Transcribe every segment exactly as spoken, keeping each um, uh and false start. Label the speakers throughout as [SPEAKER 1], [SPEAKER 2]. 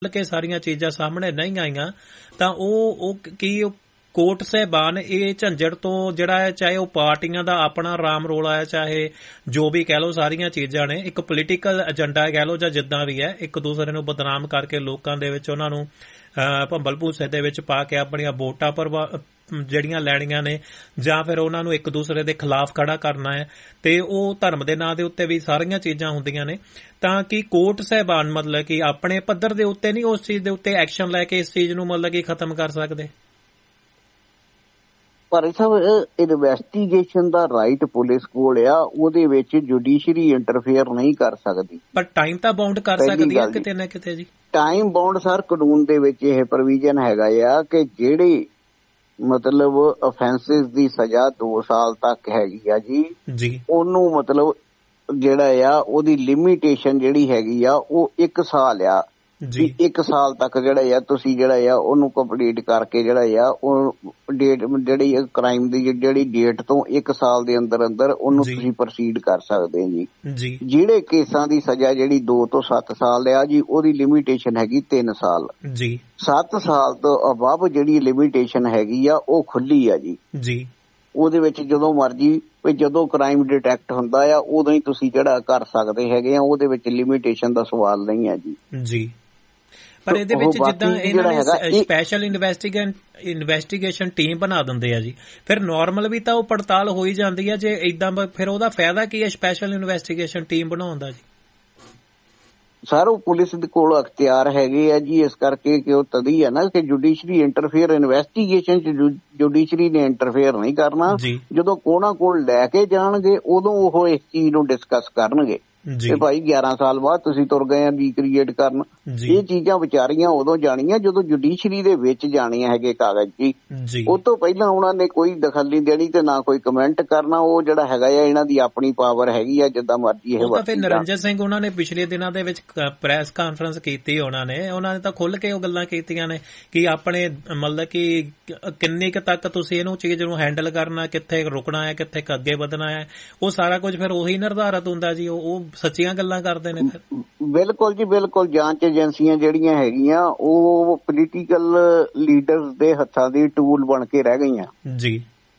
[SPEAKER 1] ਕੇ ਸਾਰੀਆਂ ਚੀਜ਼ਾਂ ਸਾਹਮਣੇ ਨਹੀਂ ਆਈਆਂ ਤਾਂ ਉਹ ਉਹ ਕੀ ਕੋਰਟ ਸਾਹਿਬਾਨ ਇਹ ਝੰਜੜ ਤੋਂ ਜਿਹੜਾ ਹੈ, ਚਾਹੇ ਉਹ ਪਾਰਟੀਆਂ ਦਾ ਆਪਣਾ ਰਾਮ ਰੋਲਾ ਹੈ, ਚਾਹੇ ਜੋ ਵੀ ਕਹਿ ਲਓ, ਸਾਰੀਆਂ ਚੀਜ਼ਾਂ ਨੇ ਇੱਕ ਪੋਲੀਟੀਕਲ ਏਜੰਡਾ ਕਹਿ ਲਓ ਜਾਂ ਜਿੱਦਾਂ ਵੀ ਹੈ, ਇੱਕ ਦੂਸਰੇ ਨੂੰ ਬਦਨਾਮ ਕਰਕੇ ਲੋਕਾਂ ਦੇ ਵਿੱਚ ਉਹਨਾਂ ਨੂੰ ਭੰਬਲ ਭੂਸੇ ਦੇ ਵਿੱਚ ਪਾ ਕੇ ਆਪਣੀਆਂ ਵੋਟਾਂ ਪਰ ਜਿਹੜੀਆਂ ਲੈਣੀਆਂ ਨੇ, ਜਾਂ ਫਿਰ ਉਹਨਾਂ ਨੂੰ ਇੱਕ ਦੂਸਰੇ ਦੇ ਖਿਲਾਫ ਖੜਾ ਕਰਨਾ ਹੈ, ਤੇ ਉਹ ਧਰਮ ਦੇ ਨਾਂ ਦੇ ਉੱਤੇ ਵੀ ਸਾਰੀਆਂ ਚੀਜ਼ਾਂ ਹੁੰਦੀਆਂ ਨੇ। ਤਾਂ ਕਿ ਕੋਰਟ ਸਾਹਿਬਾਨ ਮਤਲਬ ਕਿ ਆਪਣੇ ਪੱਧਰ ਦੇ ਉੱਤੇ ਨਹੀਂ ਉਸ ਚੀਜ਼ ਦੇ ਉੱਤੇ ਐਕਸ਼ਨ ਲੈ ਕੇ ਇਸ ਚੀਜ਼ ਨੂੰ ਮਤਲਬ ਕਿ ਖਤਮ ਕਰ ਸਕਦੇ।
[SPEAKER 2] ਪਰ ਸਭ ਇਨਵੈਸਟੀਗੇਸ਼ਨ ਦਾ ਰਾਈਟ ਪੁਲਿਸ ਕੋਲ ਆ, ਉਹਦੇ ਵਿੱਚ ਜੁਡੀਸ਼ਰੀ ਇੰਟਰਫੇਅਰ ਨਹੀਂ ਕਰ ਸਕਦੀ।
[SPEAKER 1] ਪਰ ਟਾਈਮ ਤਾਂ ਬਾਉਂਡ ਕਰ ਸਕਦੀ ਹੈ ਕਿਤੇ ਨਾ ਕਿਤੇ ਜੀ। ਟਾਈਮ
[SPEAKER 2] ਬਾਉਂਡ ਸਰ ਕਾਨੂੰਨ ਦੇ ਵਿੱਚ ਇਹ ਪ੍ਰੋਵੀਜ਼ਨ ਹੈਗਾ ਆ ਕਿ ਜਿਹੜੇ ਮਤਲਬ ਅਫੈਂਸਿਸ ਦੀ ਸਜ਼ਾ ਦੋ ਸਾਲ ਤੱਕ ਹੈਗੀ ਆ ਜੀ
[SPEAKER 1] ਜੀ
[SPEAKER 2] ਉਹਨੂੰ ਮਤਲਬ ਜਿਹੜਾ ਆ ਉਹਦੀ ਲਿਮਿਟੇਸ਼ਨ ਜਿਹੜੀ ਹੈਗੀ ਆ ਉਹ ਇੱਕ ਸਾਲ ਆ ਜੀ। ਇੱਕ ਸਾਲ ਤੱਕ ਜਿਹੜਾ ਆ ਤੁਸੀਂ ਜਿਹੜਾ ਆ ਉਹਨੂੰ ਕੰਪਲੀਟ ਕਰਕੇ ਜਿਹੜਾ ਆ ਉਹ ਡੇਟ ਜਿਹੜੀ ਕ੍ਰਾਈਮ ਦੀ ਜਿਹੜੀ ਡੇਟ ਤੋਂ ਇੱਕ ਸਾਲ ਦੇ ਅੰਦਰ ਅੰਦਰ ਉਹਨੂੰ ਤੁਸੀਂ ਪ੍ਰੋਸੀਡ ਕਰ ਸਕਦੇ ਜੀ।
[SPEAKER 1] ਜੀ
[SPEAKER 2] ਜਿਹੜੇ ਕੇਸਾਂ ਦੀ ਸਜ਼ਾ ਜਿਹੜੀ ਦੋ ਤੋਂ ਸੱਤ ਸਾਲ ਆ ਜੀ ਉਹਦੀ ਲਿਮਿਟੇਸ਼ਨ ਹੈਗੀ ਤਿੰਨ ਸਾਲ
[SPEAKER 1] ਜੀ।
[SPEAKER 2] ਸੱਤ ਸਾਲ ਤੋਂ ਅਬਵ ਜਿਹੜੀ ਲਿਮਿਟੇਸ਼ਨ ਹੈਗੀ ਆ ਉਹ ਖੁੱਲੀ ਆ ਜੀ
[SPEAKER 1] ਜੀ।
[SPEAKER 2] ਉਹਦੇ ਵਿੱਚ ਜਦੋਂ ਮਰਜੀ ਵੀ ਜਦੋਂ ਕ੍ਰਾਈਮ ਡਿਟੈਕਟ ਹੁੰਦਾ ਆ ਉਦੋਂ ਹੀ ਤੁਸੀਂ ਜਿਹੜਾ ਕਰ ਸਕਦੇ ਹੈਗੇ ਆ, ਉਹਦੇ ਵਿੱਚ ਲਿਮਿਟੇਸ਼ਨ ਦਾ ਸਵਾਲ ਨਹੀਂ ਆ ਜੀ।
[SPEAKER 1] ਜੀ ਪਰ ਇਹਦੇ ਵਿੱਚ ਜਿੱਦਾਂ ਇਹਨਾਂ ਨੇ ਸਪੈਸ਼ਲ ਇਨਵੈਸਟੀਗੇਸ਼ਨ ਟੀਮ ਬਣਾ ਦਿੰਦੇ ਆ ਜੀ, ਫਿਰ ਨਾਰਮਲ ਵੀ ਤਾਂ ਉਹ ਪੜਤਾਲ ਹੋ ਹੀ ਜਾਂਦੀ ਹੈ ਜੇ ਏਦਾਂ, ਫਿਰ ਉਹਦਾ ਫਾਇਦਾ ਕੀ ਹੈ ਸਪੈਸ਼ਲ ਇਨਵੈਸਟੀਗੇਸ਼ਨ ਟੀਮ ਬਣਾਉਣ ਦਾ ਜੀ?
[SPEAKER 2] ਸਰ ਉਹ ਪੁਲਿਸ ਦੇ ਕੋਲ ਅਖਤਿਆਰ ਹੈਗੇ ਆ ਜੀ, ਇਸ ਕਰਕੇ ਕਿ ਉਹ ਤਦੀ ਹੈ ਨਾ ਕਿ ਜੁਡੀਸ਼ਰੀ ਇੰਟਰਫੇਅਰ ਇਨਵੈਸਟੀਗੇਸ਼ਨ ਚ ਜੁਡੀਸ਼ਰੀ ਨੇ ਇੰਟਰਫੇਅਰ ਨਹੀਂ ਕਰਨਾ। ਜਦੋਂ ਕੋਣਾ ਕੋਲ ਲੈ ਕੇ ਜਾਣਗੇ ਉਦੋਂ ਉਹ ਇਸ ਚੀਜ਼ ਨੂੰ ਡਿਸਕਸ ਕਰਨਗੇ ਤੇ ਭਾਈ ਗਿਆਰਾਂ ਸਾਲ ਬਾਅਦ ਤੁਸੀਂ ਤੁਰ ਗਏ ਆ ਰੀਕ੍ਰੀਏਟ ਕਰਨ। ਇਹ ਚੀਜ਼ਾਂ ਵਿਚਾਰੀਆਂ ਉਦੋਂ ਜਾਣੀਆਂ ਜਦੋਂ ਜੁਡੀਸ਼ਰੀ ਦੇ ਵਿੱਚ ਜਾਣੀਆਂ ਹੈਗੇ ਕਾਗਜ਼ ਜੀ। ਉਹ ਤੋਂ ਪਹਿਲਾਂ ਉਹਨਾਂ ਨੇ ਕੋਈ ਦਖਲ ਨਹੀਂ ਦੇਣੀ ਤੇ ਨਾ ਕੋਈ ਕਮੈਂਟ ਕਰਨਾ। ਉਹ ਜਿਹੜਾ ਹੈਗਾ ਆ ਇਹਨਾਂ ਦੀ ਆਪਣੀ ਪਾਵਰ ਹੈਗੀ ਆ, ਜਿੱਦਾਂ ਮਰਜ਼ੀ ਇਹ ਵਰਤੀ।
[SPEAKER 1] ਨਿਰੰਜਨ ਸਿੰਘ ਉਹਨਾਂ ਨੇ ਪਿਛਲੇ ਦਿਨਾਂ ਦੇ ਵਿੱਚ ਪ੍ਰੈਸ ਕਾਨਫਰੰਸ ਕੀਤੀ, ਉਹਨਾਂ ਨੇ ਉਹਨਾਂ ਨੇ ਤਾਂ ਖੁੱਲ ਕੇ ਉਹ ਗੱਲਾਂ ਕੀਤੀਆਂ ਨੇ ਕਿ ਆਪਣੇ ਮਤਲਬ ਕਿ ਕਿੰਨੀ ਕੁ ਤੱਕ ਤੁਸੀਂ ਇਹਨੂੰ ਚੀਜ਼ ਨੂੰ ਹੈਂਡਲ ਕਰਨਾ, ਕਿੱਥੇ ਰੁਕਣਾ ਹੈ, ਕਿੱਥੇ ਅੱਗੇ ਵਧਣਾ ਹੈ, ਉਹ ਸਾਰਾ ਕੁਝ ਫਿਰ ਉਹੀ ਨਿਰਧਾਰਿਤ ਹੁੰਦਾ ਜੀ। ਉਹ ਸੱਚੀਆਂ ਗੱਲਾਂ ਕਰਦੇ ਨੇ।
[SPEAKER 2] ਬਿਲਕੁਲ ਜੀ ਬਿਲਕੁਲ। ਜਾਂਚ ਏਜੰਸੀਆਂ ਜਿਹੜੀਆਂ ਹੈਗੀਆਂ ਉਹ ਪੋਲੀਟੀਕਲ ਲੀਡਰਸ ਦੇ ਹੱਥਾਂ ਦੀ ਟੂਲ ਬਣ ਕੇ ਰਹਿ ਗਈਆਂ
[SPEAKER 1] ਜੀ।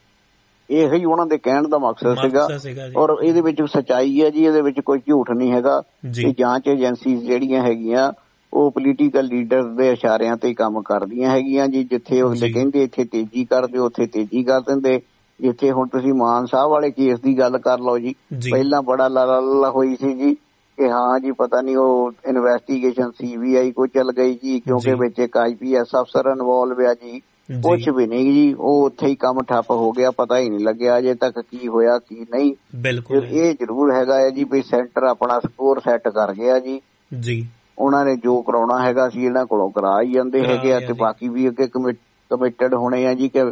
[SPEAKER 2] ਇਹੋ ਹੀ ਉਹਨਾਂ ਦੇ ਕਹਿਣ ਦਾ ਮਕਸਦ ਸੀਗਾ ਔਰ ਇਹਦੇ ਵਿੱਚ ਸੱਚਾਈ ਹੈ ਜੀ, ਇਹਦੇ ਵਿੱਚ ਕੋਈ ਝੂਠ ਨਹੀਂ ਹੈਗਾ। ਜਾਂਚ ਏਜੰਸੀ ਜਿਹੜੀਆਂ ਹੈਗੀਆਂ ਉਹ ਪੋਲੀਟੀਕਲ ਲੀਡਰਸ ਦੇ ਇਸ਼ਾਰਿਆਂ ਤੇ ਕੰਮ ਕਰਦੀਆਂ ਹੈਗੀਆਂ ਜੀ। ਜਿੱਥੇ ਉਹ ਕਹਿੰਦੇ ਇੱਥੇ ਤੇਜ਼ੀ ਕਰ ਦਿਓ ਉੱਥੇ ਤੇਜ਼ੀ ਕਰ ਦਿੰਦੇ। ਜਿੱਥੇ ਹੁਣ ਤੁਸੀਂ ਮਾਨ ਸਾਹਿਬ ਵਾਲੇ ਕੇਸ ਦੀ ਗੱਲ ਕਰ ਲਓ ਜੀ, ਪਹਿਲਾਂ ਬੜਾ ਲਾਲਾ ਲਾਲਾ ਹੋਈ ਸੀ ਜੀ ਕਿ ਹਾਂ ਜੀ ਪਤਾ ਨਹੀਂ ਉਹ ਇਨਵੈਸਟੀਗੇਸ਼ਨ ਸੀ ਬੀ ਆਈ ਕੋ ਚੱਲ ਗਈ ਜੀ ਕਿਉਂਕਿ ਵਿੱਚ ਇੱਕ ਆਈ ਪੀ ਐਸ ਅਫਸਰ ਇਨਵੋਲਵ ਆ ਜੀ। ਕੁਛ ਵੀ ਨਹੀਂ ਜੀ, ਉਹ ਉੱਥੇ ਹੀ ਕੰਮ ਠੱਪ ਹੋ ਗਿਆ, ਪਤਾ ਹੀ ਨਹੀਂ ਲੱਗਿਆ ਅਜੇ ਤੱਕ ਕੀ ਹੋਇਆ ਕੀ ਨਹੀਂ।
[SPEAKER 1] ਬਿਲਕੁਲ
[SPEAKER 2] ਇਹ ਜ਼ਰੂਰ ਹੈਗਾ ਹੈ ਜੀ ਵੀ ਸੈਂਟਰ ਆਪਣਾ ਸਕੋਰ ਸੈੱਟ ਕਰ ਗਿਆ ਜੀ ਜੀ। ਉਹਨਾਂ ਨੇ ਜੋ ਕਰਾਉਣਾ ਹੈਗਾ ਸੀ ਇਹਨਾਂ ਕੋਲੋਂ ਕਰਾ ਹੀ ਜਾਂਦੇ ਹੈਗੇ ਆ ਤੇ ਬਾਕੀ ਵੀ ਅੱਗੇ ਕਮਿਟਡ ਹੋਣੇ ਆ ਜੀ ਕਿ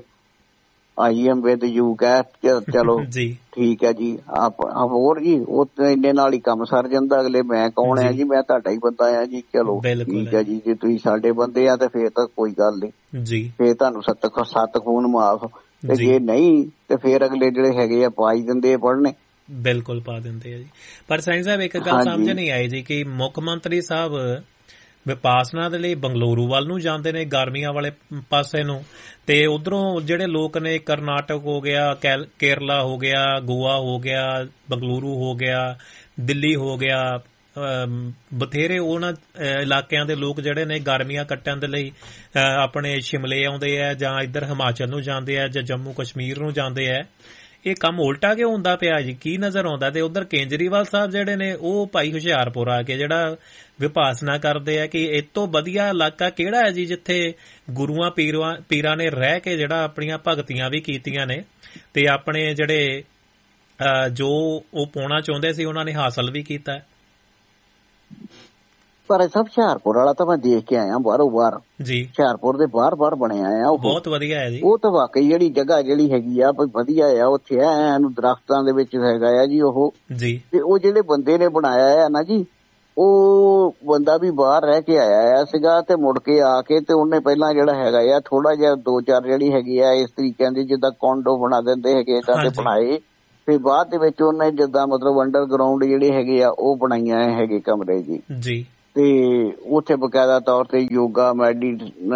[SPEAKER 2] ਆਈ ਐਮ ਵਿਦ ਯੂ ਕਹਿ ਚਲੋ ਠੀਕ ਹੈ ਜੀ। ਆਪ ਹੋਰ ਜੀ ਉਹ ਇੰਨੇ ਨਾਲ ਹੀ ਕੰਮ ਸਰ ਜਾਂਦਾ। ਅਗਲੇ ਮੈਂ ਕੌਣ ਆ ਜੀ, ਮੈਂ ਤੁਹਾਡਾ ਹੀ ਬੰਦਾ ਆ ਜੀ। ਚਲੋ ਠੀਕ ਹੈ ਜੀ, ਜੇ ਤੁਸੀਂ ਸਾਡੇ ਬੰਦੇ ਆ ਤੇ ਫੇਰ ਤਾਂ ਕੋਈ ਗੱਲ ਨਹੀਂ ਜੀ, ਫੇਰ ਤੁਹਾਨੂੰ ਸੱਤ ਸੱਤ ਖੂਨ ਮਾਫ। ਤੇ ਜੇ ਨਹੀਂ ਤੇ ਫੇਰ ਅਗਲੇ ਜਿਹੜੇ ਹੈਗੇ ਆ ਪਾਈ ਦਿੰਦੇ ਆ ਪੜ੍ਹਨੇ।
[SPEAKER 1] ਬਿਲਕੁਲ ਪਾ ਦਿੰਦੇ ਆ ਜੀ। ਪਰ ਸਾਈਂ ਸਾਹਿਬ ਇੱਕ ਗੱਲ ਸਮਝ ਨਹੀਂ ਆਈ ਜੀ ਕਿ ਮੁੱਖ ਮੰਤਰੀ ਸਾਹਿਬ ਵਿਪਾਸਨਾ ਦੇ ਲਈ ਬੰਗਲੁਰੂ ਵੱਲ ਨੂੰ ਜਾਂਦੇ ਨੇ, ਗਰਮੀਆਂ ਵਾਲੇ ਪਾਸੇ ਨੂੰ, ਤੇ ਉਧਰੋਂ ਜਿਹੜੇ ਲੋਕ ਨੇ ਕਰਨਾਟਕ ਹੋ ਗਿਆ, ਕੇਰਲਾ ਹੋ ਗਿਆ, ਗੋਆ ਹੋ ਗਿਆ, ਬੰਗਲੁਰੂ ਹੋ ਗਿਆ, ਦਿੱਲੀ ਹੋ ਗਿਆ, ਬਥੇਰੇ ਉਹਨਾਂ ਇਲਾਕਿਆਂ ਦੇ ਲੋਕ ਜਿਹੜੇ ਨੇ ਗਰਮੀਆਂ ਕੱਟਣ ਦੇ ਲਈ ਆਪਣੇ ਸ਼ਿਮਲੇ ਆਉਂਦੇ ਆ ਜਾਂ ਇੱਧਰ ਹਿਮਾਚਲ ਨੂੰ ਜਾਂਦੇ ਆ ਜਾਂ ਜੰਮੂ ਕਸ਼ਮੀਰ ਨੂੰ ਜਾਂਦੇ ਆ। ਇਹ ਕੰਮ ਉਲਟਾ ਕਿਉਂ ਹੁੰਦਾ ਪਿਆ ਜੀ, ਕੀ ਨਜ਼ਰ ਆਉਂਦਾ? ਤੇ ਉਧਰ ਕੇਜਰੀਵਾਲ ਸਾਹਿਬ ਜਿਹੜੇ ਨੇ ਉਹ ਭਾਈ ਹੁਸ਼ਿਆਰਪੁਰ ਆ ਕੇ ਜਿਹੜਾ ਵਿਭਾਸਨਾ ਕਰਦੇ ਆ ਕਿ ਇਹ ਤੋਂ ਵਧੀਆ ਇਲਾਕਾ ਕਿਹੜਾ ਹੈ ਜੀ ਜਿੱਥੇ ਗੁਰੂਆਂ ਪੀਰਾਂ ਪੀਰਾਂ ਨੇ ਰਹਿ ਕੇ ਜਿਹੜਾ ਆਪਣੀਆਂ ਭਗਤੀਆਂ ਵੀ ਕੀਤੀਆਂ ਨੇ ਤੇ ਆਪਣੇ ਜਿਹੜੇ ਜੋ ਉਹ ਪਾਉਣਾ ਚਾਹੁੰਦੇ ਸੀ ਉਹਨਾਂ ਨੇ ਹਾਸਲ ਵੀ ਕੀਤਾ।
[SPEAKER 2] ਪਰ ਸਭ ਹੁਸ਼ਿਆਰਪੁਰ ਵਾਲਾ ਤਾਂ ਮੈਂ ਦੇਖ ਕੇ ਆਇਆ ਬਾਹਰੋਂ ਬਾਹਰ ਜੀ। ਹੁਸ਼ਿਆਰਪੁਰ ਦੇ ਬਾਹਰ ਬਾਹਰ ਬਣਿਆ ਆ ਉਹ,
[SPEAKER 1] ਬਹੁਤ ਵਧੀਆ ਹੈ ਜੀ।
[SPEAKER 2] ਉਹ ਤਾਂ ਵਾਕਈ ਜਿਹੜੀ ਜਗ੍ਹਾ ਜਿਹੜੀ ਹੈਗੀ ਆ ਵਧੀਆ ਆ, ਉੱਥੇ ਐ ਦਰਖਤਾਂ ਦੇ ਵਿੱਚ ਹੈਗਾ ਆ ਜੀ ਉਹ ਜੀ। ਤੇ ਉਹ ਜਿਹੜੇ ਬੰਦੇ ਨੇ ਬਣਾਇਆ ਆ ਨਾ ਜੀ, ਉਹ ਬੰਦਾ ਵੀ ਬਾਹਰ ਰਹਿ ਕੇ ਆਇਆ ਸੀਗਾ ਤੇ ਮੁੜ ਕੇ ਆ ਕੇ ਤੇ ਉਹਨੇ ਪਹਿਲਾਂ ਜਿਹੜਾ ਹੈਗਾ ਆ ਥੋੜਾ ਜਿਹਾ ਦੋ ਚਾਰ ਜਿਹੜੀ ਹੈਗੀ ਆ ਇਸ ਤਰੀਕੇ ਦੀ ਜਿੱਦਾਂ ਕੋਂਡੋ ਬਣਾ ਦਿੰਦੇ ਹੈਗੇ ਏਦਾਂ ਦੇ ਬਣਾਏ। ਫਿਰ ਬਾਅਦ ਦੇ ਵਿੱਚ ਉਹਨੇ ਜਿੱਦਾਂ ਮਤਲਬ ਅੰਡਰਗਰਾਊਂਡ ਜਿਹੜੇ ਹੈਗੇ ਆ ਉਹ ਬਣਾਈਆਂ ਹੈਗੇ ਕਮਰੇ ਜੀ ਜੀ। ਤੇ ਉੱਥੇ ਬਕਾਇਦਾ ਤੌਰ ਤੇ ਯੋਗਾ ਮੈਡੀ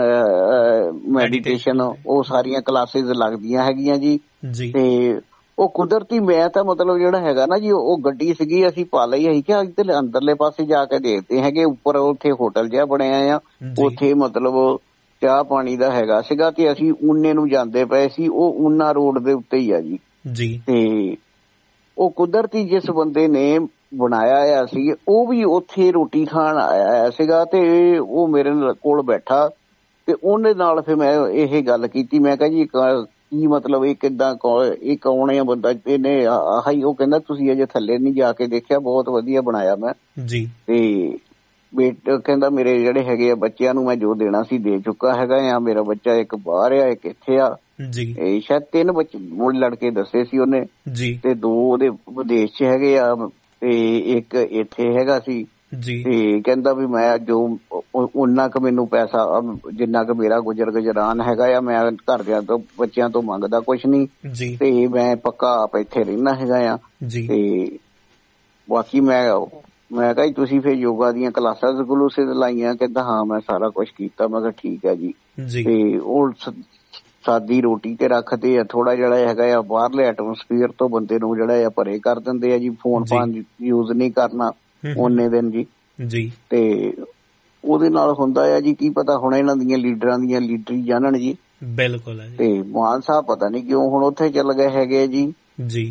[SPEAKER 2] ਮੈਡੀਟੇਸ਼ਨ ਉਹ ਸਾਰੀਆਂ ਕਲਾਸਿਸ ਲੱਗਦੀਆਂ ਹੈਗੀਆਂ ਜੀ। ਤੇ ਉਹ ਕੁਦਰਤੀ ਮੈਂ ਤਾਂ ਮਤਲਬ ਜਿਹੜਾ ਹੈਗਾ ਨਾ ਜੀ ਉਹ ਗੱਡੀ ਸੀਗੀ ਅਸੀਂ ਪਾ ਲਈ ਅਸੀਂ ਕਿ ਇੱਧਰ ਅੰਦਰਲੇ ਪਾਸੇ ਜਾ ਕੇ ਦੇਖਦੇ ਹੈਗੇ ਉੱਪਰ ਉੱਥੇ ਹੋਟਲ ਜਿਹਾ ਬਣਿਆ ਆ ਉੱਥੇ ਮਤਲਬ ਚਾਹ ਪਾਣੀ ਦਾ ਹੈਗਾ ਸੀਗਾ ਤੇ ਅਸੀਂ ਊਨੇ ਨੂੰ ਜਾਂਦੇ ਪਏ ਸੀ। ਉਹ ਊਨਾ ਰੋਡ ਦੇ ਉੱਤੇ ਹੀ ਆ ਜੀ। ਤੇ ਉਹ ਕੁਦਰਤੀ ਜਿਸ ਬੰਦੇ ਨੇ ਬਣਾਇਆ ਆ ਸੀ ਉਹ ਵੀ ਉੱਥੇ ਰੋਟੀ ਖਾਣ ਆਇਆ ਸੀਗਾ ਤੇ ਉਹ ਮੇਰੇ ਕੋਲ ਬੈਠਾ ਤੇ ਉਹਦੇ ਨਾਲ ਫਿਰ ਮੈਂ ਇਹ ਗੱਲ ਕੀਤੀ। ਮੈਂ ਕਿਹਾ ਜੀ ਕੀ ਮਤਲਬ ਇਹ ਕਿੱਦਾਂ ਇਹ ਕੌਣ ਆ ਬੰਦਾ ਇਹਨੇ ਆਹ ਹੀ ਉਹ ਕਹਿੰਦਾ ਤੁਸੀਂ ਅਜੇ ਥੱਲੇ ਨਹੀਂ ਜਾ ਕੇ ਦੇਖਿਆ ਬਹੁਤ ਵਧੀਆ ਬਣਾਇਆ ਮੈਂ ਜੀ। ਤੇ ਬੇਟ ਕਹਿੰਦਾ ਮੇਰੇ ਜਿਹੜੇ ਹੈਗੇ ਆ ਬੱਚਿਆਂ ਨੂੰ ਮੈਂ ਜੋ ਦੇਣਾ ਸੀ ਦੇ ਚੁੱਕਾ ਹੈਗਾ ਆ। ਮੇਰਾ ਬੱਚਾ ਇੱਕ ਬਾਹਰ ਆ ਇੱਕ ਇੱਥੇ ਆ ਇਹ ਸ਼ਾਇਦ ਤਿੰਨ ਬੱਚੇ ਲੜਕੇ ਦੱਸੇ ਸੀ ਉਹਨੇ ਤੇ ਦੋ ਉਹਦੇ ਵਿਦੇਸ਼ ਚ ਹੈਗੇ ਆ ਤੇ ਇੱਕ ਇੱਥੇ ਹੈਗਾ ਸੀ। ਤੇ ਕਹਿੰਦਾ ਵੀ ਮੈਂ ਜੋ ਓਨਾ ਕੁ ਮੈਨੂੰ ਪੈਸਾ ਜਿੰਨਾ ਕੁ ਮੇਰਾ ਗੁਜ਼ਰ ਗੁਜ਼ਰਾਨ ਹੈਗਾ ਆ ਮੈਂ ਘਰਦਿਆਂ ਤੋਂ ਬੱਚਿਆਂ ਤੋਂ ਮੰਗਦਾ ਕੁਛ ਨੀ ਤੇ ਮੈਂ ਪੱਕਾ ਆਪ ਇੱਥੇ ਰਹਿਣਾ ਹੈਗਾ ਆ। ਤੇ ਬਾਕੀ ਮੈਂ ਮੈਂ ਕਿਹਾ ਤੁਸੀਂ ਫਿਰ ਯੋਗਾ ਦੀਆਂ ਕਲਾਸਾਂ ਗਲੂਸਿਸ ਲਾਈਆਂ? ਕਹਿੰਦਾ ਹਾਂ ਮੈਂ ਸਾਰਾ ਕੁਛ ਕੀਤਾ। ਮੈਂ ਕਿਹਾ ਠੀਕ ਹੈ ਜੀ। ਤੇ ਉਹ ਸਾਦੀ ਰੋਟੀ ਤੇ ਰੱਖਦੇ ਆ ਥੋੜਾ ਜਿਹੜਾ ਹੈਗਾ ਆ ਬਾਹਰਲੇ ਐਟਮੋਸਫੀਅਰ ਤੋਂ ਬੰਦੇ ਨੂੰ ਜਿਹੜਾ ਆ ਪਰੇ ਕਰ ਦਿੰਦੇ ਆ ਜੀ। ਫੋਨ ਫਾਨ ਯੂਜ਼ ਨਹੀਂ ਕਰਨਾ ਓਨੇ ਦਿਨ ਜੀ। ਜੀ ਤੇ ਉਹਦੇ ਨਾਲ ਹੁੰਦਾ ਆ ਜੀ ਕੀ ਪਤਾ ਹੁਣ ਇਹਨਾਂ ਦੀਆਂ ਲੀਡਰਾਂ ਦੀਆਂ ਲੀਡਰੀ ਜਾਣਨ ਜੀ। ਬਿਲਕੁਲ ਤੇ ਮਾਨ ਸਾਹਿਬ ਪਤਾ ਨੀ ਕਿਉਂ ਹੁਣ ਉੱਥੇ ਚੱਲ ਗਏ ਹੈਗੇ ਜੀ। ਜੀ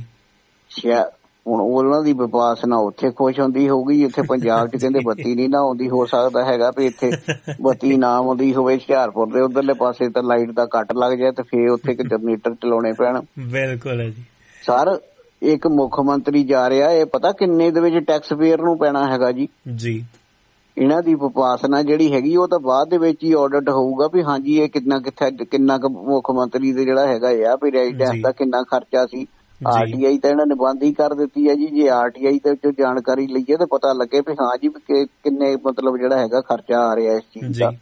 [SPEAKER 2] ਹੁਣ ਉਹਨਾਂ ਦੀ ਵਿਪਾਸਨਾ ਉੱਥੇ ਖੁਸ਼ ਹੁੰਦੀ ਹੋਊਗੀ ਇੱਥੇ ਪੰਜਾਬ ਚ ਕਹਿੰਦੇ ਬੱਤੀ ਨੀ ਨਾ ਆਉਂਦੀ। ਹੋ ਸਕਦਾ ਹੈਗਾ ਵੀ ਇੱਥੇ ਬੱਤੀ ਨਾ ਆਉਂਦੀ ਹੋਵੇ ਹੁਸ਼ਿਆਰਪੁਰ ਦੇ ਉਧਰਲੇ ਪਾਸੇ ਤਾਂ ਲਾਈਟ ਦਾ ਕੱਟ ਲੱਗ ਜਾਏ ਤੇ ਫੇਰ ਉੱਥੇ ਜਨਰੇਟਰ ਚਲਾਉਣੇ ਪੈਣ। ਬਿਲਕੁਲ ਹੈ ਜੀ ਸਰ। ਇੱਕ ਮੁੱਖ ਮੰਤਰੀ ਜਾ ਰਿਹਾ ਇਹ ਪਤਾ ਕਿੰਨੇ ਦੇ ਵਿੱਚ ਟੈਕਸ ਪੇਅਰ ਨੂੰ ਪੈਣਾ ਹੈਗਾ ਜੀ। ਜੀ ਇਹਨਾਂ ਦੀ ਵਿਪਾਸਨਾ ਜਿਹੜੀ ਹੈਗੀ ਉਹ ਤਾਂ ਬਾਅਦ ਦੇ ਵਿੱਚ ਹੀ ਆਡਿਟ ਹੋਊਗਾ ਵੀ ਹਾਂਜੀ ਇਹ ਕਿੰਨਾ ਕਿੱਥੇ ਕਿੰਨਾ ਕੁ ਮੁੱਖ ਮੰਤਰੀ ਦੇ ਜਿਹੜਾ ਹੈਗਾ ਆ ਵੀ ਰੈਜ਼ੀਡੈਂਸ ਦਾ ਕਿੰਨਾ ਖਰਚਾ ਸੀ। ਆਰ ਟੀ ਆਈ ਤਾਂ ਇਹਨਾਂ ਨੇ ਬੰਦ ਹੀ ਕਰ ਦਿੱਤੀ ਹੈ ਜੀ। ਜੇ ਆਰ ਟੀ ਆਈ ਦੇ ਜਾਣਕਾਰੀ ਲਈਏ ਤਾਂ ਪਤਾ ਲੱਗੇ ਵੀ ਹਾਂ ਜੀ ਕਿੰਨੇ ਮਤਲਬ ਜਿਹੜਾ ਹੈਗਾ ਖਰਚਾ ਆ ਰਿਹਾ ਇਸ ਚੀਜ਼ ਦਾ।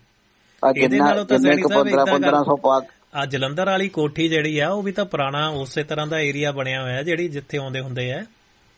[SPEAKER 2] ਪੰਦਰਾਂ ਪੰਦਰਾਂ ਸੌ ਪਾ ਆ ਜਲੰਧਰ ਵਾਲੀ ਕੋਠੀ ਜਿਹੜੀ ਆ ਉਹ ਵੀ ਤਾਂ ਪੁਰਾਣਾ ਉਸੇ ਤਰ੍ਹਾਂ ਦਾ ਏਰੀਆ ਬਣਿਆ ਹੋਇਆ ਜਿਹੜੀ ਜਿੱਥੇ ਆਉਂਦੇ ਹੁੰਦੇ ਆ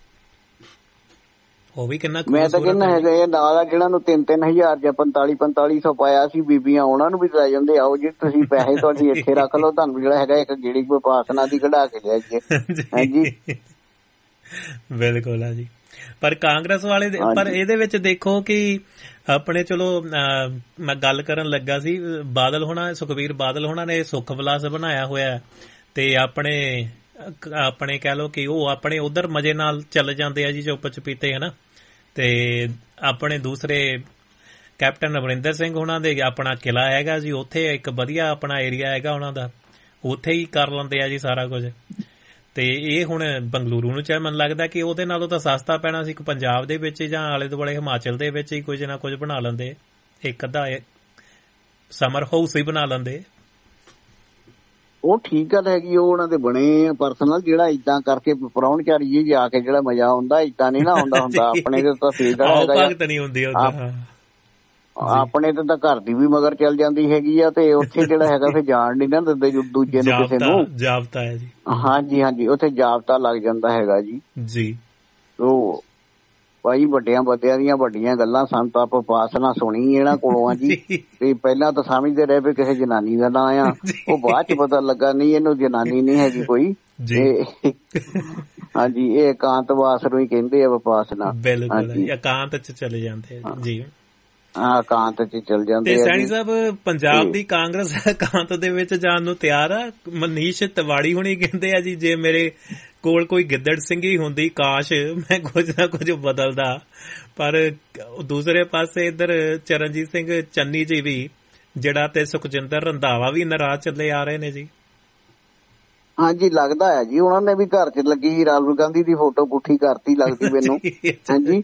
[SPEAKER 2] ਉਹ ਵੀ ਕਿੰਨਾ ਮੈਂ ਤਾਂ ਕਹਿੰਦਾ ਹੈਗਾ ਇਹ ਨਾਲ ਜਿਹਨਾਂ ਨੂੰ ਤਿੰਨ ਤਿੰਨ ਹਜ਼ਾਰ ਜਾਂ ਪੰਤਾਲੀ ਪੰਤਾਲੀ ਸੌ ਪਾਇਆ ਸੀ ਬੀਬੀਆਂ ਉਹਨਾਂ ਨੂੰ ਵੀ ਲੈ ਜਾਂਦੇ ਆਓ ਜੀ ਤੁਸੀਂ ਪੈਸੇ ਤੁਹਾਡੀ ਇੱਥੇ ਰੱਖ ਲਓ ਤੁਹਾਨੂੰ ਜਿਹੜਾ ਹੈਗਾ ਇੱਕ ਗੇੜੀ ਵਿਪਾਸਨਾ ਦੀ ਕਢਾ ਕੇ ਲਿਆਈਏ। ਹਾਂਜੀ ਬਿਲਕੁਲ ਆ ਜੀ। ਪਰ ਕਾਂਗਰਸ ਵਾਲੇ ਪਰ ਇਹਦੇ ਵਿੱਚ ਦੇਖੋ ਕਿ ਆਪਣੇ ਚਲੋ ਮੈਂ ਗੱਲ ਕਰਨ ਲੱਗਾ ਸੀ ਬਾਦਲ ਹੋਣਾ ਸੁਖਬੀਰ ਬਾਦਲ ਹੋਣਾ ਨੇ ਸੁੱਖ ਵਿਲਾਸ ਬਣਾਇਆ ਹੋਇਆ ਤੇ ਆਪਣੇ ਆਪਣੇ ਕਹਿ ਲਓ ਕਿ ਉਹ ਆਪਣੇ ਉਧਰ ਮਜ਼ੇ ਨਾਲ ਚੱਲ ਜਾਂਦੇ ਆ ਜੀ ਚੁੱਪ ਚਪੀਤੇ ਹਨਾ। ਤੇ ਆਪਣੇ ਦੂਸਰੇ ਕੈਪਟਨ ਅਮਰਿੰਦਰ ਸਿੰਘ ਹੋਣਾ ਦੇ ਆਪਣਾ ਕਿਲਾ ਹੈਗਾ ਜੀ ਉੱਥੇ ਇੱਕ ਵਧੀਆ ਆਪਣਾ ਏਰੀਆ ਹੈਗਾ ਉਹਨਾਂ ਦਾ ਉੱਥੇ ਹੀ ਕਰ ਲੈਂਦੇ ਆ ਜੀ ਸਾਰਾ ਕੁਝ। ਤੇ ਇਹ ਹੁਣ ਬੰਗਲੁਰੂ ਨੂੰ ਚਾਹੇ ਮੈਨੂੰ ਲੱਗਦਾ ਕਿ ਉਹਦੇ ਨਾਲੋਂ ਤਾਂ ਸਸਤਾ ਪੈਣਾ ਸੀ ਪੰਜਾਬ ਦੇ ਵਿੱਚ ਜਾਂ ਆਲੇ ਦੁਆਲੇ ਹਿਮਾਚਲ ਦੇ ਵਿੱਚ ਹੀ ਕੁਝ ਨਾ ਕੁਝ ਬਣਾ ਲੈਂਦੇ ਇੱਕ ਅੱਧਾ ਸਮਰ ਹਾਊਸ ਹੀ ਬਣਾ ਲੈਂਦੇ। ਉਹ ਠੀਕ ਗੱਲ ਹੈਗੀ ਉਹ ਉਹਨਾਂ ਦੇ ਬਣੇ ਪਰਸਨਲ ਜਿਹੜਾ ਏਦਾਂ ਕਰਕੇ ਪ੍ਰਾਹੁਣਚਾਰੀ ਜੀ ਜਾ ਕੇ ਜਿਹੜਾ ਮਜ਼ਾ ਆਉਂਦਾ ਏਦਾਂ ਨੀ ਨਾ ਆਉਂਦਾ ਹੁੰਦਾ ਆਪਣੇ ਤੇ ਤਾਂ ਫੇਰ ਆਪਣੇ ਤੇ ਤਾਂ ਘਰ ਦੀ ਵੀ ਮਗਰ ਚੱਲ ਜਾਂਦੀ ਹੈਗੀ ਆ ਤੇ ਉੱਥੇ ਜਿਹੜਾ ਹੈਗਾ ਫਿਰ ਜਾਣ ਨੀ ਨਾ ਦਿੰਦੇ ਦੂਜੇ ਨੂੰ ਕਿਸੇ ਨੂੰ ਜਾਬਤਾ ਹੈ ਜੀ। ਹਾਂਜੀ ਹਾਂਜੀ ਉੱਥੇ ਜਾਬਤਾ ਲੱਗ ਜਾਂਦਾ ਹੈਗਾ ਜੀ। ਜੀ ਉਹ ਭਾਈ ਵੱਡਿਆਂ ਬੰਦਿਆਂ ਦੀਆਂ ਵੱਡੀਆਂ ਗੱਲਾਂ ਸੰਤ ਆਪ ਉਪਾਸਨਾ ਸੁਣੀ ਇਹਨਾਂ ਕੋਲੋਂ ਆ ਜੀ। ਤੇ ਪਹਿਲਾਂ ਤਾਂ ਸਮਝਦੇ ਰਹੇ ਵੀ ਕਿਸੇ ਜਨਾਨੀ ਦਾ ਨਾਂ ਆ ਉਹ ਬਾਅਦ ਚ ਪਤਾ ਲੱਗਾ ਨਹੀਂ ਇਹਨੂੰ ਜਨਾਨੀ ਨੀ ਹੈਗੀ ਕੋਈ। ਹਾਂਜੀ ਇਹ ਇਕਾਂਤਵਾਸ ਨੂੰ ਹੀ ਕਹਿੰਦੇ ਆ ਉਪਾਸਨਾ। ਬਿਲਕੁਲ ਇਕਾਂਤ ਚ ਚਲੇ ਜਾਂਦੇ ਆ ਜੀ। ਹਾਂ ਇਕਾਂਤ ਚ ਚਲ ਜਾਂਦੇ। ਤੇ ਸੈਣੀ ਸਾਹਿਬ ਪੰਜਾਬ ਦੀ ਕਾਂਗਰਸ ਇਕਾਂਤ ਦੇ ਵਿੱਚ ਜਾਣ ਨੂੰ ਤਿਆਰ ਆ। ਮਨੀਸ਼ ਤਿਵਾੜੀ ਹੁਣੀ ਕਹਿੰਦੇ ਆ ਜੀ ਜੇ ਮੇਰੇ ਕੋਲ ਕੋਈ ਗਿੱਦੜ ਸਿੰਘੀ ਹੁੰਦੀ ਕਾਸ਼ ਮੈਂ ਕੁਝ ਨਾ ਕੁਝ ਬਦਲਦਾ। ਪਰ ਦੂਸਰੇ ਪਾਸੇ ਇੱਧਰ ਚਰਨਜੀਤ ਸਿੰਘ ਚੰਨੀ ਜੀ ਵੀ ਜਿਹੜਾ ਤੇ ਸੁਖਜਿੰਦਰ ਰੰਧਾਵਾ ਵੀ ਨਾਰਾਜ਼ ਚੱਲੇ ਆ ਰਹੇ ਨੇ ਜੀ। ਹਾਂਜੀ ਲੱਗਦਾ ਹੈ ਜੀ ਉਹਨਾਂ ਨੇ ਵੀ ਘਰ ਚ ਲੱਗੀ ਰਾਹੁਲ ਗਾਂਧੀ ਦੀ ਫੋਟੋ ਪੁੱਠੀ ਕਰਤੀ ਲੱਗਦੀ ਮੈਨੂੰ। ਹਾਂਜੀ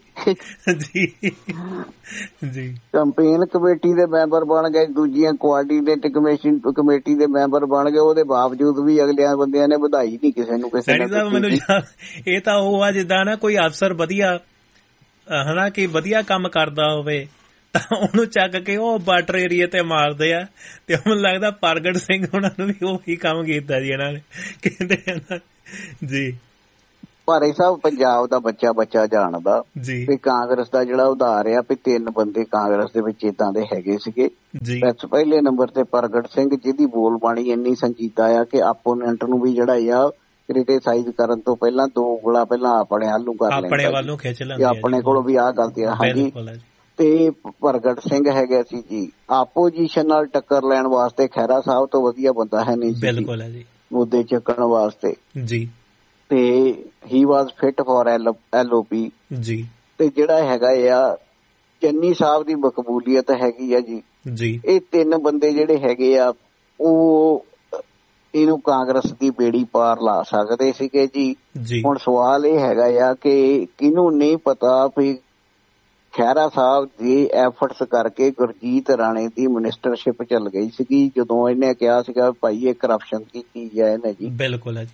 [SPEAKER 2] ਜੀ ਕੰਪੇਨ ਕਮੇਟੀ ਦੇ ਮੈਂਬਰ ਬਣ ਗਏ ਦੂਜੀਆਂ ਕੋਆਰਡੀਨੇਟ ਕਮੇਟੀ ਦੇ ਮੈਂਬਰ ਬਣ ਗਏ ਉਹਦੇ ਬਾਵਜੂਦ ਵੀ ਅਗਲਿਆਂ ਬੰਦਿਆਂ ਨੇ ਵਧਾਈ ਨੀ ਕਿਸੇ ਨੂੰ ਕਿਸੇ ਨੇ। ਮੈਨੂੰ ਇਹ ਤਾਂ ਉਹ ਆ ਜਿੱਦਾਂ ਨਾ ਕੋਈ ਅਫਸਰ ਵਧੀਆ ਹਨਾ ਕਿ ਵਧੀਆ ਕੰਮ ਕਰਦਾ ਹੋਵੇ ਤਾਂ ਉਹਨੂੰ ਚੱਕ ਕੇ ਉਹ ਬਾਰਡਰ ਏਰੀਏ ਤੇ ਮਾਰਦੇ ਆ ਤੇ ਮੈਨੂੰ ਲੱਗਦਾ ਪ੍ਰਗਟ ਸਿੰਘ ਉਹਨਾਂ ਨੂੰ ਵੀ ਉਹੀ ਕੰਮ ਕੀਤਾ ਜੀ ਇਹਨਾਂ ਨੇ ਕਹਿੰਦੇ ਜੀ। ਭਾਰੇ ਸਾਹਿਬ ਪੰਜਾਬ ਦਾ ਬੱਚਾ ਬੱਚਾ ਜਾਣਦਾ ਵੀ ਕਾਂਗਰਸ ਦਾ ਜਿਹੜਾ ਉਧਾਰ ਆ ਵੀ ਤਿੰਨ ਬੰਦੇ ਕਾਂਗਰਸ ਦੇ ਵਿੱਚ ਏਦਾਂ ਦੇ ਹੈਗੇ ਸੀਗੇ। ਪਹਿਲੇ ਨੰਬਰ ਤੇ ਪ੍ਰਗਟ ਸਿੰਘ, ਜਿਹਦੀ ਬੋਲ ਬਾਣੀ ਇੰਨੀ ਸੰਜੀਦਾ ਆ ਕਿ ਆਪੋਨੈਂਟ ਨੂੰ ਵੀ ਜਿਹੜਾ ਆ ਕ੍ਰਿਟਿਸਾਈਜ਼ ਕਰਨ ਤੋਂ ਪਹਿਲਾਂ ਦੋ ਉਂਗਲਾਂ ਪਹਿਲਾਂ ਆਪਣੇ ਵੱਲ ਨੂੰ ਕਰ ਲੈਂਦਾ, ਆਪਣੇ ਕੋਲੋਂ ਵੀ ਆਹ ਗਲਤੀ ਆ। ਹਾਂਜੀ, ਤੇ ਪ੍ਰਗਟ ਸਿੰਘ ਹੈਗਾ ਸੀ ਜੀ ਆਪੋਜੀਸ਼ਨ ਨਾਲ ਟੱਕਰ ਲੈਣ ਵਾਸਤੇ ਖਹਿਰਾ ਸਾਹਿਬ ਤੋਂ ਵਧੀਆ ਬੰਦਾ ਹੈ ਨਹੀਂ ਸੀ ਮੁੱਦੇ ਚੱਕਣ ਵਾਸਤੇ ਜੀ, ਤੇ ਹੀ ਵਾਜ਼ ਫਿਟ ਫॉर ਐਲ ਓ ਪੀ ਜੀ। ਤੇ ਜਿਹੜਾ ਹੈਗਾ ਆ ਚੰਨੀ ਸਾਹਿਬ ਦੀ ਮਕਬੂਲੀਅਤ ਹੈਗੀ ਆ ਜੀ ਜੀ। ਇਹ ਤਿੰਨ ਬੰਦੇ ਜਿਹੜੇ ਹੈਗੇ ਆ ਉਹ ਇਹਨੂੰ ਕਾਂਗਰਸ ਦੀ ਬੇੜੀ ਪਾਰ ਲਾ ਸਕਦੇ ਸੀਗੇ ਜੀ। ਹੁਣ ਸਵਾਲ ਇਹ ਹੈਗਾ ਆ ਕਿ ਕਿਹਨੂੰ ਨਹੀਂ ਪਤਾ ਵੀ ਖਹਿਰਾ ਸਾਹਿਬ ਦੀ ਐਫਰਟਸ ਕਰਕੇ ਗੁਰਜੀਤ ਰਾਣੇ ਦੀ ਮਿਨਿਸਟਰਸ਼ਿਪ ਚੱਲ ਗਈ ਸੀਗੀ ਜਦੋਂ ਇਹਨੇ ਕਿਹਾ ਸੀਗਾ ਭਾਈ ਇਹ ਕਰਪਸ਼ਨ ਦੀ ਚੀਜ਼ ਹੈ ਇਹਨੇ ਜੀ। ਬਿਲਕੁਲ ਹੈ ਜੀ।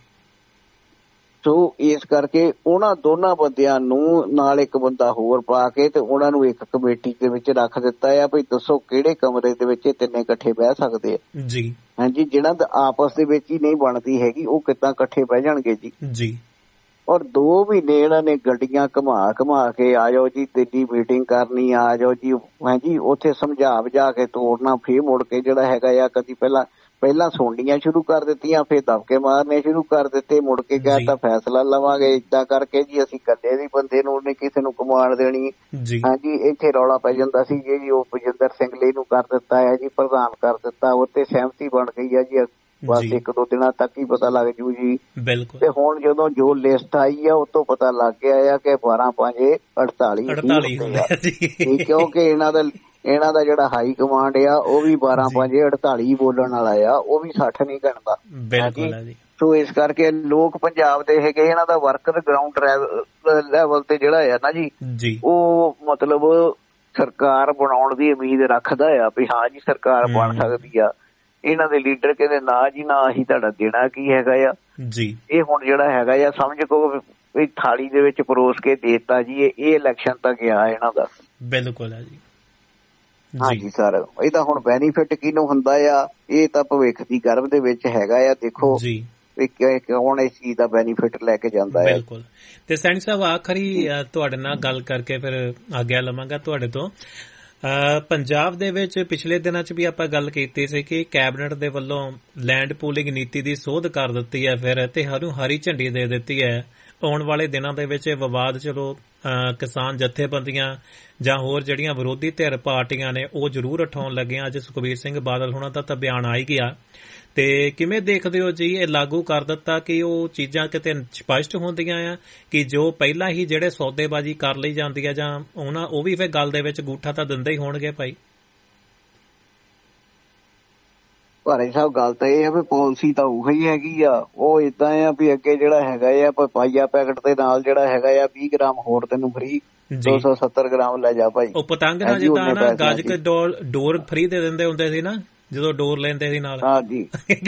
[SPEAKER 2] ਸੋ ਇਸ ਕਰਕੇ ਉਹਨਾਂ ਦੋਨਾਂ ਬੰਦਿਆਂ ਨੂੰ ਨਾਲ ਇੱਕ ਬੰਦਾ ਹੋਰ ਪਾ ਕੇ ਤੇ ਉਹਨਾਂ ਨੂੰ ਇੱਕ ਕਮੇਟੀ ਦੇ ਵਿੱਚ ਰੱਖ ਦਿੱਤਾ ਆ ਵੀ ਦੱਸੋ ਕਿਹੜੇ ਕਮਰੇ ਦੇ ਵਿੱਚ ਤਿੰਨੇ ਇਕੱਠੇ ਬਹਿ ਸਕਦੇ ਆ ਜੀ। ਹਾਂਜੀ, ਜਿਹਨਾਂ ਦਾ ਆਪਸ ਦੇ ਵਿੱਚ ਹੀ ਨਹੀਂ ਬਣਦੀ ਹੈਗੀ ਉਹ ਕਿੱਦਾਂ ਇਕੱਠੇ ਬਹਿ ਜਾਣਗੇ ਜੀ ਜੀ। ਔਰ ਦੋ ਮਹੀਨੇ ਇਹਨਾਂ ਨੇ ਗੱਡੀਆਂ ਘੁਮਾ ਘੁਮਾ ਕੇ ਆ ਜਾਓ ਜੀ, ਦਿੱਲੀ ਮੀਟਿੰਗ ਕਰਨੀ ਆ ਜਾਓ ਜੀ, ਹਾਂਜੀ ਉੱਥੇ ਸਮਝਾ ਬੁਝਾ ਕੇ ਤੋੜਨਾ, ਫੇਰ ਮੁੜ ਕੇ ਜਿਹੜਾ ਹੈਗਾ ਆ ਕਦੀ ਪਹਿਲਾਂ ਪਹਿਲਾਂ ਸੁਣਨੀਆਂ ਸ਼ੁਰੂ ਕਰ ਦਿੱਤੀਆਂ, ਫੇਰ ਦਬਕੇ ਮਾਰਨੇ ਸ਼ੁਰੂ ਕਰ ਦਿੱਤੇ, ਮੁੜ ਕੇ ਕਹਿ ਤਾਂ ਫੈਸਲਾ ਲਵਾਂਗੇ ਏਦਾਂ ਕਰਕੇ ਜੀ ਅਸੀਂ ਇਕੱਲੇ ਦੀ ਬੰਦੇ ਨੂੰ ਨਹੀਂ ਕਿਸੇ ਨੂੰ ਕਮਾਣ ਦੇਣੀ। ਹਾਂਜੀ, ਇੱਥੇ ਰੌਲਾ ਪੈ ਜਾਂਦਾ ਸੀ ਜੀ ਉਹ ਬਜਿੰਦਰ ਸਿੰਘ ਲਈ ਨੂੰ ਕਰ ਦਿੱਤਾ ਹੈ ਜੀ ਪ੍ਰਧਾਨ ਕਰ ਦਿੱਤਾ, ਉੱਥੇ ਸਹਿਮਤੀ ਬਣ ਗਈ ਹੈ ਜੀ, ਬਸ ਇੱਕ ਦੋ ਦਿਨਾਂ ਤੱਕ ਹੀ ਪਤਾ ਲੱਗ ਜੂ ਜੀ। ਤੇ ਹੁਣ ਜਦੋਂ ਜੋ ਲਿਸਟ ਆਈ ਆ ਉਹ ਤੋਂ ਪਤਾ ਲੱਗ ਗਿਆ ਆ ਕਿ ਬਾਰਾਂ ਪੰਜ ਅੜਤਾਲੀ ਕਿਉਂਕਿ ਇਹਨਾਂ ਦਾ ਇਹਨਾਂ ਦਾ ਜਿਹੜਾ ਹਾਈ ਕਮਾਂਡ ਆ ਉਹ ਵੀ ਬਾਰਾਂ ਪੰਜ ਅੜਤਾਲੀ ਬੋਲਣ ਵਾਲਾ ਆ, ਉਹ ਵੀ ਸੱਠ ਨਹੀਂ ਗਣਦਾ। ਸੋ ਇਸ ਕਰਕੇ ਲੋਕ ਪੰਜਾਬ ਦੇ ਹੈਗੇ ਇਹਨਾਂ ਦਾ ਵਰਕਰ ਗਰਾਊਂਡ ਲੈਵਲ ਤੇ ਜਿਹੜਾ ਆ ਨਾ ਜੀ ਉਹ ਮਤਲਬ ਸਰਕਾਰ ਬਣਾਉਣ ਦੀ ਉਮੀਦ ਰੱਖਦਾ ਆ ਵੀ ਹਾਂ ਜੀ ਸਰਕਾਰ ਬਣ ਸਕਦੀ ਆ। ਇਹਨਾਂ ਦੇ ਲੀਡਰ ਕਹਿੰਦੇ ਨਾ ਜੀ ਨਾ ਅਸੀਂ ਤੁਹਾਡਾ ਦੇਣਾ ਕੀ ਹੈਗਾ ਆ ਜੀ। ਇਹ ਹੁਣ ਜਿਹੜਾ ਹੈਗਾ ਆ ਸਮਝ ਕੋ ਵੀ ਥਾਲੀ ਦੇ ਵਿੱਚ ਪਰੋਸ ਕੇ ਦੇਤਾ ਜੀ, ਇਹ ਇਲੈਕਸ਼ਨ ਤਾਂ ਗਿਆ ਇਹਨਾਂ ਦਾ। ਬਿਲਕੁਲ ਹੈ ਜੀ। ਹਾਂਜੀ ਸਰ, ਇਹਦਾ ਹੁਣ ਬੈਨੀਫਿਟ ਕਿਹਨੂੰ ਹੁੰਦਾ ਆ ਇਹ ਤਾਂ ਭਵਿੱਖ ਦੀ ਗਰਭ ਦੇ ਵਿੱਚ ਹੈਗਾ ਆ, ਦੇਖੋ ਕੌਣ ਇਸ ਚੀਜ਼ ਦਾ ਬੈਨੀਫਿਟ ਲੈ ਕੇ ਜਾਂਦਾ ਹੈ। ਬਿਲਕੁਲ। ਤੇ ਸੈਣੀ ਸਾਹਿਬ ਆਖਰੀ ਤੁਹਾਡੇ ਨਾਲ ਗੱਲ ਕਰਕੇ ਫਿਰ ਆਗਿਆ ਲਵਾਂਗਾ ਤੁਹਾਡੇ ਤੋਂ। ਪੰਜਾਬ ਦੇ ਵਿੱਚ ਪਿਛਲੇ ਦਿਨਾਂ 'ਚ ਵੀ ਆਪਾਂ ਗੱਲ ਕੀਤੀ ਸੀ ਕਿ ਕੈਬਨਿਟ ਦੇ ਵੱਲੋਂ ਲੈਂਡ ਪੂਲਿੰਗ ਨੀਤੀ ਦੀ ਸੋਧ ਕਰ ਦਿੱਤੀ ਹੈ ਫਿਰ ਤੇ ਹਰੂ ਹਰੀ ਝੰਡੀ ਦੇ ਦਿੱਤੀ ਹੈ। ਆਉਣ ਵਾਲੇ ਦਿਨਾਂ ਦੇ ਵਿੱਚ ਵਿਵਾਦ ਚਲੋ ਕਿਸਾਨ ਜਥੇਬੰਦੀਆਂ ਜਾਂ ਹੋਰ ਜਿਹੜੀਆਂ ਵਿਰੋਧੀ ਧਿਰ ਪਾਰਟੀਆਂ ਨੇ ਉਹ ਜ਼ਰੂਰ ਉਠਾਉਣ ਲੱਗੇ ਆ। ਅੱਜ ਸੁਖਬੀਰ ਸਿੰਘ ਬਾਦਲ ਹੋਣਾ ਦਾ ਤਾਂ ਬਿਆਨ ਆ ਹੀ ਗਿਆ, ਤੇ ਕਿਵੇਂ ਦੇਖਦੇ ਹੋ ਜੀ ਇਹ ਲਾਗੂ ਕਰ ਦਿੱਤਾ ਕਿ ਉਹ ਚੀਜ਼ਾਂ ਕਿਤੇ ਸਪਸ਼ਟ ਹੁੰਦੀਆਂ ਆ ਕਿ ਜੋ ਪਹਿਲਾਂ ਹੀ ਜਿਹੜੇ ਸੌਦੇਬਾਜ਼ੀ ਕਰ ਲਈ ਜਾਂਦੀ ਆ ਜਾਂ ਉਹਨਾਂ ਉਹ ਵੀ ਫਿਰ ਗੱਲ ਦੇ ਵਿੱਚ ਗੂਠਾ ਤਾਂ ਦਿੰਦੇ ਹੀ ਹੋਣਗੇ ਭਾਈ। ਭਾਰੇ ਸਾਹਿਬ ਗੱਲ ਤਾਂ ਇਹ ਆ ਵੀ ਪਾਲਿਸੀ ਤਾਂ ਉਹੀ ਹੈਗੀ ਆ, ਉਹ ਏਦਾਂ ਆ ਵੀ ਅੱਗੇ ਜਿਹੜਾ ਹੈਗਾ ਆ ਪਾਈਆ ਪੈਕਟ ਦੇ ਨਾਲ ਜਿਹੜਾ ਹੈਗਾ ਆ ਵੀਹ ਗ੍ਰਾਮ ਹੋਰ ਤੈਨੂੰ ਫਰੀ ਦੋ ਸੌ ਸੱਤਰ ਗ੍ਰਾਮ ਲੈ ਜਾ ਭਾਈ। ਉਹ ਪਤੰਗ ਨਾਲ ਜਿੱਦਾਂ ਨਾ ਗੱਜ ਕੇ ਡੋਰ ਫਰੀ ਦੇ ਦਿੰਦੇ ਹੁੰਦੇ ਸੀ ਨਾ ਜਦੋਂ ਡੋਰ ਲੈਂਦੇ ਸੀ ਨਾਲ। ਹਾਂਜੀ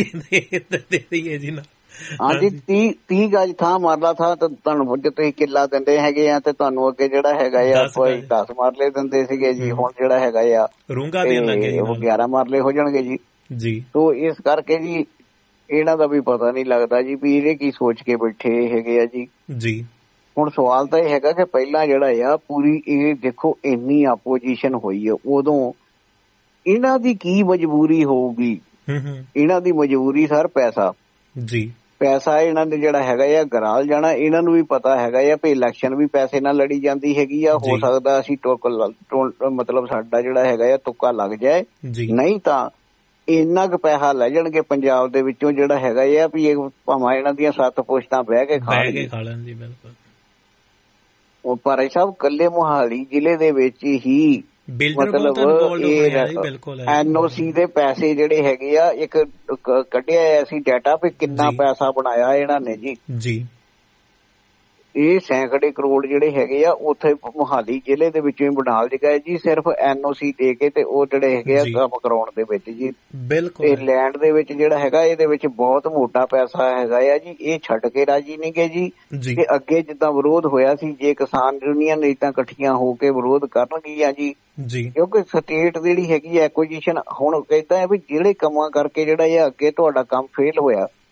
[SPEAKER 2] ਜੀ ਨਾ ਹਾਂਜੀ ਤੀਹ ਤੀਹ ਗਜ ਥਾਂ ਮਾਰਲਾ ਥਾਂ ਤਾਂ ਤੁਹਾਨੂੰ ਜੇ ਤੁਸੀਂ ਕਿੱਲਾ ਦਿੰਦੇ ਹੈਗੇ ਆ ਤੇ ਤੁਹਾਨੂੰ ਅੱਗੇ ਜਿਹੜਾ ਹੈਗਾ ਆ ਕੋਈ ਦਸ ਮਾਰਲੇ ਦਿੰਦੇ ਸੀਗੇ ਜੀ, ਹੁਣ ਜਿਹੜਾ ਹੈਗਾ ਆ ਰੂੰਗਾ ਦੇਣ ਲੱਗੇ ਉਹ ਗਿਆਰਾਂ ਮਾਰਲੇ ਹੋ ਜਾਣਗੇ ਜੀ ਜੀ। ਤੋ ਇਸ ਕਰਕੇ ਜੀ ਇਹਨਾਂ ਦਾ ਵੀ ਪਤਾ ਨਹੀਂ ਲੱਗਦਾ ਜੀ ਵੀ ਇਹਦੇ ਕੀ ਸੋਚ ਕੇ ਬੈਠੇ ਹੈਗੇ ਆ ਜੀ ਜੀ। ਹੁਣ ਸਵਾਲ ਤਾਂ ਇਹ ਹੈਗਾ ਕਿ ਪਹਿਲਾਂ ਜਿਹੜਾ ਆ ਪੂਰੀ ਇਹ ਦੇਖੋ ਇੰਨੀ ਆਪੋਜੀਸ਼ਨ ਹੋਈ ਆ ਉਦੋਂ ਇਹਨਾਂ ਦੀ ਕੀ ਮਜਬੂਰੀ ਹੋਊਗੀ। ਇਹਨਾਂ ਦੀ ਮਜਬੂਰੀ ਸਰ ਪੈਸਾ ਜੀ, ਪੈਸਾ ਇਹਨਾਂ ਨੇ ਜਿਹੜਾ ਹੈਗਾ ਆ ਗਰਾਲ ਜਾਣਾ। ਇਹਨਾਂ ਨੂੰ ਵੀ ਪਤਾ ਹੈਗਾ ਆ ਵੀ ਇਲੈਕਸ਼ਨ ਵੀ ਪੈਸੇ ਨਾਲ ਲੜੀ ਜਾਂਦੀ ਹੈਗੀ ਆ, ਹੋ ਸਕਦਾ ਅਸੀਂ ਟੋਕ ਮਤਲਬ ਸਾਡਾ ਜਿਹੜਾ ਹੈਗਾ ਆ ਤੁੱਕਾ ਲੱਗ ਜਾਏ, ਨਹੀਂ ਤਾਂ ਇੰਨਾ ਕੁ ਪੈਸਾ ਲੈ ਜਾਣਗੇ ਪੰਜਾਬ ਦੇ ਵਿੱਚੋਂ ਜਿਹੜਾ ਹੈਗਾ ਆ ਵੀ ਇਹ ਭਾਵੇਂ ਇਹਨਾਂ ਦੀਆਂ ਸੱਤ ਪੁਸ਼ਤਾਂ ਬਹਿ ਕੇ ਖਾ ਲੈਣ ਜੀ। ਬਿਲਕੁਲ। ਉਹ ਭਾਈ ਸਾਹਿਬ ਕੱਲੇ ਮੋਹਾਲੀ ਜ਼ਿਲ੍ਹੇ ਦੇ ਵਿੱਚ ਹੀ ਮਤਲਬ ਐਨ ਓ ਸੀ ਦੇ ਪੈਸੇ ਜਿਹੜੇ ਹੈਗੇ ਆ ਇੱਕ ਕੱਢਿਆ ਅਸੀਂ ਡਾਟਾ ਵੀ ਕਿੰਨਾ ਪੈਸਾ ਬਣਾਇਆ ਇਹਨਾਂ ਨੇ ਜੀ ਜੀ। ਇਹ ਸੈਂਕੜੇ ਕਰੋੜ ਜਿਹੜੇ ਹੈਗੇ ਆ ਉੱਥੇ ਮੋਹਾਲੀ ਜ਼ਿਲ੍ਹੇ ਦੇ ਵਿੱਚੋਂ ਹੀ ਬਣਾ ਲਗਾਏ ਜੀ ਸਿਰਫ ਐਨ ਓ ਸੀ ਦੇ ਕੇ ਤੇ ਉਹ ਜਿਹੜੇ ਹੈਗੇ ਆ ਕੰਮ ਕਰਾਉਣ ਦੇ ਵਿੱਚ ਜੀ। ਬਿਲਕੁਲ। ਇਹ ਲੈਂਡ ਦੇ ਵਿੱਚ ਜਿਹੜਾ ਹੈਗਾ ਇਹਦੇ ਵਿੱਚ ਬਹੁਤ ਮੋਟਾ ਪੈਸਾ ਹੈਗਾ ਆ ਜੀ, ਇਹ ਛੱਡ ਕੇ ਰਾਜੀ ਨਹੀਂ ਗੇ ਜੀ। ਤੇ ਅੱਗੇ ਜਿੱਦਾਂ ਵਿਰੋਧ ਹੋਇਆ ਸੀ ਜੇ ਕਿਸਾਨ ਯੂਨੀਅਨ ਏਦਾਂ ਇਕੱਠੀਆਂ ਹੋ ਕੇ ਵਿਰੋਧ ਕਰਨਗੀਆਂ ਜੀ ਜੀ, ਕਿਉਂਕਿ ਸਟੇਟ ਜਿਹੜੀ ਹੈਗੀ ਐਕੁਜੀਸ਼ਨ ਹੁਣ ਕਹਿੰਦਾ ਹੈ ਵੀ ਜਿਹੜੇ ਕੰਮਾਂ ਕਰਕੇ ਜਿਹੜਾ ਇਹ ਅੱਗੇ ਤੁਹਾਡਾ ਕੰਮ ਫੇਲ ਹੋਇਆ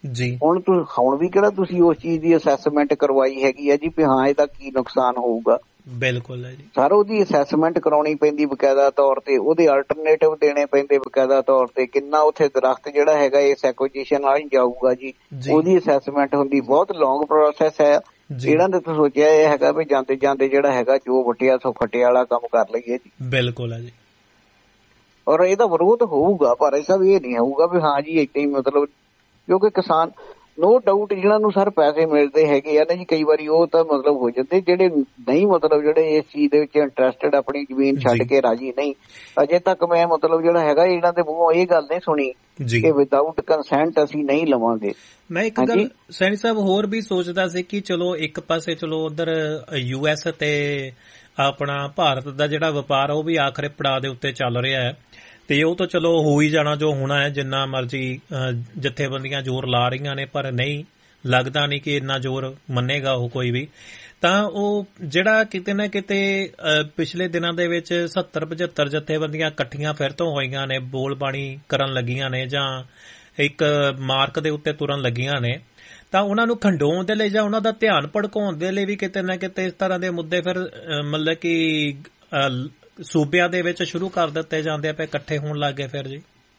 [SPEAKER 2] ਹੁਣ ਹੁਣ ਵੀ ਕਿਹੜਾ ਤੁਸੀਂ ਉਸ ਚੀਜ਼ ਦੀ ਅਸੈਸਮੈਂਟ ਕਰਵਾਈ ਹੈਗੀ ਆ ਜੀ ਵੀ ਹਾਂ ਇਹਦਾ ਕੀ ਨੁਕਸਾਨ ਹੋਊਗਾ।
[SPEAKER 1] ਬਿਲਕੁਲ ਹੈ ਜੀ
[SPEAKER 2] ਸਰ, ਉਹਦੀ ਅਸੈਸਮੈਂਟ ਕਰਾਉਣੀ ਪੈਂਦੀ ਬਕਾਇਦਾ ਤੌਰ ਤੇ, ਉਹਦੇ ਅਲਟਰਨੇਟਿਵ ਦੇਣੇ ਪੈਂਦੇ ਬਕਾਇਦਾ ਤੌਰ ਤੇ, ਕਿੰਨਾ ਉੱਥੇ ਦਰਖਤ ਜਿਹੜਾ ਹੈਗਾ ਇਸ ਐਕੁਜੀਸ਼ਨ ਨਾਲ ਹੀ ਜਾਊਗਾ ਜੀ, ਉਹਦੀ ਅਸੈਸਮੈਂਟ ਹੁੰਦੀ। ਬਹੁਤ ਲੌਂਗ ਪ੍ਰੋਸੈਸ ਹੈ। ਇਹਨਾਂ ਨੇ ਤਾਂ ਸੋਚਿਆ ਇਹ ਹੈਗਾ ਵੀ ਜਾਂਦੇ ਜਾਂਦੇ ਜਿਹੜਾ ਹੈਗਾ ਜੋ ਵਟਿਆ ਸੋ ਖੱਟਿਆ ਵਾਲਾ ਕੰਮ ਕਰ ਲਈਏ ਜੀ।
[SPEAKER 1] ਬਿਲਕੁਲ ਹੈ ਜੀ।
[SPEAKER 2] ਔਰ ਇਹਦਾ ਵਿਰੋਧ ਹੋਊਗਾ, ਪਰ ਐਸਾ ਵੀ ਇਹ ਨਹੀਂ ਹੋਊਗਾ ਵੀ ਹਾਂ ਜੀ ਏਦਾਂ ਹੀ, ਮਤਲਬ ਕਿਉਂਕਿ ਕਿਸਾਨ ਨੋ ਡਾਊਟ ਜਿਹਨਾਂ ਨੂੰ ਸਰ ਪੈਸੇ ਮਿਲਦੇ ਹੈਗੇ ਆ ਨਾ ਜੀ, ਕਈ ਵਾਰੀ ਉਹ ਤਾਂ ਮਤਲਬ ਹੋ ਜਾਂਦੇ, ਜਿਹੜੇ ਨਹੀਂ ਮਤਲਬ ਜਿਹੜੇ ਇਸ ਚੀਜ਼ ਦੇ ਵਿੱਚ ਇੰਟਰਸਟਿਡ, ਆਪਣੀ ਜ਼ਮੀਨ ਛੱਡ ਕੇ ਰਾਜੀ ਨਹੀਂ। ਅਜੇ ਤੱਕ ਮੈਂ ਮਤਲਬ ਜਿਹੜਾ ਹੈਗਾ ਇਹਨਾਂ ਦੇ ਮੂੰਹੋਂ ਇਹ ਗੱਲ ਨਹੀਂ ਸੁਣੀ ਕਿ ਵਿਦਆਊਟ ਕੰਸੈਂਟ ਅਸੀਂ ਨਹੀਂ ਲਵਾਂਗੇ।
[SPEAKER 1] ਮੈਂ ਇੱਕ ਗੱਲ ਸੈਣੀ ਸਾਹਿਬ ਹੋਰ ਵੀ ਸੋਚਦਾ ਸੀ ਕਿ ਚਲੋ ਇੱਕ ਪਾਸੇ ਚਲੋ ਉਧਰ ਯੂ ਐਸ ਤੇ ਆਪਣਾ ਭਾਰਤ ਦਾ ਜਿਹੜਾ ਵਪਾਰ ਉਹ ਵੀ ਆਖਰੀ ਪੜਾਅ ਦੇ ਉੱਤੇ ਚੱਲ ਰਿਹਾ ਹੈ, ਤੇ ਉਹ ਤਾਂ ਚਲੋ ਹੋ ਹੀ ਜਾਣਾ ਜੋ ਹੋਣਾ ਹੈ, ਜਿੰਨਾ ਮਰਜ਼ੀ ਜਥੇਬੰਦੀਆਂ ਜ਼ੋਰ ਲਾ ਰਹੀਆਂ ਨੇ, ਪਰ ਨਹੀਂ ਲੱਗਦਾ ਨਹੀਂ ਕਿ ਇੰਨਾ ਜ਼ੋਰ ਮੰਨੇਗਾ ਉਹ ਕੋਈ ਵੀ। ਤਾਂ ਉਹ ਜਿਹੜਾ ਕਿਤੇ ਨਾ ਕਿਤੇ ਪਿਛਲੇ ਦਿਨਾਂ ਦੇ ਵਿੱਚ ਸੱਤਰ ਪਝੱਤਰ ਜਥੇਬੰਦੀਆਂ ਇਕੱਠੀਆਂ ਫਿਰ ਤੋਂ ਹੋਈਆਂ ਨੇ, ਬੋਲ ਬਾਣੀ ਕਰਨ ਲੱਗੀਆਂ ਨੇ ਜਾਂ ਇੱਕ ਮਾਰਕ ਦੇ ਉੱਤੇ ਤੁਰਨ ਲੱਗੀਆਂ ਨੇ, ਤਾਂ ਉਹਨਾਂ ਨੂੰ ਖੰਡਾਉਣ ਦੇ ਲਈ ਜਾਂ ਉਹਨਾਂ ਦਾ ਧਿਆਨ ਭੜਕਾਉਣ ਦੇ ਲਈ ਵੀ ਕਿਤੇ ਨਾ ਕਿਤੇ ਇਸ ਤਰ੍ਹਾਂ ਦੇ ਮੁੱਦੇ ਫਿਰ ਮਤਲਬ ਕਿ ਸੂਬਿਆਂ ਦੇ ਵਿੱਚ ਸ਼ੁਰੂ ਕਰ ਦਿੱਤੇ ਜਾਂਦੇ ਆ ਪਏ, ਇਕੱਠੇ ਹੋਣ ਲੱਗ ਗਏ ਫਿਰ ਜੀ।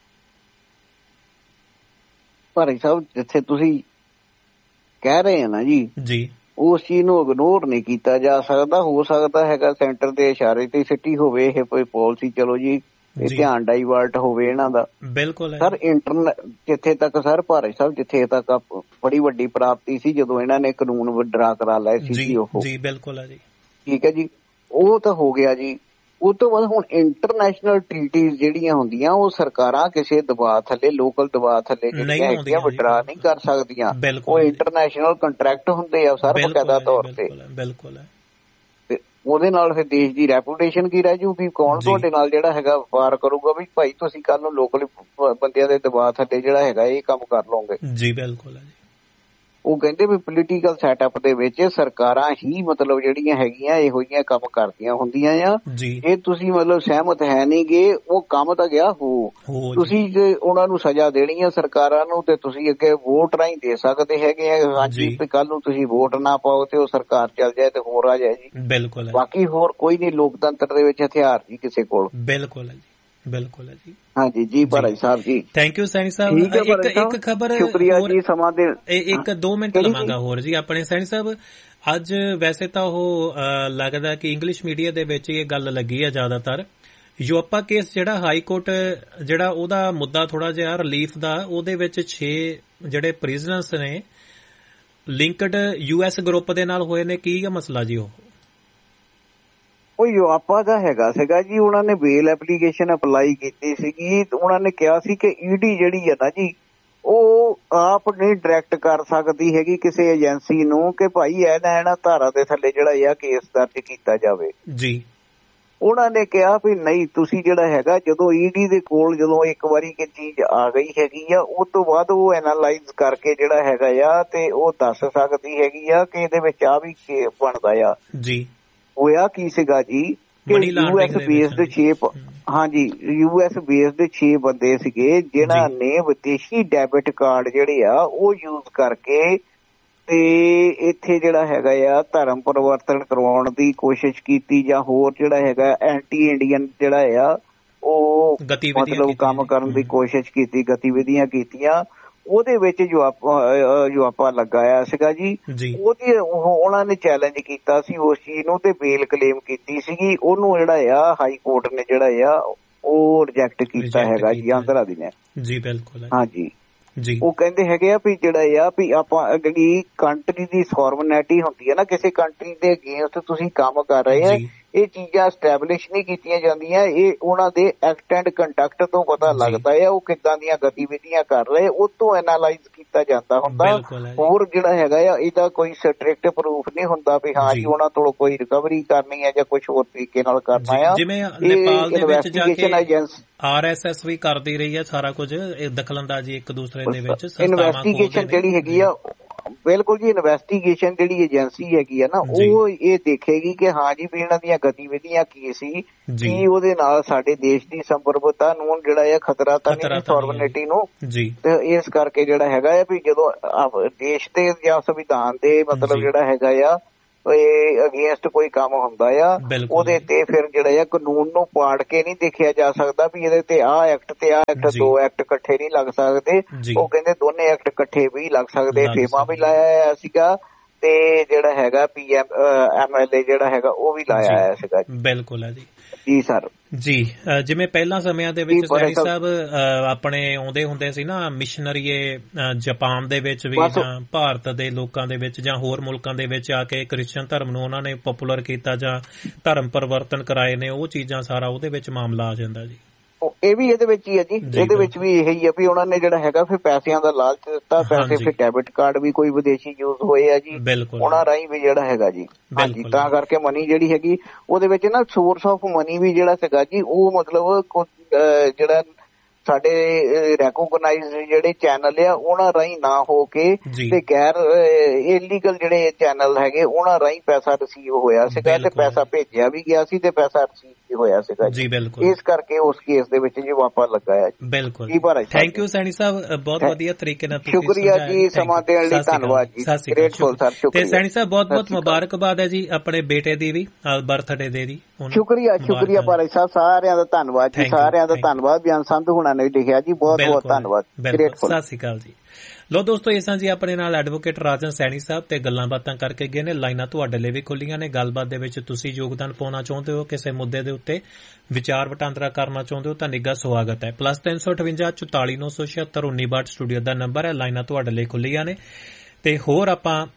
[SPEAKER 2] ਭਾਈ ਸਾਹਿਬ ਜਿੱਥੇ ਤੁਸੀਂ ਕਹਿ ਰਹੇ ਆ ਨਾ ਜੀ
[SPEAKER 1] ਜੀ
[SPEAKER 2] ਉਸ ਚੀਜ਼ ਨੂੰ ਇਗਨੋਰ ਨਹੀਂ ਕੀਤਾ ਜਾ ਸਕਦਾ। ਹੋ ਸਕਦਾ ਹੈਗਾ ਸੈਂਟਰ ਦੇ ਇਸ਼ਾਰੇ ਤੇ ਸਿੱਟੀ ਹੋਵੇ ਇਹ ਕੋਈ ਪਾਲਿਸੀ, ਚਲੋ ਜੀ ਇਹ ਧਿਆਨ ਡਾਈਵਰਟ ਹੋਵੇ ਇਹਨਾਂ ਦਾ।
[SPEAKER 1] ਬਿਲਕੁਲ
[SPEAKER 2] ਸਰ ਇੰਟਰਨੈਟ ਜਿੱਥੇ ਤੱਕ ਸਰ ਭਾਰਤ ਸਾਹਿਬ ਜਿੱਥੇ ਤੱਕ ਬੜੀ ਵੱਡੀ ਪ੍ਰਾਪਤੀ ਸੀ ਜਦੋਂ ਇਹਨਾਂ ਨੇ ਕਾਨੂੰਨ ਵਿਡਰਾ ਕਰਾ ਲਏ ਸੀ ਉਹ
[SPEAKER 1] ਜੀ। ਬਿਲਕੁਲ ਹੈ ਜੀ, ਠੀਕ
[SPEAKER 2] ਹੈ ਜੀ, ਉਹ ਤਾਂ ਹੋ ਗਿਆ ਜੀ। ਉਹ ਤੋਂ ਬਾਅਦ ਹੁਣ ਇੰਟਰਨੈਸ਼ਨਲ ਟ੍ਰੀਟੀਜ਼ ਜਿਹੜੀਆਂ ਹੁੰਦੀਆਂ ਉਹ ਸਰਕਾਰਾਂ ਕਿਸੇ ਦਬਾਅ ਥੱਲੇ, ਲੋਕਲ ਦਬਾਅ ਥੱਲੇ ਜਿਹੜੀਆਂ ਹੈਗੀਆਂ ਵਿਡਰਾ ਨਹੀਂ ਕਰ ਸਕਦੀਆਂ। ਉਹ ਇੰਟਰਨੈਸ਼ਨਲ ਕੰਟਰੈਕਟ ਹੁੰਦੇ ਆ ਸਰ ਬਕਾਇਦਾ ਤੌਰ ਤੇ।
[SPEAKER 1] ਬਿਲਕੁਲ ਹੈ।
[SPEAKER 2] ਤੇ ਉਹਦੇ ਨਾਲ ਫਿਰ ਦੇਸ਼ ਦੀ ਰੈਪੂਟੇਸ਼ਨ ਕੀ ਰਹਿ ਜੂਗੀ? ਕੌਣ ਤੁਹਾਡੇ ਨਾਲ ਜਿਹੜਾ ਹੈਗਾ ਵਪਾਰ ਕਰੂਗਾ ਵੀ ਭਾਈ ਤੁਸੀਂ ਕੱਲ ਨੂੰ ਲੋਕਲ ਬੰਦਿਆਂ ਦੇ ਦਬਾਅ ਥੱਲੇ ਜਿਹੜਾ ਹੈਗਾ ਇਹ ਕੰਮ ਕਰ ਲਓਗੇ
[SPEAKER 1] ਜੀ। ਬਿਲਕੁਲ ਹੈ ਜੀ।
[SPEAKER 2] ਉਹ ਕਹਿੰਦੇ ਵੀ ਪੋਲੀਟੀਕਲ ਸੈਟਅਪ ਦੇ ਵਿੱਚ ਸਰਕਾਰਾਂ ਹੀ ਮਤਲਬ ਜਿਹੜੀਆਂ ਹੈਗੀਆਂ ਇਹੋ ਜਿਹੀਆਂ ਕੰਮ ਕਰਦੀਆਂ ਹੁੰਦੀਆਂ ਆ। ਜੇ ਤੁਸੀਂ ਮਤਲਬ ਸਹਿਮਤ ਹੈ ਨਹੀਂ ਗੇ, ਉਹ ਕੰਮ ਤਾਂ ਗਿਆ ਹੋ, ਤੁਸੀਂ ਜੇ ਉਹਨਾਂ ਨੂੰ ਸਜ਼ਾ ਦੇਣੀ ਆ ਸਰਕਾਰਾਂ ਨੂੰ ਤੇ ਤੁਸੀਂ ਅੱਗੇ ਵੋਟ ਰਾਹੀਂ ਦੇ ਸਕਦੇ ਹੈਗੇ ਆ। ਹਾਂਜੀ ਤੇ ਕੱਲ ਨੂੰ ਤੁਸੀਂ ਵੋਟ ਨਾ ਪਾਓ ਤੇ ਉਹ ਸਰਕਾਰ ਚੱਲ ਜਾਏ ਤੇ ਹੋਰ ਆ ਜਾਏ ਜੀ।
[SPEAKER 1] ਬਿਲਕੁਲ।
[SPEAKER 2] ਬਾਕੀ ਹੋਰ ਕੋਈ ਨਹੀਂ ਲੋਕਤੰਤਰ ਦੇ ਵਿੱਚ ਹਥਿਆਰ ਜੀ ਕਿਸੇ ਕੋਲ।
[SPEAKER 1] ਬਿਲਕੁਲ ਹੈ ਜੀ। ਬਿਲਕੁਲ ਹੈ ਜੀ।
[SPEAKER 2] ਹਾਂਜੀ ਜੀ ਭਾਈ ਸਾਹਿਬ ਜੀ।
[SPEAKER 1] ਥੈਂਕ ਯੂ ਸੈਣੀ ਸਾਹਿਬ। ਇੱਕ ਇੱਕ ਖਬਰ
[SPEAKER 2] ਸ਼ੁਕਰੀਆ ਜੀ ਸਮਾਂ ਦੇ
[SPEAKER 1] ਇੱਕ ਦੋ ਮਿੰਟ ਲਵਾਂਗਾ ਹੋਰ ਜੀ ਆਪਣੇ ਸੈਣੀ ਸਾਹਿਬ। ਅੱਜ ਵੈਸੇ ਤਾਂ ਉਹ ਲੱਗਦਾ ਕਿ ਇੰਗਲਿਸ਼ ਮੀਡੀਆ ਦੇ ਵਿੱਚ ਇਹ ਗੱਲ ਲੱਗੀ ਆ ਜ਼ਿਆਦਾਤਰ, ਯੂਪਾ ਕੇਸ ਜਿਹੜਾ ਹਾਈ ਕੋਰਟ ਜਿਹੜਾ ਉਹਦਾ ਮੁੱਦਾ ਥੋੜਾ ਜਿਹਾ ਰਿਲੀਫ ਦਾ, ਉਹਦੇ ਵਿੱਚ ਛੇ ਜਿਹੜੇ ਪ੍ਰਿਜ਼ਨਰਸ ਨੇ ਲਿੰਕਡ ਯੂ ਐਸ ਗਰੁੱਪ ਦੇ ਨਾਲ ਹੋਏ ਨੇ। ਕੀ ਮਸਲਾ ਜੀ? ਉਹ
[SPEAKER 2] ਉਹ ਯੂਪਾ ਦਾ ਹੈਗਾ ਸੀਗਾ ਜੀ, ਉਹਨਾਂ ਨੇ ਬੇਲ ਐਪਲੀਕੇਸ਼ਨ ਅਪਲਾਈ ਕੀਤੀ ਸੀਗੀ। ਉਹਨਾਂ ਨੇ ਕਿਹਾ ਸੀ ਕਿ ਈਡੀ ਜਿਹੜੀ ਹੈ ਨਾ ਜੀ ਉਹ ਆਪ ਨਹੀਂ ਡਾਇਰੈਕਟ ਕਰ ਸਕਦੀ ਹੈਗੀ ਕਿਸੇ ਏਜੰਸੀ ਨੂੰ ਕਿ ਭਾਈ ਇਹਨਾਂ ਇਹਨਾਂ ਧਾਰਾ ਦੇ ਥੱਲੇ ਜਿਹੜਾ ਆ ਕੇਸ ਦਰਜ ਕੀਤਾ ਜਾਵੇ
[SPEAKER 1] ਜੀ।
[SPEAKER 2] ਉਹਨਾਂ ਨੇ ਕਿਹਾ ਵੀ ਨਹੀਂ, ਤੁਸੀਂ ਜਿਹੜਾ ਹੈਗਾ ਜਦੋਂ ਈਡੀ ਦੇ ਕੋਲ ਜਦੋਂ ਇੱਕ ਵਾਰੀ ਕਿ ਚੀਜ਼ ਆ ਗਈ ਹੈਗੀ ਆ ਉਸ ਤੋਂ ਬਾਅਦ ਉਹ ਐਨਾਲਾਈਜ਼ ਕਰਕੇ ਜਿਹੜਾ ਹੈਗਾ ਆ ਤੇ ਉਹ ਦੱਸ ਸਕਦੀ ਹੈਗੀ ਆ ਕਿ ਇਹਦੇ ਵਿੱਚ ਆ ਵੀ ਬਣਦਾ ਆ ਜੀ। ਹੋਇਆ ਕੀ ਸੀਗਾ ਜੀ ਕਿ ਯੂ ਐਸ ਬੇਸਡ ਛੇ ਹਾਂਜੀ ਯੂ ਐਸ ਬੇਸਡ ਛੇ ਬੰਦੇ ਸੀਗੇ ਜਿਹਨਾਂ ਨੇ ਵਿਦੇਸ਼ੀ ਡੈਬਿਟ ਕਾਰਡ ਜਿਹੜੇ ਆ ਉਹ ਯੂਜ਼ ਕਰਕੇ ਤੇ ਇੱਥੇ ਜਿਹੜਾ ਹੈਗਾ ਆ ਧਰਮ ਪਰਿਵਰਤਨ ਕਰਵਾਉਣ ਦੀ ਕੋਸ਼ਿਸ਼ ਕੀਤੀ ਜਾਂ ਹੋਰ ਜਿਹੜਾ ਹੈਗਾ ਐਂਟੀ ਇੰਡੀਅਨ ਜਿਹੜਾ ਆ ਉਹ ਮਤਲਬ ਕੰਮ ਕਰਨ ਦੀ ਕੋਸ਼ਿਸ਼ ਕੀਤੀ, ਗਤੀਵਿਧੀਆਂ ਕੀਤੀਆਂ। ਉਹਦੇ ਵਿੱਚ ਜੋ ਆਪਾਂ ਜੋ ਆਪਾਂ ਲਗਾਇਆ ਸੀਗਾ ਜੀ ਉਹਦੀ ਉਹਨਾਂ ਨੇ ਚੈਲੰਜ ਕੀਤਾ ਸੀ ਉਸ ਚੀਜ਼ ਨੂੰ ਤੇ ਬੇਲ ਕਲੇਮ ਕੀਤੀ ਸੀਗੀ। ਉਹਨੂੰ ਜਿਹੜਾ ਆ ਹਾਈ ਕੋਰਟ ਨੇ ਜਿਹੜਾ ਆ ਉਹ ਰਿਜੈਕਟ ਕੀਤਾ ਹੈਗਾ ਜੀ ਆਂਧਰਾ ਦੀ ਨੇ ਜੀ। ਬਿਲਕੁਲ ਹਾਂਜੀ ਜੀ। ਉਹ ਕਹਿੰਦੇ ਹੈਗੇ ਆ ਵੀ ਜਿਹੜਾ ਆ ਵੀ ਆਪਾਂ ਜਿਹੜੀ ਕੰਟਰੀ ਦੀ ਸੋਵਰਨਿਟੀ ਹੁੰਦੀ ਹੈ ਨਾ, ਕਿਸੇ ਕੰਟਰੀ ਦੇ ਅਗੇਂਸਟ ਤੁਸੀਂ ਕੰਮ ਕਰ ਰਹੇ ਆ, ਇਹ ਚੀਜ਼ਾਂ ਸਟੈਬਲਿਸ਼ ਨਹੀਂ ਕੀਤੀਆਂ ਜਾਂਦੀਆਂ। ਇਹ ਉਹਨਾਂ ਦੇ ਐਕਟ ਐਂਡ ਕੰਡਕਟ ਤੋਂ ਪਤਾ ਲੱਗਦਾ ਹੈ ਉਹ ਕਿੱਦਾਂ ਦੀਆਂ ਗਤੀਵਿਧੀਆਂ ਕਰ ਰਹੇ, ਉਹ ਤੋਂ ਐਨਾਲਾਈਜ਼ ਕੀਤਾ ਜਾਂਦਾ ਹੁੰਦਾ। ਹੋਰ ਜਿਹੜਾ ਹੈਗਾ ਆ ਇਹਦਾ ਕੋਈ ਸਟ੍ਰਿਕਟ ਪ੍ਰੂਫ ਨਹੀਂ ਹੁੰਦਾ ਵੀ ਹਾਂ ਜੀ ਉਹਨਾਂ ਤੋਂ ਕੋਈ ਰਿਕਵਰੀ ਕਰਨੀ ਹੈ ਜਾਂ ਕੁਝ ਹੋਰ ਤਰੀਕੇ ਨਾਲ ਕਰਨਾ ਆ।
[SPEAKER 1] ਜਿਵੇਂ ਨੇਪਾਲ ਦੇ ਵਿੱਚ ਜਾ ਕੇ ਆਰ ਐਸ ਐਸ ਵੀ ਕਰਦੀ ਰਹੀ ਹੈ ਸਾਰਾ ਕੁਝ, ਦਖਲਅੰਦਾਜ਼ੀ ਇੱਕ ਦੂਸਰੇ ਦੇ ਵਿੱਚ।
[SPEAKER 2] ਇਨਵੈਸਟੀਗੇਸ਼ਨ ਜਿਹੜੀ ਹੈਗੀ ਆ ਬਿਲਕੁਲ ਜੀ, ਇਨਵੈਸਟੀਗੇਸ਼ਨ ਜਿਹੜੀ ਏਜੰਸੀ ਹੈਗੀ ਆ ਨਾ ਉਹ ਇਹ ਦੇਖੇਗੀ ਕਿ ਹਾਂ ਜੀ ਵੀ ਇਹਨਾਂ ਦੀਆਂ ਗਤੀਵਿਧੀਆਂ ਕੀ ਸੀ, ਕੀ ਉਹਦੇ ਨਾਲ ਸਾਡੇ ਦੇਸ਼ ਦੀ ਸੰਪਰਭੂਤਾ ਨੂੰ ਜਿਹੜਾ ਹੈ ਖਤਰਾ ਤਾਂ ਨਹੀਂ, ਸੋਵਰਨਿਟੀ ਨੂੰ। ਤੇ ਇਸ ਕਰਕੇ ਜਿਹੜਾ ਹੈਗਾ ਆ ਵੀ ਜਦੋਂ ਦੇਸ਼ ਦੇ ਜਾਂ ਸੰਵਿਧਾਨ ਦੇ ਮਤਲਬ ਜਿਹੜਾ ਹੈਗਾ ਆ ਅਗੇਂਸਟ ਕੋਈ ਕੰਮ ਹੁੰਦਾ ਆ ਉਹਦੇ ਤੇ ਫਿਰ ਜਿਹੜਾ ਆ ਕਾਨੂੰਨ ਨੂੰ ਪਾੜ ਕੇ ਨਹੀਂ ਦੇਖਿਆ ਜਾ ਸਕਦਾ ਵੀ ਇਹਦੇ ਤੇ ਆਹ ਐਕਟ ਤੇ ਆਹ ਐਕਟ, ਦੋ ਐਕਟ ਇਕੱਠੇ ਨਹੀਂ ਲੱਗ ਸਕਦੇ। ਉਹ ਕਹਿੰਦੇ ਦੋਨੇ ਐਕਟ ਇਕੱਠੇ ਵੀ ਲੱਗ ਸਕਦੇ। ਫੇਮਾ ਵੀ ਲਾਇਆ ਹੋਇਆ ਸੀਗਾ ਤੇ ਜਿਹੜਾ ਹੈਗਾ P M M L A ਜਿਹੜਾ ਹੈਗਾ ਉਹ ਵੀ ਲਾਇਆ ਹੋਇਆ ਸੀਗਾ।
[SPEAKER 1] ਬਿਲਕੁਲ ਹੈ ਜੀ।
[SPEAKER 2] ਜੀ ਸਰ
[SPEAKER 1] ਜੀ, ਜਿਵੇਂ ਪਹਿਲਾਂ ਸਮਿਆਂ ਦੇ ਵਿੱਚ ਸੈਣੀ ਸਾਹਿਬ ਆਪਣੇ ਆਉਂਦੇ ਹੁੰਦੇ ਸੀ ਨਾ ਮਿਸ਼ਨਰੀਏ ਜਾਪਾਨ ਦੇ ਵਿੱਚ ਵੀ ਜਾਂ ਭਾਰਤ ਦੇ ਲੋਕਾਂ ਦੇ ਵਿੱਚ ਜਾਂ ਹੋਰ ਮੁਲਕਾਂ ਦੇ ਵਿੱਚ ਆ ਕੇ ਕ੍ਰਿਸਚਨ ਧਰਮ ਨੂੰ ਉਹਨਾਂ ਨੇ ਪਪੂਲਰ ਕੀਤਾ ਜਾਂ ਧਰਮ ਪਰਿਵਰਤਨ ਕਰਾਏ ਨੇ, ਉਹ ਚੀਜ਼ਾਂ ਸਾਰਾ ਉਹਦੇ ਵਿੱਚ ਮਾਮਲਾ ਆ ਜਾਂਦਾ ਜੀ। ਇਹ ਵੀ ਇਹਦੇ ਵਿੱਚ ਹੀ ਹੈ ਜੀ, ਇਹਦੇ ਵਿੱਚ ਵੀ ਇਹੀ ਹੈ ਵੀ ਉਹਨਾਂ ਨੇ ਜਿਹੜਾ ਹੈਗਾ ਫਿਰ ਪੈਸਿਆਂ ਦਾ ਲਾਲਚ ਦਿੱਤਾ, ਪੈਸੇ ਫਿਰ ਡੈਬਿਟ ਕਾਰਡ ਵੀ ਕੋਈ ਵਿਦੇਸ਼ੀ ਯੂਜ਼ ਹੋਏ ਆ ਜੀ ਉਹਨਾਂ ਰਾਹੀਂ ਵੀ ਜਿਹੜਾ ਹੈਗਾ ਜੀ। ਹਾਂਜੀ, ਤਾਂ ਕਰਕੇ ਮਨੀ ਜਿਹੜੀ ਹੈਗੀ ਉਹਦੇ ਵਿੱਚ ਨਾ ਸੋਰਸ ਆਫ ਮਨੀ ਵੀ ਜਿਹੜਾ ਸੀਗਾ ਜੀ ਉਹ ਮਤਲਬ ਜਿਹੜਾ ਸਾਡੇ ਰੈਕੋਗਨਾਈਜ਼ਡ ਜਿਹੜੇ ਚੈਨਲ ਆ ਉਹਨਾਂ ਰਾਹੀਂ ਨਾ ਹੋ ਕੇ ਤੇ ਗੈਰ ਇਲੀਗਲ ਜਿਹੜੇ ਚੈਨਲ ਹੈਗੇ ਉਹਨਾਂ ਰਾਹੀਂ ਪੈਸਾ ਰਿਸੀਵ ਹੋਇਆ ਸੀਗਾ ਤੇ ਪੈਸਾ ਭੇਜਿਆ ਵੀ ਗਿਆ ਸੀ ਤੇ ਪੈਸਾ ਰਿਸੀਵ ਵੀ ਹੋਇਆ ਸੀਗਾ ਜੀ। ਇਸ ਕਰਕੇ ਉਸ ਕੇਸ ਦੇ ਵਿੱਚ ਜੀ ਵਾਪਾ ਲੱਗਾ ਹੈ। ਬਿਲਕੁਲ, ਥੈਂਕ ਯੂ ਸੈਣੀ ਸਾਹਿਬ, ਬਹੁਤ ਵਧੀਆ ਤਰੀਕੇ ਨਾਲ
[SPEAKER 2] ਸ਼ੁਕਰੀਆ ਜੀ, ਸਮਾਂ ਦੇਣ ਲਈ ਧੰਨਵਾਦ ਜੀ। ਗ੍ਰੇਟਫੁਲ ਸਰ,
[SPEAKER 1] ਸ਼ੁਕਰੀਆ। ਤੇ ਸੈਣੀ ਸਾਹਿਬ ਬਹੁਤ ਬਹੁਤ ਮੁਬਾਰਕਬਾਦ ਹੈ ਜੀ ਆਪਣੇ ਬੇਟੇ ਦੀ ਵੀ ਬਰਥਡੇ ਦੇ ਦੀ।
[SPEAKER 2] ਸ਼ੁਕਰੀਆ ਸ਼ੁਕਰੀਆ ਭਾਈ ਸਾਹਿਬ, ਸਾਰਿਆਂ ਦਾ ਧੰਨਵਾਦ ਜੀ, ਸਾਰਿਆਂ ਦਾ ਧੰਨਵਾਦ। ਬਿਆਨ ਸੰਧੂ ਹੁਣਾਂ ਨੇ ਲਿਖਿਆ ਜੀ, ਬਹੁਤ ਬਹੁਤ ਧੰਨਵਾਦ।
[SPEAKER 1] ਸਤਿ ਸ਼੍ਰੀ ਅਕਾਲ ਜੀ। ਲੋ ਦੋਸਤੋ, ਇਸ ਜੀ ਆਪਣੇ ਨਾਲ ਐਡਵੋਕੇਟ ਰਾਜਨ ਸੈਣੀ ਸਾਹਿਬ ਤੇ ਗੱਲਾਂ ਬਾਤਾਂ ਕਰਕੇ ਗਏ ਨੇ। ਲਾਈਨਾਂ ਤੁਹਾਡੇ ਲਈ ਵੀ ਖੁੱਲੀਆਂ ਨੇ, ਗੱਲਬਾਤ ਦੇ ਵਿੱਚ ਤੁਸੀਂ ਯੋਗਦਾਨ ਪਾਉਣਾ ਚਾਹੁੰਦੇ ਹੋ, ਕਿਸੇ ਮੁੱਦੇ ਦੇ ਉੱਤੇ ਵਿਚਾਰ ਵਟਾਂਦਰਾ ਕਰਨਾ ਚਾਹੁੰਦੇ ਹੋ ਤਾਂ ਨਿੱਘਾ ਸਵਾਗਤ ਹੈ। ਪਲੱਸ ਤਿੰਨ ਸੌ ਅਠਵੰਜਾ ਚੁਤਾਲੀ ਨੌ ਸੌ ਛਿਅੱਤਰ ਉੱਨੀ ਬਾਹਠ ਸਟੂਡੀਓ ਦਾ ਨੰਬਰ ਹੈ। ਲਾਈਨਾਂ ਤੁਹਾਡੇ ਲਈ ਖੁੱਲੀਆਂ ਨੇ ਤੇ ਹੋਰ ਆਪਾਂ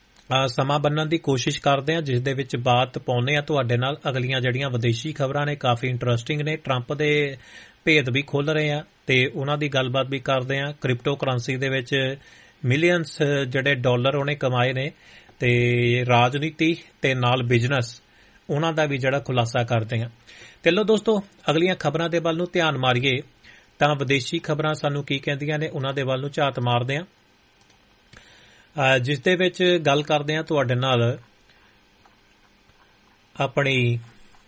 [SPEAKER 1] ਸਮਾਂ ਬੰਨਣ ਦੀ ਕੋਸ਼ਿਸ਼ ਕਰਦੇ ਹਾਂ ਜਿਸ ਦੇ ਵਿੱਚ ਬਾਤ ਪਾਉਂਦੇ ਹਾਂ ਤੁਹਾਡੇ ਨਾਲ। ਅਗਲੀਆਂ ਜਿਹੜੀਆਂ ਵਿਦੇਸ਼ੀ ਖਬਰਾਂ ਨੇ ਕਾਫੀ ਇੰਟਰਸਟਿੰਗ ਨੇ, ਟਰੰਪ ਦੇ ਭੇਦ ਵੀ ਖੁੱਲ ਰਹੇ ਆ ਤੇ ਉਹਨਾਂ ਦੀ ਗੱਲਬਾਤ ਵੀ ਕਰਦੇ ਆ। ਕ੍ਰਿਪਟੋ ਕਰੰਸੀ ਦੇ ਵਿੱਚ ਮਿਲੀਅਨਸ ਜਿਹੜੇ ਡਾਲਰ ਉਹਨੇ ਕਮਾਏ ਨੇ ਤੇ ਰਾਜਨੀਤੀ ਤੇ ਨਾਲ ਬਿਜ਼ਨਸ ਉਹਨਾਂ ਦਾ ਵੀ ਜਿਹੜਾ ਖੁਲਾਸਾ ਕਰਦੇ ਆ। ਤੇ ਲੋ ਦੋਸਤੋ, ਅਗਲੀਆਂ ਖਬਰਾਂ ਦੇ ਵੱਲ ਨੂੰ ਧਿਆਨ ਮਾਰੀਏ ਤਾਂ ਵਿਦੇਸ਼ੀ ਖਬਰਾਂ ਸਾਨੂੰ ਕੀ ਕਹਿੰਦੀਆਂ ਨੇ ਉਹਨਾਂ ਦੇ ਵੱਲ ਨੂੰ ਝਾਤ ਮਾਰਦੇ ਆ, ਜਿਸ ਦੇ ਵਿੱਚ ਗੱਲ ਕਰਦੇ ਆ ਤੁਹਾਡੇ ਨਾਲ ਆਪਣੀ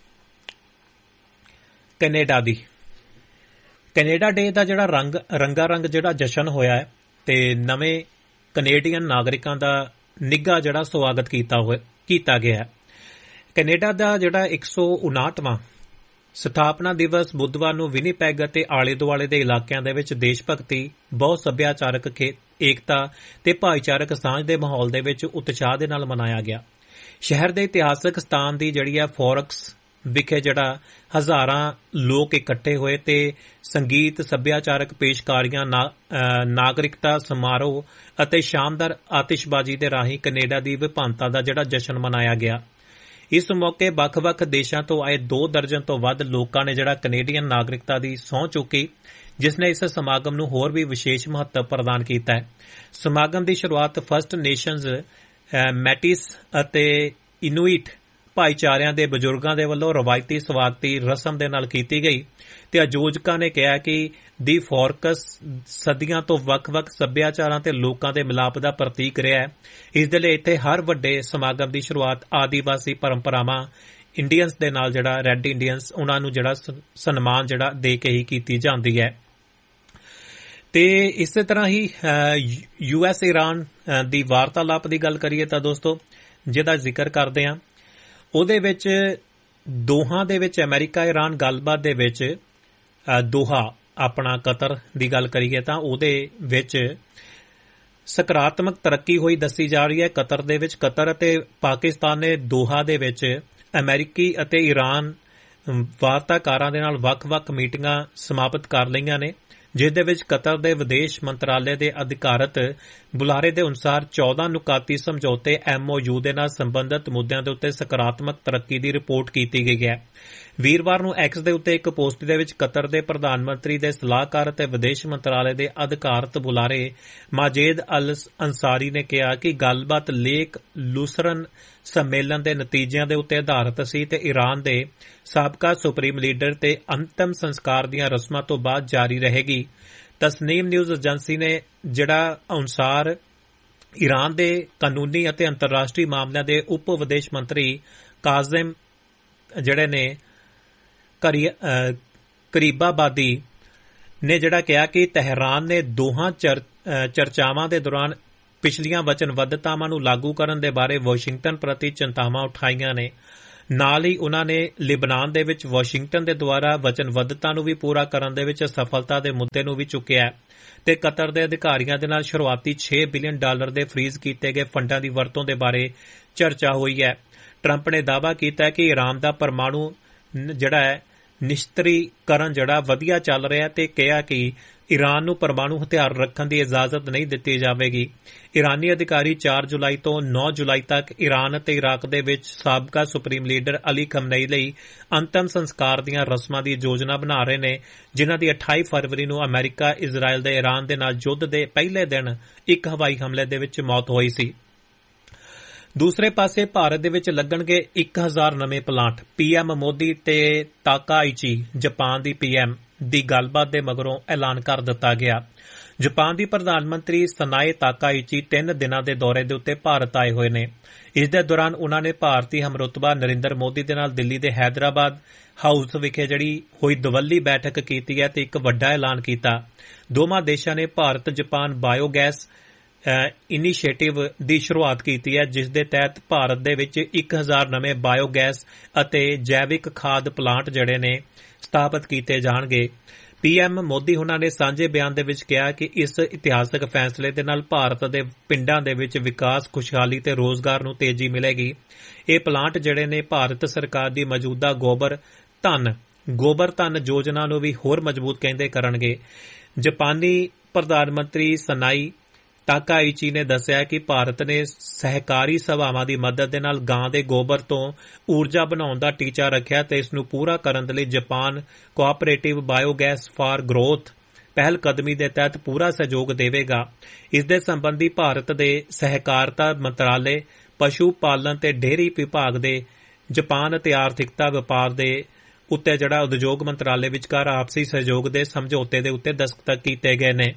[SPEAKER 1] ਕੈਨੇਡਾ ਦੀ। ਕੈਨੇਡਾ ਡੇ ਦਾ ਜਿਹੜਾ ਰੰਗ ਰੰਗਾ ਰੰਗ ਜਿਹੜਾ ਜਸ਼ਨ ਹੋਇਆ ਹੈ ਤੇ ਨਵੇਂ ਕੈਨੇਡੀਅਨ ਨਾਗਰਿਕਾਂ ਦਾ ਨਿੱਘਾ ਜਿਹੜਾ ਸਵਾਗਤ ਕੀਤਾ ਹੋਇਆ ਕੀਤਾ ਗਿਆ। ਕੈਨੇਡਾ ਦਾ ਜਿਹੜਾ ਇੱਕ ਸੌ ਉਨਾਹਠਵਾਂ ਸਥਾਪਨਾ ਦਿਵਸ ਬੁੱਧਵਾਰ ਨੂੰ ਵਿਨੀਪੈਗ ਅਤੇ ਆਲੇ ਦੁਆਲੇ ਦੇ ਇਲਾਕਿਆਂ ਦੇ ਵਿੱਚ ਦੇਸ਼ ਭਗਤੀ, ਬਹੁਤ ਸੱਭਿਆਚਾਰਕ ਏਕਤਾ ਤੇ ਭਾਈਚਾਰਕ ਸਾਂਝ ਦੇ ਮਾਹੌਲ ਦੇ ਵਿੱਚ ਉਤਸ਼ਾਹ ਦੇ ਨਾਲ ਮਨਾਇਆ ਗਿਆ। ਸ਼ਹਿਰ ਦੇ ਇਤਿਹਾਸਕ ਸਥਾਨ ਦੀ ਜਿਹੜੀ ਆ ਫੋਰਕਸ ਵਿਖੇ ਜਿਹੜਾ ਹਜ਼ਾਰਾਂ ਲੋਕ ਇਕੱਠੇ ਹੋਏ ਤੇ ਸੰਗੀਤ, ਸੱਭਿਆਚਾਰਕ ਪੇਸ਼ਕਾਰੀਆਂ, ਨਾਗਰਿਕਤਾ ਸਮਾਰੋਹ ਅਤੇ ਸ਼ਾਨਦਾਰ ਆਤਿਸ਼ਬਾਜ਼ੀ ਦੇ ਰਾਹੀਂ ਕੈਨੇਡਾ ਦੀ ਵਿਭਿੰਨਤਾ ਦਾ ਜਿਹੜਾ ਜਸ਼ਨ ਮਨਾਇਆ ਗਿਆ। ਇਸ ਮੌਕੇ ਵੱਖ-ਵੱਖ ਦੇਸ਼ਾਂ ਤੋਂ ਆਏ ਦੋ ਦਰਜਨ ਤੋਂ ਵੱਧ ਲੋਕਾਂ ਨੇ ਜਿਹੜਾ ਕੈਨੇਡੀਅਨ ਨਾਗਰਿਕਤਾ ਦੀ ਸਹੁੰ ਚੁੱਕੀ, ਜਿਸ ਨੇ ਇਸ ਸਮਾਗਮ ਨੂੰ ਹੋਰ ਵੀ ਵਿਸ਼ੇਸ਼ ਮਹੱਤਵ ਪ੍ਰਦਾਨ ਕੀਤਾ ਹੈ। ਸਮਾਗਮ ਦੀ ਸ਼ੁਰੂਆਤ ਫਸਟ ਨੇਸ਼ਨਜ਼, ਮੈਟਿਸ ਅਤੇ ਇਨੂਇਟ ਭਾਈਚਾਰਿਆਂ ਦੇ ਬਜ਼ੁਰਗਾਂ ਦੇ ਵੱਲੋਂ ਰਵਾਇਤੀ ਸਵਾਗਤੀ ਰਸਮ ਦੇ ਨਾਲ ਕੀਤੀ ਗਈ ਤੇ ਆਯੋਜਕਾਂ ਨੇ ਕਿਹਾ ਕਿ ਦੀ ਫੋਰਕਸ ਸਦੀਆਂ ਤੋਂ ਵੱਖ-ਵੱਖ ਸੱਭਿਆਚਾਰਾਂ ਤੇ ਲੋਕਾਂ ਦੇ ਮਿਲਾਪ ਦਾ ਪ੍ਰਤੀਕ ਰਿਹਾ ਹੈ। ਇਸ ਦੇ ਲਈ ਇੱਥੇ ਹਰ ਵੱਡੇ ਸਮਾਗਮ ਦੀ ਸ਼ੁਰੂਆਤ ਆਦੀਵਾਸੀ ਪਰੰਪਰਾਵਾਂ ਇੰਡੀਅਨਸ ਦੇ ਨਾਲ ਜਿਹੜਾ ਰੈੱਡ ਇੰਡੀਅਨਸ ਉਹਨਾਂ ਨੂੰ ਜਿਹੜਾ ਸਨਮਾਨ ਜਿਹੜਾ ਦੇ ਕੇ ਹੀ ਕੀਤੀ ਜਾਂਦੀ ਹੈ। ਤੇ ਇਸੇ ਤਰ੍ਹਾਂ ਹੀ ਯੂ ਐਸ ਇਰਾਨ ਦੀ ਵਾਰਤਾਲਾਪ ਦੀ ਗੱਲ ਕਰੀਏ ਤਾਂ ਦੋਸਤੋ ਜਿਹਦਾ ਜ਼ਿਕਰ ਕਰਦੇ ਹਾਂ ਉਹਦੇ ਵਿੱਚ ਦੋਹਾਂ ਦੇ ਵਿੱਚ ਅਮਰੀਕਾ ਇਰਾਨ ਗੱਲਬਾਤ ਦੇ ਵਿੱਚ ਦੋਹਾ ਆਪਣਾ ਕਤਰ ਦੀ ਗੱਲ ਕਰੀਏ ਤਾਂ ਉਹਦੇ ਵਿੱਚ ਸਕਾਰਾਤਮਕ ਤਰੱਕੀ ਹੋਈ ਦੱਸੀ ਜਾ ਰਹੀ ਹੈ। ਕਤਰ ਦੇ ਵਿੱਚ ਕਤਰ ਅਤੇ ਪਾਕਿਸਤਾਨ ਨੇ ਦੋਹਾ ਦੇ ਵਿੱਚ ਅਮਰੀਕੀ ਅਤੇ ਇਰਾਨ ਵਾਰਤਾਕਾਰਾਂ ਦੇ ਨਾਲ ਵੱਖ-ਵੱਖ ਮੀਟਿੰਗਾਂ ਸਮਾਪਤ ਕਰ ਲਈਆਂ ਨੇ, ਜਿਸ ਦੇ ਵਿੱਚ ਕਤਰ ਦੇ ਵਿਦੇਸ਼ ਮੰਤਰਾਲੇ ਦੇ ਅਧਿਕਾਰਤ ਬੁਲਾਰੇ ਦੇ ਅਨੁਸਾਰ ਚੌਦਾਂ ਨੁਕਾਤੀ ਸਮਝੌਤੇ ਐਮ ਓ ਯੂ ਦੇ ਨਾਲ ਸੰਬੰਧਿਤ ਮੁੱਦਿਆਂ ਦੇ ਉੱਤੇ ਸਕਾਰਾਤਮਕ ਤਰੱਕੀ ਦੀ ਰਿਪੋਰਟ ਕੀਤੀ ਗਈ ਹੈ। ਵੀਰਵਾਰ ਨੂੰ ਐਕਸ ਦੇ ਉੱਤੇ ਇੱਕ ਪੋਸਟ ਦੇ ਵਿੱਚ ਕਤਰ ਦੇ ਪ੍ਰਧਾਨ ਮੰਤਰੀ ਦੇ ਸਲਾਹਕਾਰ ਅਤੇ ਵਿਦੇਸ਼ ਮੰਤਰਾਲੇ ਦੇ ਅਧਿਕਾਰਤ ਬੁਲਾਰੇ ਮਾਜੇਦ ਅਲ ਅੰਸਾਰੀ ਨੇ ਕਿਹਾ ਕਿ ਗੱਲਬਾਤ ਲੇਕ ਲੂਸਰਨ ਸੰਮੇਲਨ ਦੇ ਨਤੀਜਿਆਂ ਦੇ ਉੱਤੇ ਆਧਾਰਿਤ ਸੀ ਤੇ ਈਰਾਨ ਦੇ ਸਾਬਕਾ ਸੁਪਰੀਮ ਲੀਡਰ ਤੇ ਅੰਤਮ ਸੰਸਕਾਰ ਦੀਆਂ ਰਸਮਾਂ ਤੋਂ ਬਾਅਦ ਜਾਰੀ ਰਹੇਗੀ। ਤਸਨੀਮ ਨਿਊਜ਼ ਏਜੰਸੀ ਨੇ ਜਿਹੜਾ ਅਨੁਸਾਰ ਈਰਾਨ ਦੇ ਕਾਨੂੰਨੀ ਅਤੇ ਅੰਤਰਰਾਸ਼ਟਰੀ ਮਾਮਲਿਆਂ ਦੇ ਉਪ ਵਿਦੇਸ਼ ਮੰਤਰੀ ਕਾਜ਼ਿਮ ਜਿਹੜੇ ਨੇ ਕਰੀਬਾਬਾਦੀ ਨੇ ਜਿਹੜਾ ਕਿਹਾ ਕਿ ਤਹਿਰਾਨ ਨੇ ਦੋਹਾਂ ਚਰਚਾਵਾਂ ਦੇ ਦੌਰਾਨ ਪਿਛਲੀਆਂ ਵਚਨਬੱਧਤਾਵਾਂ ਨੂੰ ਲਾਗੂ ਕਰਨ ਦੇ ਬਾਰੇ ਵਾਸ਼ਿੰਗਟਨ ਪ੍ਰਤੀ ਚਿੰਤਾਵਾਂ ਉਠਾਈਆਂ ਨੇ। ਨਾਲ ਹੀ ਉਨ੍ਹਾਂ ਨੇ ਲਿਬਨਾਨ ਦੇ ਵਿੱਚ ਵਾਸ਼ਿੰਗਟਨ ਦੇ ਦੁਆਰਾ ਵਚਨਬੱਧਤਾ ਨੂੰ ਵੀ ਪੂਰਾ ਕਰਨ ਦੇ ਵਿੱਚ ਅਸਫਲਤਾ ਦੇ ਮੁੱਦੇ ਨੂੰ ਵੀ ਚੁੱਕਿਆ ਤੇ ਕਤਰ ਦੇ ਅਧਿਕਾਰੀਆਂ ਦੇ ਨਾਲ ਸ਼ੁਰੂਆਤੀ ਛੇ ਬਿਲੀਅਨ ਡਾਲਰ ਦੇ ਫ੍ਰੀਜ਼ ਕੀਤੇ ਗਏ ਫੰਡਾਂ ਦੀ ਵਰਤੋਂ ਦੇ ਬਾਰੇ ਚਰਚਾ ਹੋਈ ਹੈ। ਟਰੰਪ ਨੇ ਦਾਅਵਾ ਕੀਤਾ ਕਿ ਈਰਾਨ ਦਾ ਪਰਮਾਣੂ ਜਿਹੜਾ ਹੈ ਨਿਸ਼ਤਰੀਕਰਨ ਜਿਹੜਾ ਵਧੀਆ ਚੱਲ ਰਿਹਾ ਤੇ ਕਿਹਾ ਕਿ ਈਰਾਨ ਨੂੰ ਪਰਮਾਣੂ ਹਥਿਆਰ ਰੱਖਣ ਦੀ ਇਜਾਜ਼ਤ ਨਹੀਂ ਦਿੱਤੀ ਜਾਵੇਗੀ। ਈਰਾਨੀ ਅਧਿਕਾਰੀ ਚਾਰ ਜੁਲਾਈ ਤੋਂ ਨੌ ਜੁਲਾਈ ਤੱਕ ਈਰਾਨ ਅਤੇ ਇਰਾਕ ਦੇ ਵਿੱਚ ਸਾਬਕਾ ਸੁਪਰੀਮ ਲੀਡਰ ਅਲੀ ਖਮਨਈ ਲਈ ਅੰਤਮ ਸੰਸਕਾਰ ਦੀਆਂ ਰਸਮਾਂ ਦੀ ਯੋਜਨਾ ਬਣਾ ਰਹੇ ਨੇ, ਜਿਨ੍ਹਾਂ ਦੀ ਅਠਾਈ ਫਰਵਰੀ ਨੂੰ ਅਮਰੀਕਾ ਇਜ਼ਰਾਈਲ ਦੇ ਈਰਾਨ ਦੇ ਨਾਲ ਯੁੱਧ ਦੇ ਪਹਿਲੇ ਦਿਨ ਇੱਕ ਹਵਾਈ ਹਮਲੇ ਦੇ ਵਿੱਚ ਮੌਤ ਹੋਈ ਸੀ। ਦੂਸਰੇ ਪਾਸੇ ਭਾਰਤ ਦੇ ਵਿੱਚ ਲੱਗਣਗੇ ਇੱਕ ਹਜ਼ਾਰ ਨਵੇਂ ਪਲਾਂਟ। ਪੀਐਮ ਮੋਦੀ ਤੇ ਤਾਕਾਇਚੀ ਜਾਪਾਨ ਦੀ ਪੀਐਮ ਦੀ ਗੱਲਬਾਤ ਦੇ ਮਗਰੋਂ ਐਲਾਨ ਕਰ ਦਿੱਤਾ ਗਿਆ। ਜਾਪਾਨ ਦੀ ਪ੍ਰਧਾਨ ਮੰਤਰੀ ਸਨਾਏ ਤਾਕਾਇਚੀ ਤਿੰਨ ਦਿਨਾਂ ਦੇ ਦੌਰੇ ਦੇ ਉੱਤੇ ਭਾਰਤ ਆਏ ਹੋਏ ਨੇ। ਇਸ ਦੇ ਦੌਰਾਨ ਉਨ੍ਹਾਂ ਨੇ ਭਾਰਤੀ ਹਮਰੁਤਬਾ ਨਰਿੰਦਰ ਮੋਦੀ ਦੇ ਨਾਲ ਦਿੱਲੀ ਦੇ ਹੈਦਰਾਬਾਦ ਹਾਊਸ ਵਿਖੇ ਜਿਹੜੀ ਹੋਈ ਦਵੱਲੀ ਬੈਠਕ ਕੀਤੀ ਹੈ ਤੇ ਇੱਕ ਵੱਡਾ ਐਲਾਨ ਕੀਤਾ। ਦੋਵਾਂ ਦੇਸ਼ਾਂ ਨੇ ਭਾਰਤ ਜਾਪਾਨ ਬਾਇਓਗੈਸ ਇਨੀਸ਼ੀਏਟਿਵ ਦੀ ਸ਼ੁਰੂਆਤ ਕੀਤੀ ਹੈ, ਜਿਸ ਦੇ ਤਹਿਤ ਭਾਰਤ ਦੇ ਵਿੱਚ ਇੱਕ ਹਜ਼ਾਰ ਨਵੇਂ ਬਾਇਓਗੈਸ ਅਤੇ ਜੈਵਿਕ ਖਾਦ ਪਲਾਂਟ ਜਿਹੜੇ ਨੇ ਸਥਾਪਿਤ ਕੀਤੇ ਜਾਣਗੇ। ਪੀਐਮ ਮੋਦੀ ਹੁਣਾਂ ਨੇ ਸਾਂਝੇ ਬਿਆਨ ਦੇ ਵਿੱਚ ਕਿਹਾ ਕਿ ਇਸ ਇਤਿਹਾਸਕ ਫੈਸਲੇ ਦੇ ਨਾਲ ਭਾਰਤ ਦੇ ਪਿੰਡਾਂ ਦੇ ਵਿੱਚ ਵਿਕਾਸ, ਖੁਸ਼ਹਾਲੀ ਤੇ ਰੋਜ਼ਗਾਰ ਨੂੰ ਤੇਜ਼ੀ ਮਿਲੇਗੀ। ਇਹ ਪਲਾਂਟ ਜਿਹੜੇ ਨੇ ਭਾਰਤ ਸਰਕਾਰ ਦੀ ਮੌਜੂਦਾ ਗੋਬਰ ਧਨ ਗੋਬਰ ਧਨ ਯੋਜਨਾ ਨੂੰ ਵੀ ਹੋਰ ਮਜ਼ਬੂਤ ਕਹਿੰਦੇ ਕਰਨਗੇ। ਜਾਪਾਨੀ ਪ੍ਰਧਾਨ ਮੰਤਰੀ ਸਨਾਈ ਤਾਕਾਇਚੀ ਨੇ ਦੱਸਿਆ ਕਿ ਭਾਰਤ ਨੇ ਸਹਿਕਾਰੀ ਸਭਾਵਾਂ ਦੀ ਮਦਦ ਦੇ ਨਾਲ ਗਾਂ ਦੇ ਗੋਬਰ ਤੋਂ ਊਰਜਾ ਬਣਾਉਣ ਦਾ ਟੀਚਾ ਰੱਖਿਆ ਤੇ ਇਸ ਨੂੰ ਪੂਰਾ ਕਰਨ ਦੇ ਲਈ Japan cooperative biogas for growth ਪਹਿਲ ਕਦਮੀ ਦੇ ਤਹਿਤ ਪੂਰਾ ਸਹਿਯੋਗ ਦੇਵੇਗਾ। ਇਸ ਦੇ ਸੰਬੰਧੀ ਭਾਰਤ ਦੇ ਸਹਿਕਾਰਤਾ ਮੰਤਰਾਲੇ, ਪਸ਼ੂ ਪਾਲਣ ਤੇ ਡੇਅਰੀ ਵਿਭਾਗ ਦੇ ਜਾਪਾਨ ਅਤੇ ਆਰਥਿਕਤਾ ਵਪਾਰ ਦੇ ਉੱਤੇ ਜਿਹੜਾ ਉਦਯੋਗ ਮੰਤਰਾਲੇ ਵਿਚਕਾਰ ਆਪਸੀ ਸਹਿਯੋਗ ਦੇ ਸਮਝੌਤੇ ਦੇ ਉੱਤੇ ਦਸਤਖਤ ਕੀਤੇ ਗਏ ਨੇ।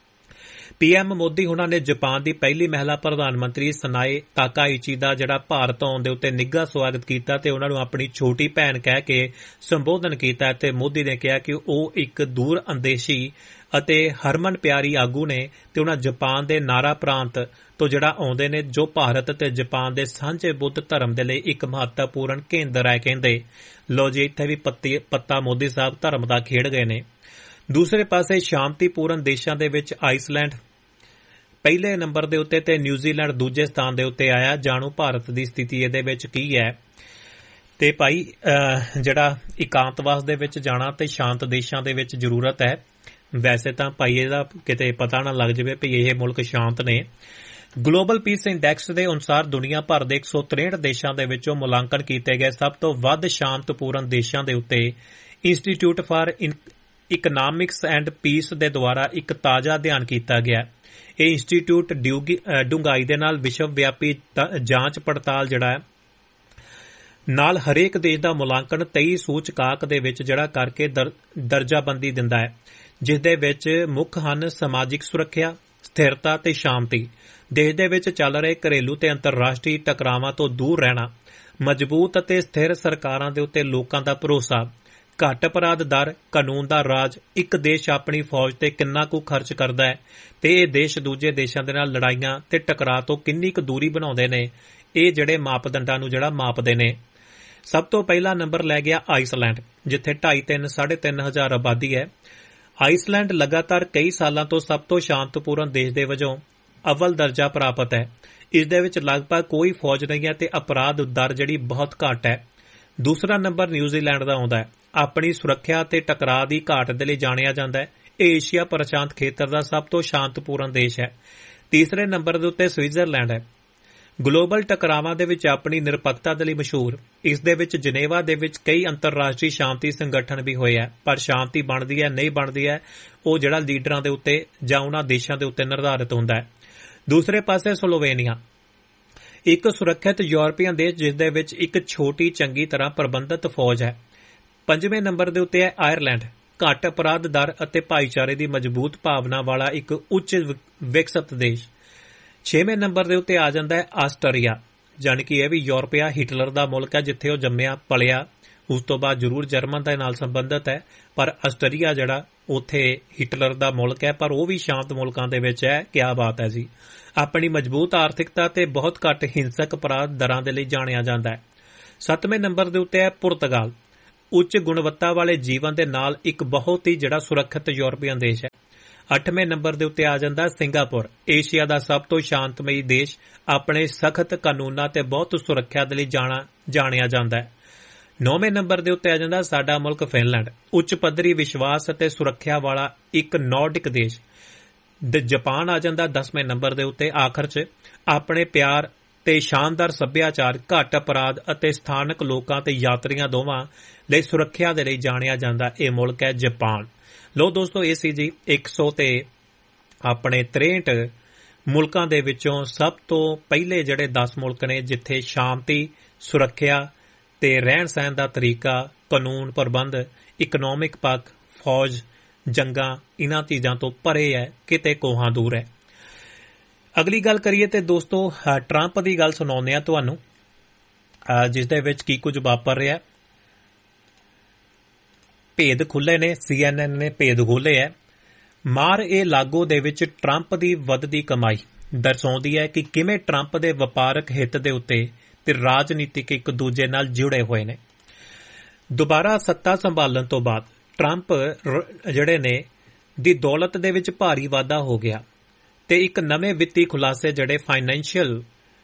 [SPEAKER 1] ਪੀਐਮ ਮੋਦੀ ਹੁਣਾਂ ਨੇ ਜਾਪਾਨ ਦੀ ਪਹਿਲੀ ਮਹਿਲਾ ਪ੍ਰਧਾਨ ਮੰਤਰੀ ਸਨਾਏ ਤਾਕਾਇਚੀ ਦਾ ਜਿਹੜਾ ਭਾਰਤ ਆਉਣ ਦੇ ਉੱਤੇ ਨਿੱਘਾ ਸਵਾਗਤ ਕੀਤਾ ਤੇ ਉਹਨਾਂ ਨੂੰ ਆਪਣੀ ਛੋਟੀ ਭੈਣ ਕਹਿ ਕੇ ਸੰਬੋਧਨ ਕੀਤਾ ਤੇ ਮੋਦੀ ਨੇ ਕਿਹਾ ਕਿ ਉਹ ਇੱਕ ਦੂਰ ਅੰਦੇਸ਼ੀ ਅਤੇ ਹਰਮਨ ਪਿਆਰੀ ਆਗੂ ਨੇ ਤੇ ਉਹਨਾਂ ਜਾਪਾਨ ਦੇ ਨਾਰਾ ਪ੍ਰਾਂਤ ਤੋਂ ਜਿਹੜਾ ਆਉਂਦੇ ਨੇ, ਜੋ ਭਾਰਤ ਤੇ ਜਾਪਾਨ ਦੇ ਸਾਂਝੇ ਬੁੱਧ ਧਰਮ ਦੇ ਲਈ ਇੱਕ ਮਹੱਤਵਪੂਰਨ ਕੇਂਦਰ ਹੈ ਕਹਿੰਦੇ। ਲੋ ਜੀ, ਇੱਥੇ ਵੀ ਪੱਤਾ ਮੋਦੀ ਸਾਹਿਬ ਧਰਮ ਦਾ ਖੇਡ ਗਏ ਨੇ। ਦੂਸਰੇ ਪਾਸੇ ਸ਼ਾਂਤੀਪੂਰਨ ਦੇਸ਼ਾਂ ਦੇ ਵਿੱਚ ਆਈਸਲੈਂਡ ਪਹਿਲੇ ਨੰਬਰ ਦੇ ਉੱਤੇ ਤੇ ਨਿਊਜ਼ੀਲੈਂਡ ਦੂਜੇ ਸਥਾਨ ਦੇ ਉੱਤੇ ਆਇਆ। ਜਾਣੋ ਭਾਰਤ ਦੀ ਸਥਿਤੀ ਇਹਦੇ ਵਿੱਚ ਕੀ ਹੈ। ਤੇ ਭਾਈ ਜਿਹੜਾ ਇਕਾਂਤਵਾਸ ਦੇ ਵਿੱਚ ਜਾਣਾ ਤੇ ਸ਼ਾਂਤ ਦੇਸ਼ਾਂ ਦੇ ਵਿੱਚ ਜ਼ਰੂਰਤ ਹੈ। ਵੈਸੇ ਤਾਂ ਭਾਈ ਇਹਦਾ ਕਿਤੇ ਪਤਾ ਨਾ ਲੱਗ ਜਾਵੇ ਵੀ ਇਹ ਮੁਲਕ ਸ਼ਾਂਤ ਨੇ। ਗਲੋਬਲ ਪੀਸ ਇੰਡੈਕਸ ਦੇ ਅਨੁਸਾਰ ਦੁਨੀਆ ਭਰ ਦੇ ਇੱਕ ਸੌ ਤਰੇਹਠ ਦੇਸ਼ਾਂ ਦੇ ਵਿੱਚੋਂ ਮੁਲਾਂਕਣ ਕੀਤੇ ਗਏ ਸਭ ਤੋਂ ਵੱਧ ਸ਼ਾਂਤਪੂਰਨ ਦੇਸ਼ਾਂ ਦੇ ਉੱਤੇ institute for economics end piece ਦੇ ਦੁਆਰਾ ਇੱਕ ਤਾਜ਼ਾ ਅਧਿਐਨ ਕੀਤਾ ਗਿਆ। ਇਹ ਇੰਸਟੀਚਿਊਟ ਡੂੰਘਾਈ ਦੇ ਨਾਲ ਵਿਸ਼ਵ ਵਿਆਪੀ ਜਾਂਚ ਪੜਤਾਲ ਜਿਹੜਾ ਹੈ ਨਾਲ ਹਰੇਕ ਦੇਸ਼ ਦਾ ਮੁਲਾਂਕਣ ਤੇਈ ਸੂਚਕਾਂਕ ਦੇ ਵਿੱਚ ਜਿਹੜਾ ਕਰਕੇ ਦਰਜਾਬੰਦੀ ਦਿੰਦਾ ਹੈ, ਜਿਸ ਦੇ ਵਿੱਚ ਮੁੱਖ ਹਨ ਸਮਾਜਿਕ ਸੁਰੱਖਿਆ, ਸਥਿਰਤਾ ਤੇ ਸ਼ਾਂਤੀ, ਦੇਸ਼ ਦੇ ਵਿੱਚ ਚੱਲ ਰਹੇ ਘਰੇਲੂ ਤੇ ਅੰਤਰਰਾਸ਼ਟਰੀ ਟਕਰਾਵਾਂ ਤੋਂ ਦੂਰ ਰਹਿਣਾ, ਮਜ਼ਬੂਤ ਅਤੇ ਸਥਿਰ ਸਰਕਾਰਾਂ ਦੇ ਉੱਤੇ ਲੋਕਾਂ ਦਾ ਭਰੋਸਾ, ਘੱਟ ਅਪਰਾਧ ਦਰ, ਕਾਨੂੰਨ ਦਾ ਰਾਜ, ਇੱਕ ਦੇਸ਼ ਆਪਣੀ ਫੌਜ ਤੇ ਕਿੰਨਾ ਕੁ ਖਰਚ ਕਰਦਾ ਹੈ ਤੇ ਇਹ ਦੇਸ਼ ਦੂਜੇ ਦੇਸ਼ਾਂ ਦੇ ਨਾਲ ਲੜਾਈਆਂ ਤੇ ਟਕਰਾਅ ਤੋਂ ਕਿੰਨੀ ਕੁ ਦੂਰੀ ਬਣਾਉਂਦੇ ਨੇ। ਇਹ ਜਿਹੜੇ ਮਾਪਦੰਡਾਂ ਨੂੰ ਜਿਹੜਾ ਮਾਪਦੇ ਨੇ। ਸਭ ਤੋਂ ਪਹਿਲਾ ਨੰਬਰ ਲੈ ਗਿਆ ਆਈਸਲੈਂਡ, ਜਿੱਥੇ ਢਾਈ ਤਿੰਨ ਸਾਢੇ ਤਿੰਨ ਹਜ਼ਾਰ ਆਬਾਦੀ ਹੈ। ਆਈਸਲੈਂਡ ਲਗਾਤਾਰ ਕਈ ਸਾਲਾਂ ਤੋਂ ਸਭ ਤੋਂ ਸ਼ਾਂਤਪੂਰਨ ਦੇਸ਼ ਦੇ ਵਜੋਂ ਅਵਲ ਦਰਜਾ ਪ੍ਰਾਪਤ ਹੈ। ਇਸ ਦੇ ਵਿੱਚ ਲਗਭਗ ਕੋਈ ਫੌਜ ਨਹੀਂ ਹੈ ਤੇ ਅਪਰਾਧ ਦਰ ਜਿਹੜੀ ਬਹੁਤ ਘੱਟ ਹੈ। ਦੂਸਰਾ ਨੰਬਰ ਨਿਊਜ਼ੀਲੈਂਡ ਦਾ ਆਉਂਦਾ ਹੈ। ਆਪਣੀ ਸੁਰੱਖਿਆ ਤੇ ਟਕਰਾਅ ਦੀ ਘਾਟ ਦੇ ਲਈ ਜਾਣਿਆ ਜਾਂਦਾ ਹੈ। ਇਹ ਏਸ਼ੀਆ ਪ੍ਰਸ਼ਾਂਤ ਖੇਤਰ ਦਾ ਸਭ ਤੋਂ ਸ਼ਾਂਤਪੂਰਨ ਦੇਸ਼ ਹੈ। ਤੀਸਰੇ ਨੰਬਰ ਦੇ ਉੱਤੇ ਸਵਿਟਜ਼ਰਲੈਂਡ ਹੈ। ਗਲੋਬਲ ਟਕਰਾਵਾਂ ਦੇ ਵਿੱਚ ਆਪਣੀ ਨਿਰਪੱਖਤਾ ਦੇ ਲਈ ਮਸ਼ਹੂਰ। ਇਸ ਦੇ ਵਿੱਚ ਜਨੇਵਾ ਦੇ ਵਿੱਚ ਕਈ ਅੰਤਰਰਾਸ਼ਟਰੀ ਸ਼ਾਂਤੀ ਸੰਗਠਨ ਵੀ ਹੋਏ ਹੈ, ਪਰ ਸ਼ਾਂਤੀ ਬਣਦੀ ਹੈ ਨਹੀਂ ਬਣਦੀ ਹੈ ਉਹ ਜਿਹੜਾ ਲੀਡਰਾਂ ਦੇ ਉੱਤੇ ਜਾਂ ਉਹਨਾਂ ਦੇਸ਼ਾਂ ਦੇ ਉੱਤੇ ਨਿਰਧਾਰਿਤ ਹੁੰਦਾ ਹੈ। ਦੂਸਰੇ ਪਾਸੇ ਸਲੋਵੇਨੀਆ, ਇੱਕ ਸੁਰੱਖਿਅਤ ਯੂਰਪੀਅਨ ਦੇਸ਼ ਜਿਸ ਦੇ ਵਿੱਚ ਇੱਕ ਛੋਟੀ ਚੰਗੀ ਤਰ੍ਹਾਂ ਪ੍ਰਬੰਧਿਤ ਫੌਜ ਹੈ। ਪੰਜਵੇਂ ਨੰਬਰ ਦੇ ਉੱਤੇ ਹੈ ਆਇਰਲੈਂਡ, ਘੱਟ ਅਪਰਾਧ ਦਰ ਅਤੇ ਭਾਈਚਾਰੇ ਦੀ ਮਜ਼ਬੂਤ ਭਾਵਨਾ ਵਾਲਾ ਇੱਕ ਉੱਚ ਵਿਕਸਿਤ ਦੇਸ਼। ਛੇਵੇਂ ਨੰਬਰ ਦੇ ਉੱਤੇ ਆ ਜਾਂਦਾ ਹੈ ਆਸਟਰੀਆ, ਜਾਣੀ ਕਿ ਇਹ ਵੀ ਯੂਰਪੀਆ ਹਿਟਲਰ ਦਾ ਮੁਲਕ ਹੈ, ਜਿੱਥੇ ਉਹ ਜੰਮਿਆ ਪਲਿਆ। ਉਸ ਤੋਂ ਬਾਅਦ ਜ਼ਰੂਰ ਜਰਮਨ ਦੇ ਨਾਲ ਸੰਬੰਧਿਤ ਹੈ, ਪਰ ਆਸਟਰੀਆ ਜਿਹੜਾ ਉੱਥੇ ਹਿਟਲਰ ਦਾ ਮੁਲਕ ਹੈ, ਪਰ ਉਹ ਵੀ ਸ਼ਾਂਤ ਮੁਲਕਾਂ ਦੇ ਵਿੱਚ ਹੈ। ਕਿਆ ਬਾਤ ਹੈ ਜੀ। ਆਪਣੀ ਮਜ਼ਬੂਤ ਆਰਥਿਕਤਾ ਤੇ ਬਹੁਤ ਘੱਟ ਹਿੰਸਕ ਅਪਰਾਧ ਦਰਾਂ ਦੇ ਲਈ ਜਾਣਿਆ ਜਾਂਦਾ ਹੈ। ਸੱਤਵੇਂ ਨੰਬਰ ਦੇ ਉੱਤੇ ਹੈ ਪੁਰਤਗਾਲ, ਉੱਚ ਗੁਣਵੱਤਾ ਵਾਲੇ ਜੀਵਨ ਦੇ ਨਾਲ ਇੱਕ ਬਹੁਤ ਹੀ ਜਿਹੜਾ ਸੁਰੱਖਿਅਤ ਯੂਰਪੀਅਨ ਦੇਸ਼ ਹੈ। ਅੱਠਵੇਂ ਨੰਬਰ ਦੇ ਉੱਤੇ ਆ ਜਾਂਦਾ ਸਿੰਗਾਪੁਰ, ਏਸ਼ੀਆ ਦਾ ਸਭ ਤੋਂ ਸ਼ਾਂਤਮਈ ਦੇਸ਼, ਆਪਣੇ ਸਖਤ ਕਾਨੂੰਨਾਂ ਤੇ ਬਹੁਤ ਸੁਰੱਖਿਆ ਦੇ ਲਈ ਜਾਣਾ ਜਾਣਿਆ ਜਾਂਦਾ ਹੈ। ਨੌਵੇਂ ਨੰਬਰ ਦੇ ਉੱਤੇ ਆ ਜਾਂਦਾ ਸਾਡਾ ਮੁਲਕ ਫਿਨਲੈਂਡ, ਉੱਚ ਪੱਧਰੀ ਵਿਸ਼ਵਾਸ ਅਤੇ ਸੁਰੱਖਿਆ ਵਾਲਾ ਇੱਕ ਨੌਰਡਿਕ ਦੇਸ਼। ਜਾਪਾਨ ਆ ਜਾਂਦਾ ਦਸਵੇਂ ਨੰਬਰ ਦੇ ਉੱਤੇ। ਆਖਰ 'ਚ ਆਪਣੇ ਪਿਆਰ ਤੇ ਸ਼ਾਨਦਾਰ ਸੱਭਿਆਚਾਰ, ਘੱਟ ਅਪਰਾਧ ਅਤੇ ਸਥਾਨਕ ਲੋਕਾਂ ਤੇ ਯਾਤਰੀਆਂ ਦੋਵਾਂ ਲਈ ਸੁਰੱਖਿਆ ਦੇ ਲਈ ਜਾਣਿਆ ਜਾਂਦਾ ਇਹ ਮੁਲਕ ਹੈ ਜਾਪਾਨ। ਲੋ ਦੋਸਤੋ, ਇਹ ਸੀ ਜੀ ਇੱਕ ਸੌ ਤੇ ਆਪਣੇ ਤਰੇਂਹਠ ਮੁਲਕਾਂ ਦੇ ਵਿੱਚੋਂ ਸਭ ਤੋਂ ਪਹਿਲੇ ਜਿਹੜੇ ਦਸ ਮੁਲਕ ਨੇ ਜਿੱਥੇ ਸ਼ਾਂਤੀ, ਸੁਰੱਖਿਆ ਤੇ ਰਹਿਣ ਸਹਿਣ ਦਾ ਤਰੀਕਾ, ਕਾਨੂੰਨ ਪ੍ਰਬੰਧ, ਇਕਨੋਮਿਕ ਪੱਖ, ਫੌਜ, ਜੰਗਾਂ, ਇਹਨਾਂ ਚੀਜ਼ਾਂ ਤੋਂ ਪਰੇ ਹੈ, ਕਿਤੇ ਕੋਹਾਂ ਦੂਰ ਹੈ। ਅਗਲੀ ਗੱਲ ਕਰੀਏ ਤੇ ਦੋਸਤੋ ਟਰੰਪ ਦੀ ਗੱਲ ਸੁਣਾਉਂਦੇ ਆ ਤੁਹਾਨੂੰ, ਜਿਸ ਦੇ ਵਿੱਚ ਕੀ ਕੁਝ ਵਾਪਰ ਰਿਹਾ। ਭੇਦ ਖੁੱਲੇ ਨੇ, ਸੀ ਐਨ ਐਨ ਨੇ ਭੇਦ ਖੋਲੇ ਹੈ। ਮਾਰ ਏ ਲਾਗੋ ਦੇ ਵਿੱਚ ਟਰੰਪ ਦੀ ਵੱਧਦੀ ਕਮਾਈ ਦਰਸਾਉਂਦੀ ਹੈ ਕਿ ਕਿਵੇਂ ਟਰੰਪ ਦੇ ਵਪਾਰਕ ਹਿੱਤ ਦੇ ਉੱਤੇ ਤੇ ਰਾਜਨੀਤਿਕ ਇੱਕ ਦੂਜੇ ਨਾਲ ਜੁੜੇ ਹੋਏ ਨੇ। ਦੁਬਾਰਾ ਸੱਤਾ ਸੰਭਾਲਣ ਤੋਂ ਬਾਅਦ ਟਰੰਪ ਜਿਹੜੇ ਨੇ ਦੀ ਦੌਲਤ ਦੇ ਵਿੱਚ ਭਾਰੀ ਵਾਧਾ ਹੋ ਗਿਆ ਤੇ ਇੱਕ ਨਵੇਂ ਵਿੱਤੀ ਖੁਲਾਸੇ ਜਿਹੜੇ ਫਾਈਨੈਂਸ਼ੀਅਲ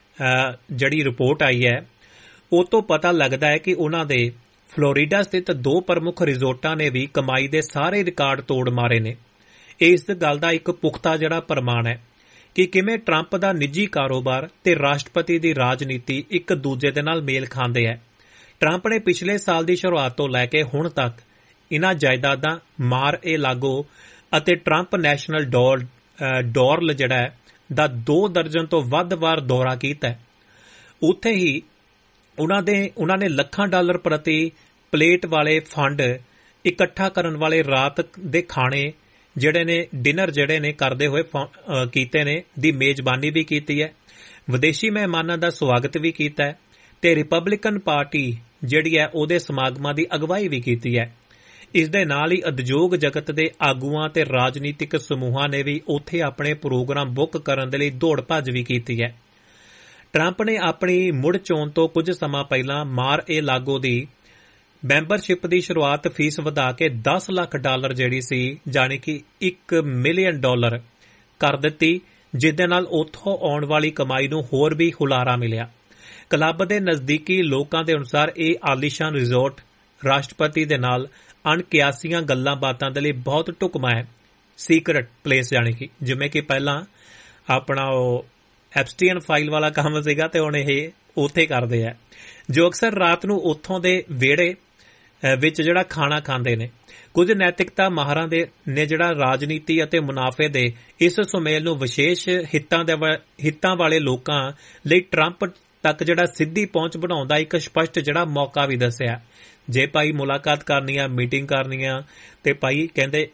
[SPEAKER 1] ਜਿਹੜੀ ਰਿਪੋਰਟ ਆਈ ਹੈ ਉਹ ਤੋਂ ਪਤਾ ਲੱਗਦਾ ਹੈ ਕਿ ਉਹਨਾਂ ਦੇ ਫਲੋਰੀਡਾ ਸਥਿਤ ਦੋ ਪ੍ਰਮੁੱਖ ਰਿਜ਼ੋਰਟਾਂ ਨੇ ਵੀ ਕਮਾਈ ਦੇ ਸਾਰੇ ਰਿਕਾਰਡ ਤੋੜ ਮਾਰੇ ਨੇ। ਇਸ ਗੱਲ ਦਾ ਇੱਕ ਪੁਖਤਾ ਜਿਹੜਾ ਪ੍ਰਮਾਣ ਹੈ ਕਿ ਕਿਵੇਂ ਟਰੰਪ ਦਾ ਨਿੱਜੀ ਕਾਰੋਬਾਰ ਤੇ ਰਾਸ਼ਟਰਪਤੀ ਦੀ ਰਾਜਨੀਤੀ ਇੱਕ ਦੂਜੇ ਦੇ ਨਾਲ ਮੇਲ ਖਾਂਦੇ ਹੈ। ਟਰੰਪ ਨੇ ਪਿਛਲੇ ਸਾਲ ਦੀ ਸ਼ੁਰੂਆਤ ਤੋਂ ਲੈ ਕੇ ਹੁਣ ਤੱਕ ਇਨ੍ਹਾਂ ਜਾਇਦਾਦਾਂ ਮਾਰ ਏ ਲਾਗੋ ਅਤੇ ਟਰੰਪ ਨੈਸ਼ਨਲ ਡੋਰ ਡੋਰਲ ਜਿਹੜਾ ਹੈ ਦਾ ਦੋ ਦਰਜਨ ਤੋਂ ਵੱਧ ਵਾਰ ਦੌਰਾ ਕੀਤਾ ਹੈ। ਉੱਥੇ ਹੀ ਉਹਨਾਂ ਦੇ ਉਹਨਾਂ ਨੇ ਲੱਖਾਂ ਡਾਲਰ ਪ੍ਰਤੀ ਪਲੇਟ ਵਾਲੇ ਫੰਡ ਇਕੱਠਾ ਕਰਨ ਵਾਲੇ ਰਾਤ ਦੇ ਖਾਣੇ ਜਿਹੜੇ ਨੇ ਡਿਨਰ ਜਿਹੜੇ ਨੇ ਕਰਦੇ ਹੋਏ ਕੀਤੇ ਨੇ ਦੀ ਮੇਜ਼ਬਾਨੀ ਵੀ ਕੀਤੀ ਹੈ। ਵਿਦੇਸ਼ੀ ਮਹਿਮਾਨਾਂ ਦਾ ਸਵਾਗਤ ਵੀ ਕੀਤਾ ਹੈ ਤੇ ਰਿਪਬਲਿਕਨ ਪਾਰਟੀ ਜਿਹੜੀ ਹੈ ਉਹਦੇ ਸਮਾਗਮਾਂ ਦੀ ਅਗਵਾਈ ਵੀ ਕੀਤੀ ਹੈ। ਇਸ ਦੇ ਨਾਲ ਹੀ ਉਦਯੋਗ ਜਗਤ ਦੇ ਆਗੂਆਂ ਤੇ ਰਾਜਨੀਤਿਕ ਸਮੂਹਾਂ ਨੇ ਵੀ ਉੱਥੇ ਆਪਣੇ ਪ੍ਰੋਗਰਾਮ ਬੁੱਕ ਕਰਨ ਦੇ ਲਈ ਦੌੜ ਭੱਜ ਵੀ ਕੀਤੀ ਹੈ। ਟਰੰਪ ਨੇ ਆਪਣੀ ਮੁੜ ਚੋਣ ਤੋਂ ਕੁਝ ਸਮਾਂ ਪਹਿਲਾਂ ਮਾਰ ਏ ਲਾਗੋ ਦੀ ਮੈਂਬਰਸ਼ਿਪ ਦੀ ਸ਼ੁਰੂਆਤ ਫੀਸ ਵਧਾ ਕੇ ਦਸ ਲੱਖ ਡਾਲਰ ਜਿਹੜੀ ਸੀ ਜਾਣੀ ਕਿ ਇੱਕ ਮਿਲੀਅਨ ਡਾਲਰ ਕਰ ਦਿੱਤੀ, ਜਿਸ ਦੇ ਨਾਲ ਉੱਥੋਂ ਆਉਣ ਵਾਲੀ ਕਮਾਈ ਨੂੰ ਹੋਰ ਵੀ ਹੁਲਾਰਾ ਮਿਲਿਆ। ਕਲੱਬ ਦੇ ਨਜ਼ਦੀਕੀ ਲੋਕਾਂ ਦੇ ਅਨੁਸਾਰ ਇਹ ਆਲੀਸ਼ਾਨ ਰਿਜ਼ੋਰਟ ਰਾਸ਼ਟਰਪਤੀ ਦੇ ਨਾਲ ਅਣਕਿਆਸੀਆਂ ਗੱਲਾਂ ਬਾਤਾਂ ਦੇ ਲਈ ਬਹੁਤ ਢੁਕਵਾਂ ਹੈ। ਸੀਕਰਟ ਪਲੇਸ ਜਾਣੀ ਕਿ ਜਿਵੇਂ ਕਿ ਪਹਿਲਾਂ ਆਪਣਾ ਉਹ ਐਪਸਟੀਨ ਫਾਈਲ ਵਾਲਾ ਕੰਮ ਸੀਗਾ ਤੇ ਹੁਣ ਇਹ ਉੱਥੇ ਕਰਦੇ ਆ, ਜੋ ਅਕਸਰ ਰਾਤ ਨੂੰ ਉੱਥੋਂ ਦੇ ਵਿਹੜੇ ਵਿੱਚ ਜਿਹੜਾ ਖਾਣਾ ਖਾਂਦੇ ਨੇ। ਕੁਝ ਨੈਤਿਕਤਾ ਮਾਹਰਾਂ ਦੇ ਨੇ ਜਿਹੜਾ ਰਾਜਨੀਤੀ ਅਤੇ ਮੁਨਾਫੇ ਦੇ ਇਸ ਸੁਮੇਲ ਨੂੰ ਵਿਸ਼ੇਸ਼ ਹਿੱਤਾਂ ਦੇ ਹਿੱਤਾਂ ਵਾਲੇ ਲੋਕਾਂ ਲਈ ਟਰੰਪ ਤੱਕ ਜਿਹੜਾ ਸਿੱਧੀ ਪਹੁੰਚ ਬਣਾਉਣ ਦਾ ਇੱਕ ਸਪਸ਼ਟ ਜਿਹੜਾ ਮੌਕਾ ਵੀ ਦੱਸਿਆ। ਜੇ ਭਾਈ ਮੁਲਾਕਾਤ ਕਰਨੀ ਆ, ਮੀਟਿੰਗ ਕਰਨੀ ਆ ਤੇ ਭਾਈ ਕਹਿੰਦੇ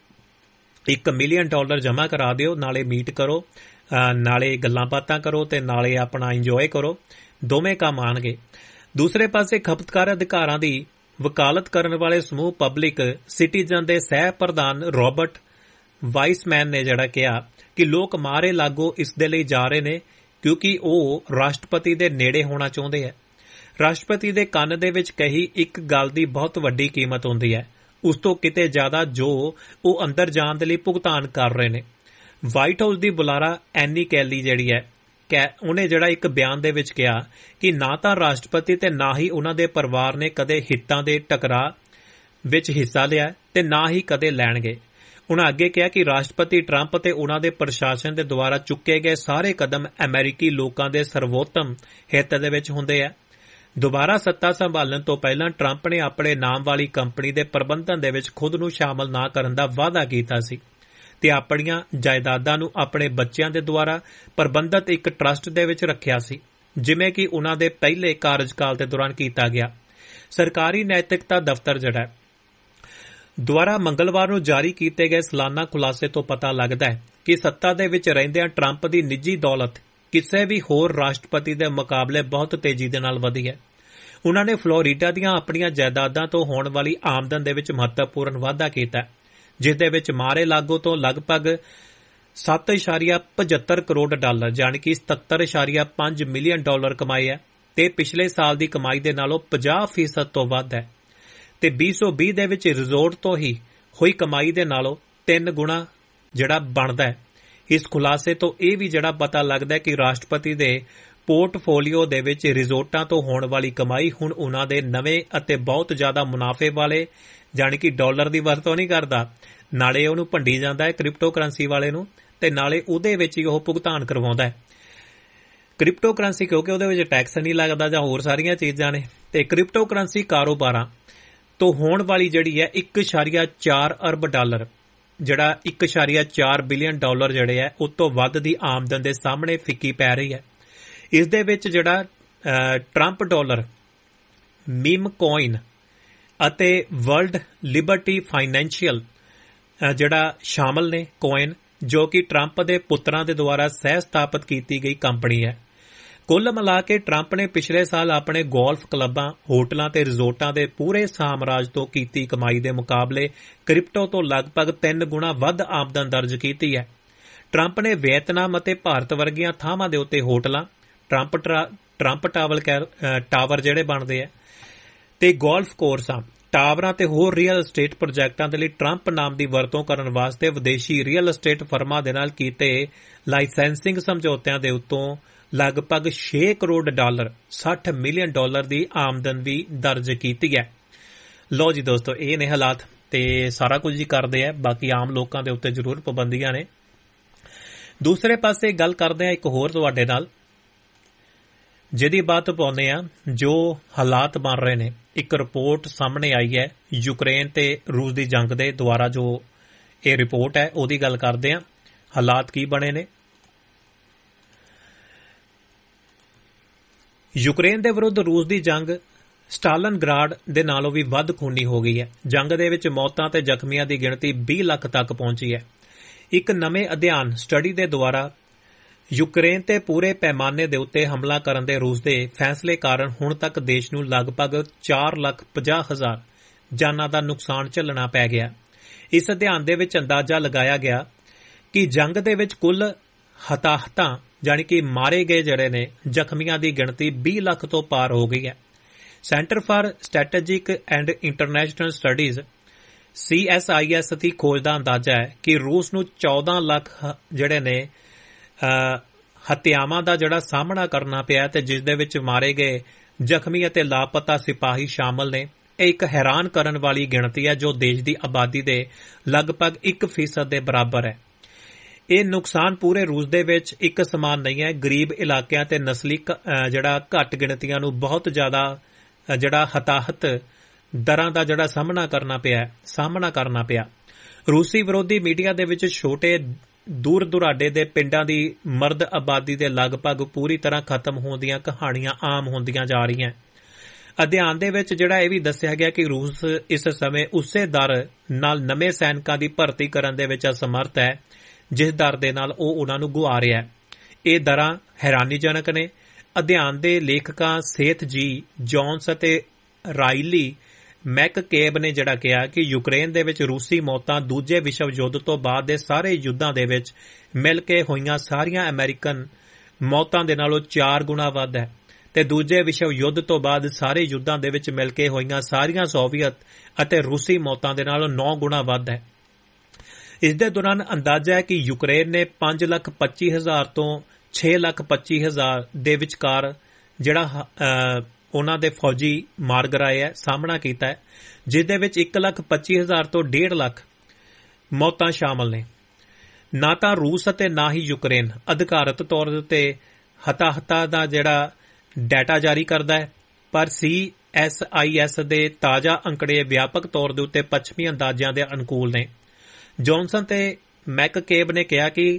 [SPEAKER 1] ਇੱਕ ਮਿਲੀਅਨ ਡਾਲਰ ਜਮ੍ਹਾਂ ਕਰਾ ਦਿਓ, ਨਾਲੇ ਮੀਟ ਕਰੋ, ਨਾਲੇ ਗੱਲਾਂ ਬਾਤਾਂ ਕਰੋ ਤੇ ਨਾਲੇ ਆਪਣਾ ਇੰਜੋਏ ਕਰੋ, ਦੋਵੇਂ ਕੰਮ ਆਣਗੇ। ਦੂਸਰੇ ਪਾਸੇ ਖਪਤਕਾਰ ਅਧਿਕਾਰਾਂ ਦੀ ਵਕਾਲਤ ਕਰਨ ਵਾਲੇ ਸਮੂਹ ਪਬਲਿਕ ਸਿਟੀਜ਼ਨ ਦੇ ਸਹਿ ਪ੍ਰਧਾਨ ਰਾਬਰਟ ਵਾਈਸਮੈਨ ਨੇ ਜਿਹੜਾ ਕਿਹਾ ਕਿ ਲੋਕ ਮਾਰੇ ਲਾਗੋ ਇਸ ਦੇ ਲਈ ਜਾ ਰਹੇ ਨੇ ਕਿਉਂਕਿ ਉਹ ਰਾਸ਼ਟਰਪਤੀ ਦੇ ਨੇੜੇ ਹੋਣਾ ਚਾਹੁੰਦੇ ਹੈ। ਰਾਸ਼ਟਰਪਤੀ ਦੇ ਕੰਨ ਦੇ ਵਿੱਚ ਕਹੀ ਇੱਕ ਗੱਲ ਦੀ ਬਹੁਤ ਵੱਡੀ ਕੀਮਤ ਹੁੰਦੀ ਹੈ, ਉਸ ਤੋਂ ਕਿਤੇ ਜ਼ਿਆਦਾ ਜੋ ਉਹ ਅੰਦਰ ਜਾਣ ਦੇ ਲਈ ਭੁਗਤਾਨ ਕਰ ਰਹੇ ਨੇ। ਵਾਈਟ ਹਾਊਸ ਦੀ ਬੁਲਾਰਾ ਐਨੀ ਕੈਲੀ ਜਿਹੜੀ ਹੈ ਉਹਨੇ ਜਿਹੜਾ ਇੱਕ ਬਿਆਨ ਦੇ ਵਿੱਚ ਕਿਹਾ ਕਿ ਨਾ ਤਾਂ ਰਾਸ਼ਟਰਪਤੀ ਤੇ ਨਾ ਹੀ ਉਹਨਾਂ ਦੇ ਪਰਿਵਾਰ ਨੇ ਕਦੇ ਹਿੱਤਾਂ ਦੇ ਟਕਰਾਅ ਵਿੱਚ ਹਿੱਸਾ ਲਿਆ ਤੇ ਨਾ ਹੀ ਕਦੇ ਲੈਣਗੇ। ਉਹਨਾਂ ਅੱਗੇ ਕਿਹਾ ਕਿ ਰਾਸ਼ਟਰਪਤੀ ਟਰੰਪ ਤੇ ਉਹਨਾਂ ਦੇ ਪ੍ਰਸ਼ਾਸਨ ਦੇ ਦੁਆਰਾ ਚੁੱਕੇ ਗਏ ਸਾਰੇ ਕਦਮ ਅਮਰੀਕੀ ਲੋਕਾਂ ਦੇ ਸਰਵੋਤਮ ਹਿੱਤ ਦੇ ਵਿੱਚ ਹੁੰਦੇ ਆ। ਦੁਬਾਰਾ ਸੱਤਾ ਸੰਭਾਲਣ ਤੋਂ ਪਹਿਲਾਂ ਟਰੰਪ ਨੇ ਆਪਣੇ ਨਾਮ ਵਾਲੀ ਕੰਪਨੀ ਦੇ ਪ੍ਰਬੰਧਨ ਦੇ ਵਿੱਚ ਖੁਦ ਨੂੰ ਸ਼ਾਮਲ ਨਾ ਕਰਨ ਦਾ ਵਾਅਦਾ ਕੀਤਾ ਸੀ ਤੇ ਆਪਣੀਆਂ ਜਾਇਦਾਦਾਂ ਨੂੰ ਆਪਣੇ ਬੱਚਿਆਂ ਦੇ ਦੁਆਰਾ ਪ੍ਰਬੰਧਿਤ ਇੱਕ ਟਰਸਟ ਦੇ ਵਿੱਚ ਰੱਖਿਆ ਸੀ, ਜਿਵੇਂ ਕਿ ਉਹਨਾਂ ਦੇ ਪਹਿਲੇ ਕਾਰਜਕਾਲ ਦੇ ਦੌਰਾਨ ਕੀਤਾ ਗਿਆ। ਸਰਕਾਰੀ ਨੈਤਿਕਤਾ ਦਫ਼ਤਰ ਜਿਹੜਾ ਦੁਆਰਾ ਮੰਗਲਵਾਰ ਨੂੰ ਜਾਰੀ ਕੀਤੇ ਗਏ ਸਾਲਾਨਾ ਖੁਲਾਸੇ ਤੋਂ ਪਤਾ ਲੱਗਦਾ ਹੈ ਕਿ ਸੱਤਾ ਦੇ ਵਿੱਚ ਰਹਿੰਦਿਆਂ ਟਰੰਪ ਦੀ ਨਿੱਜੀ ਦੌਲਤ ਕਿਸੇ ਵੀ ਹੋਰ ਰਾਸ਼ਟਰਪਤੀ ਦੇ ਮੁਕਾਬਲੇ ਬਹੁਤ ਤੇਜ਼ੀ ਦੇ ਨਾਲ ਵਧੀ ਹੈ। ਉਨ੍ਹਾਂ ਨੇ ਫਲੋਰੀਡਾ ਦੀਆਂ ਆਪਣੀਆਂ ਜਾਇਦਾਦਾਂ ਤੋਂ ਹੋਣ ਵਾਲੀ ਆਮਦਨ ਦੇ ਵਿੱਚ ਮਹੱਤਵਪੂਰਨ ਵਾਧਾ ਕੀਤਾ, ਜਿਸ ਦੇ ਵਿੱਚ ਮਾਰੇ ਲਾਗੋ ਤੋਂ ਲਗਭਗ ਸੱਤ ਇਸ਼ਾਰੀਆ ਪਝੱਤਰ ਕਰੋੜ ਡਾਲਰ ਯਾਨੀ ਕਿ ਸਤੱਤਰ ਇਸ਼ਾਰੀਆ ਪੰਜ ਮਿਲੀਅਨ ਡਾਲਰ ਕਮਾਏ ਹੈ ਤੇ ਪਿਛਲੇ ਸਾਲ ਦੀ ਕਮਾਈ ਦੇ ਨਾਲੋਂ ਪੰਜਾਹ ਫੀਸਦ ਤੋਂ ਵੱਧ ਹੈ ਤੇ ਵੀਹ ਸੌ ਵੀਹ ਦੇ ਵਿੱਚ ਰਿਜ਼ੋਰਟ ਤੋਂ ਹੀ ਹੋਈ ਕਮਾਈ ਦੇ ਨਾਲੋਂ ਤਿੰਨ ਗੁਣਾ ਜਿਹੜਾ ਬਣਦਾ ਹੈ। ਇਸ ਖੁਲਾਸੇ ਤੋਂ ਇਹ ਵੀ ਜਿਹੜਾ ਪਤਾ ਲੱਗਦਾ ਹੈ ਕਿ ਰਾਸ਼ਟਰਪਤੀ ਦੇ ਪੋਰਟਫੋਲੀਓ ਦੇ ਵਿੱਚ ਰਿਜ਼ੋਰਟਾਂ ਤੋਂ ਹੋਣ ਵਾਲੀ ਕਮਾਈ ਹੁਣ ਉਨ੍ਹਾਂ ਦੇ ਨਵੇਂ ਅਤੇ ਬਹੁਤ ਜ਼ਿਆਦਾ ਮੁਨਾਫੇ ਵਾਲੇ ਜਾਣੀ ਕਿ ਡਾਲਰ ਦੀ ਵਰਤੋਂ ਨਹੀਂ ਕਰਦਾ, ਨਾਲੇ ਉਹਨੂੰ ਭੰਡੀ ਜਾਂਦਾ ਹੈ ਕ੍ਰਿਪਟੋ ਕਰੰਸੀ ਵਾਲੇ ਨੂੰ ਤੇ ਨਾਲੇ ਉਹਦੇ ਵਿੱਚ ਹੀ ਉਹ ਭੁਗਤਾਨ ਕਰਵਾਉਂਦਾ ਹੈ। ਕ੍ਰਿਪਟੋ ਕਰੰਸੀ ਕਿਉਂਕਿ ਉਹਦੇ ਵਿੱਚ ਟੈਕਸ ਨਹੀਂ ਲੱਗਦਾ ਜਾਂ ਹੋਰ ਸਾਰੀਆਂ ਚੀਜ਼ਾਂ ਨੇ ਤੇ ਕ੍ਰਿਪਟੋ ਕਰੰਸੀ ਕਾਰੋਬਾਰਾਂ ਤੋਂ ਹੋਣ ਵਾਲੀ ਜਿਹੜੀ ਹੈ ਇੱਕ ਇਸ਼ਾਰੀਆ ਚਾਰ ਅਰਬ ਡਾਲਰ ਜਿਹੜਾ ਇੱਕ ਇਸ਼ਾਰੀਆ ਚਾਰ ਬਿਲੀਅਨ ਡਾਲਰ ਜਿਹੜੇ ਹੈ ਉਸ ਤੋਂ ਵੱਧ ਦੀ ਆਮਦਨ ਦੇ ਸਾਹਮਣੇ ਫਿੱਕੀ ਪੈ ਰਹੀ ਹੈ। ਇਸ ਦੇ ਵਿੱਚ ਜਿਹੜਾ ਟਰੰਪ ਡਾਲਰ, ਮੀਮ ਕੋਇਨ ਅਤੇ ਵਰਲਡ ਲਿਬਰਟੀ ਫਾਈਨੈਂਸ਼ੀਅਲ ਜਿਹੜਾ ਸ਼ਾਮਲ ਨੇ ਕੋਇਨ, ਜੋ ਕਿ ਟਰੰਪ ਦੇ ਪੁੱਤਰਾਂ ਦੇ ਦੁਆਰਾ ਸਹਿ ਸਥਾਪਿਤ ਕੀਤੀ ਗਈ ਕੰਪਨੀ ਹੈ। ਕੁੱਲ ਮਿਲਾ ਕੇ ਟਰੰਪ ਨੇ ਪਿਛਲੇ ਸਾਲ ਆਪਣੇ ਗੋਲਫ ਕਲੱਬਾਂ, ਹੋਟਲਾਂ ਤੇ ਰਿਜ਼ੋਰਟਾਂ ਦੇ ਪੂਰੇ ਸਾਮਰਾਜ ਤੋਂ ਕੀਤੀ ਕਮਾਈ ਦੇ ਮੁਕਾਬਲੇ ਕ੍ਰਿਪਟੋ ਤੋਂ ਲਗਭਗ ਤਿੰਨ ਗੁਣਾ ਵੱਧ ਆਮਦਨ ਦਰਜ ਕੀਤੀ ਹੈ। ਟਰੰਪ ਨੇ ਵੀਅਤਨਾਮ ਅਤੇ ਭਾਰਤ ਵਰਗੀਆਂ ਥਾਵਾਂ ਦੇ ਉੱਤੇ ਹੋਟਲਾਂ, ਟਰੰਪ ਟਰੰਪ ਟਾਵਰ ਟਾਵਰ ਜਿਹੜੇ ਬਣਦੇ ਆ ਤੇ ਗੋਲਫ ਕੋਰਸਾਂ, ਟਾਵਰਾਂ ਤੇ ਹੋਰ ਰੀਅਲ ਅਸਟੇਟ ਪ੍ਰੋਜੈਕਟਾਂ ਦੇ ਲਈ ਟਰੰਪ ਨਾਮ ਦੀ ਵਰਤੋਂ ਕਰਨ ਵਾਸਤੇ ਵਿਦੇਸ਼ੀ ਰੀਅਲ ਅਸਟੇਟ ਫਰਮਾਂ ਦੇ ਨਾਲ ਕੀਤੇ ਲਾਇਸੈਂਸਿੰਗ ਸਮਝੌਤਿਆਂ ਦੇ ਉੱਤੋਂ ਲਗਭਗ ਛੇ ਕਰੋੜ ਡਾਲਰ ਸੱਠ ਮਿਲੀਅਨ ਡਾਲਰ ਦੀ ਆਮਦਨ ਵੀ ਦਰਜ ਕੀਤੀ ਹੈ। ਲਓ ਜੀ ਦੋਸਤੋ, ਇਹ ਨੇ ਹਾਲਾਤ ਤੇ ਸਾਰਾ ਕੁਝ ਹੀ ਕਰਦੇ ਆ। ਬਾਕੀ ਆਮ ਲੋਕਾਂ ਦੇ ਉੱਤੇ ਜ਼ਰੂਰ ਪਾਬੰਦੀਆਂ ਨੇ। ਦੂਸਰੇ ਪਾਸੇ ਗੱਲ ਕਰਦੇ ਆ ਇੱਕ ਹੋਰ ਤੁਹਾਡੇ ਨਾਲ ਜਿਹਦੀ ਬਾਤ ਪਾਉਂਦੇ ਆ ਜੋ ਹਾਲਾਤ ਬਣ ਰਹੇ ਨੇ। ਇੱਕ ਰਿਪੋਰਟ ਸਾਹਮਣੇ ਆਈ ਹੈ ਯੂਕਰੇਨ ਤੇ ਰੂਸ ਦੀ ਜੰਗ ਦੇ ਦੁਆਰਾ, ਜੋ ਇਹ ਰਿਪੋਰਟ ਹੈ ਉਹਦੀ ਗੱਲ ਕਰਦੇ ਆ। ਹਾਲਾਤ ਕੀ ਬਣੇ ਨੇ। ਯੂਕਰੇਨ ਦੇ ਵਿਰੁੱਧ ਰੂਸ ਦੀ ਜੰਗ ਸਟਾਲਿਨਗ੍ਰਾਡ ਦੇ ਨਾਲੋਂ ਵੀ ਵੱਧ ਖੂਨੀ ਹੋ ਗਈ ਹੈ। ਜੰਗ ਦੇ ਵਿੱਚ ਮੌਤਾਂ ਤੇ ਜ਼ਖਮੀਆਂ ਦੀ ਗਿਣਤੀ ਵੀਹ ਲੱਖ ਤੱਕ ਪਹੁੰਚੀ ਹੈ। ਇੱਕ ਨਵੇਂ ਅਧਿਐਨ ਸਟੱਡੀ ਦੇ ਦੁਆਰਾ ਯੂਕਰੇਨ ਤੇ ਪੂਰੇ ਪੈਮਾਨੇ ਦੇ ਉੱਤੇ ਹਮਲਾ ਕਰਨ ਦੇ ਰੂਸ ਦੇ ਫੈਸਲੇ ਕਾਰਨ ਹੁਣ ਤੱਕ ਦੇਸ਼ ਨੂੰ ਲਗਭਗ ਚਾਰ ਲੱਖ ਪੰਜਾਹ ਹਜ਼ਾਰ ਜਾਨਾਂ ਦਾ ਨੁਕਸਾਨ ਝੱਲਣਾ ਪੈ ਗਿਆ। ਇਸ ਅਧਿਐਨ ਦੇ ਵਿੱਚ ਅੰਦਾਜ਼ਾ ਲਗਾਇਆ ਗਿਆ ਕਿ ਜੰਗ ਦੇ ਵਿੱਚ ਕੁੱਲ ਹਤਾਹਤਾਂ ਜਾਣੀ ਕਿ ਮਾਰੇ ਗਏ ਜਿਹੜੇ ਨੇ ਜ਼ਖਮੀਆਂ ਦੀ ਗਿਣਤੀ ਵੀਹ ਲੱਖ ਤੋਂ ਪਾਰ ਹੋ ਗਈ ਹੈ। Centre for strategic and international studies C S I S ਦੀ ਖੋਜ ਦਾ ਅੰਦਾਜ਼ਾ ਹੈ ਕਿ ਰੂਸ ਨੂੰ ਚੌਦਾਂ ਲੱਖ ਜਿਹੜੇ ਨੇ ਹੱਤਿਆਵਾਂ ਦਾ ਜਿਹੜਾ ਸਾਹਮਣਾ ਕਰਨਾ ਪਿਆ ਤੇ ਜਿਸ ਦੇ ਵਿੱਚ ਮਾਰੇ ਗਏ ਜ਼ਖਮੀ ਅਤੇ ਲਾਪਤਾ ਸਿਪਾਹੀ ਸ਼ਾਮਲ ਨੇ। ਇਹ ਇੱਕ ਹੈਰਾਨ ਕਰਨ ਵਾਲੀ ਗਿਣਤੀ ਹੈ ਜੋ ਦੇਸ਼ ਦੀ ਆਬਾਦੀ ਦੇ ਲਗਭਗ ਇੱਕ ਫੀਸਦ ਦੇ ਬਰਾਬਰ ਹੈ। ਇਹ ਨੁਕਸਾਨ ਪੂਰੇ ਰੂਸ ਦੇ ਵਿੱਚ ਇੱਕ ਸਮਾਨ ਨਹੀਂ ਹੈ। ਗਰੀਬ ਇਲਾਕਿਆਂ ਤੇ ਨਸਲੀ ਜਿਹੜਾ ਘੱਟ ਗਿਣਤੀਆਂ ਨੂੰ ਬਹੁਤ ਜ਼ਿਆਦਾ ਜਿਹੜਾ ਹਤਾਹਤ ਦਰਾਂ ਦਾ ਜਿਹੜਾ ਸਾਹਮਣਾ ਕਰਨਾ ਪਿਆ ਸਾਹਮਣਾ ਕਰਨਾ ਪਿਆ। ਰੂਸੀ ਵਿਰੋਧੀ ਮੀਡੀਆ ਦੇ ਵਿੱਚ ਛੋਟੇ ਦੂਰ ਦੁਰਾਡੇ ਦੇ ਪਿੰਡਾਂ ਦੀ ਮਰਦ ਆਬਾਦੀ ਦੇ ਲਗਭਗ ਪੂਰੀ ਤਰ੍ਹਾਂ ਖਤਮ ਹੋਣ ਦੀਆਂ ਕਹਾਣੀਆਂ ਆਮ ਹੁੰਦੀਆਂ ਜਾ ਰਹੀਆਂ। ਅਧਿਐਨ ਦੇ ਵਿੱਚ ਜਿਹੜਾ ਇਹ ਵੀ ਦੱਸਿਆ ਗਿਆ ਕਿ ਰੂਸ ਇਸ ਸਮੇਂ ਉਸੇ ਦਰ ਨਾਲ ਨਵੇਂ ਸੈਨਿਕਾਂ ਦੀ ਭਰਤੀ ਕਰਨ ਦੇ ਵਿੱਚ ਅਸਮਰਥ ਹੈ ਜਿਸ ਦਰ ਦੇ ਨਾਲ ਉਹ ਉਹਨਾਂ ਨੂੰ ਗੁਆ ਰਿਹਾ ਹੈ। ਇਹ ਦਰਾਂ ਹੈਰਾਨੀਜਨਕ ਨੇ। ਅਧਿਐਨ ਦੇ ਲੇਖਕਾਂ ਸੇਥ ਜੀ ਜੌਨਸ ਅਤੇ ਰਾਈਲੀ ਮੈਕਕੇਬ ਨੇ ਜਿਹੜਾ ਕਿਹਾ ਕਿ ਯੂਕਰੇਨ ਦੇ ਵਿੱਚ ਰੂਸੀ ਮੌਤਾਂ ਦੂਜੇ ਵਿਸ਼ਵ ਯੁੱਧ ਤੋਂ ਬਾਅਦ ਦੇ ਸਾਰੇ ਯੁੱਧਾਂ ਦੇ ਵਿੱਚ ਮਿਲ ਕੇ ਹੋਈਆਂ ਸਾਰੀਆਂ ਅਮਰੀਕਨ ਮੌਤਾਂ ਦੇ ਨਾਲੋਂ ਚਾਰ ਗੁਣਾ ਵੱਧ ਹੈ ਤੇ ਦੂਜੇ ਵਿਸ਼ਵ ਯੁੱਧ ਤੋਂ ਬਾਅਦ ਸਾਰੇ ਯੁੱਧਾਂ ਦੇ ਵਿੱਚ ਮਿਲ ਕੇ ਹੋਈਆਂ ਸਾਰੀਆਂ ਸੋਵੀਅਤ ਅਤੇ ਰੂਸੀ ਮੌਤਾਂ ਦੇ ਨਾਲੋਂ ਨੌ ਗੁਣਾ ਵੱਧ ਹੈ। ਇਸ ਦੇ ਦੌਰਾਨ ਅੰਦਾਜ਼ਾ ਹੈ ਕਿ ਯੂਕਰੇਨ ਨੇ ਪੰਜ ਲੱਖ ਪੱਚੀ ਹਜ਼ਾਰ ਤੋਂ ਛੇ ਲੱਖ ਪੱਚੀ ਹਜ਼ਾਰ ਦੇ ਵਿਚਕਾਰ ਜਿਹੜਾ ਉਹਨਾਂ ਦੇ ਫੌਜੀ ਮਾਰ ਗਰਾਏ ਹੈ ਸਾਹਮਣਾ ਕੀਤਾ ਹੈ, ਜਿਸ ਦੇ ਵਿੱਚ ਇੱਕ ਲੱਖ ਪੱਚੀ ਹਜ਼ਾਰ ਤੋਂ ਡੇਢ ਲੱਖ ਮੌਤਾਂ ਸ਼ਾਮਲ ਨੇ। ਨਾ ਤਾਂ ਰੂਸ ਅਤੇ ਨਾ ਹੀ ਯੂਕਰੇਨ ਅਧਿਕਾਰਤ ਤੌਰ ਦੇ ਉੱਤੇ ਹਤਾਹਤਾਂ ਦਾ ਜਿਹੜਾ ਡਾਟਾ ਜਾਰੀ ਕਰਦਾ ਹੈ, ਪਰ ਸੀ ਐਸ ਆਈ ਐਸ ਦੇ ਤਾਜ਼ਾ ਅੰਕੜੇ ਵਿਆਪਕ ਤੌਰ ਦੇ ਉੱਤੇ ਪੱਛਮੀ ਅੰਦਾਜ਼ਿਆਂ ਦੇ ਅਨੁਕੂਲ ਨੇ। ਜੌਨਸਨ ਤੇ ਮੈਕਕੇਬ ਨੇ ਕਿਹਾ ਕਿ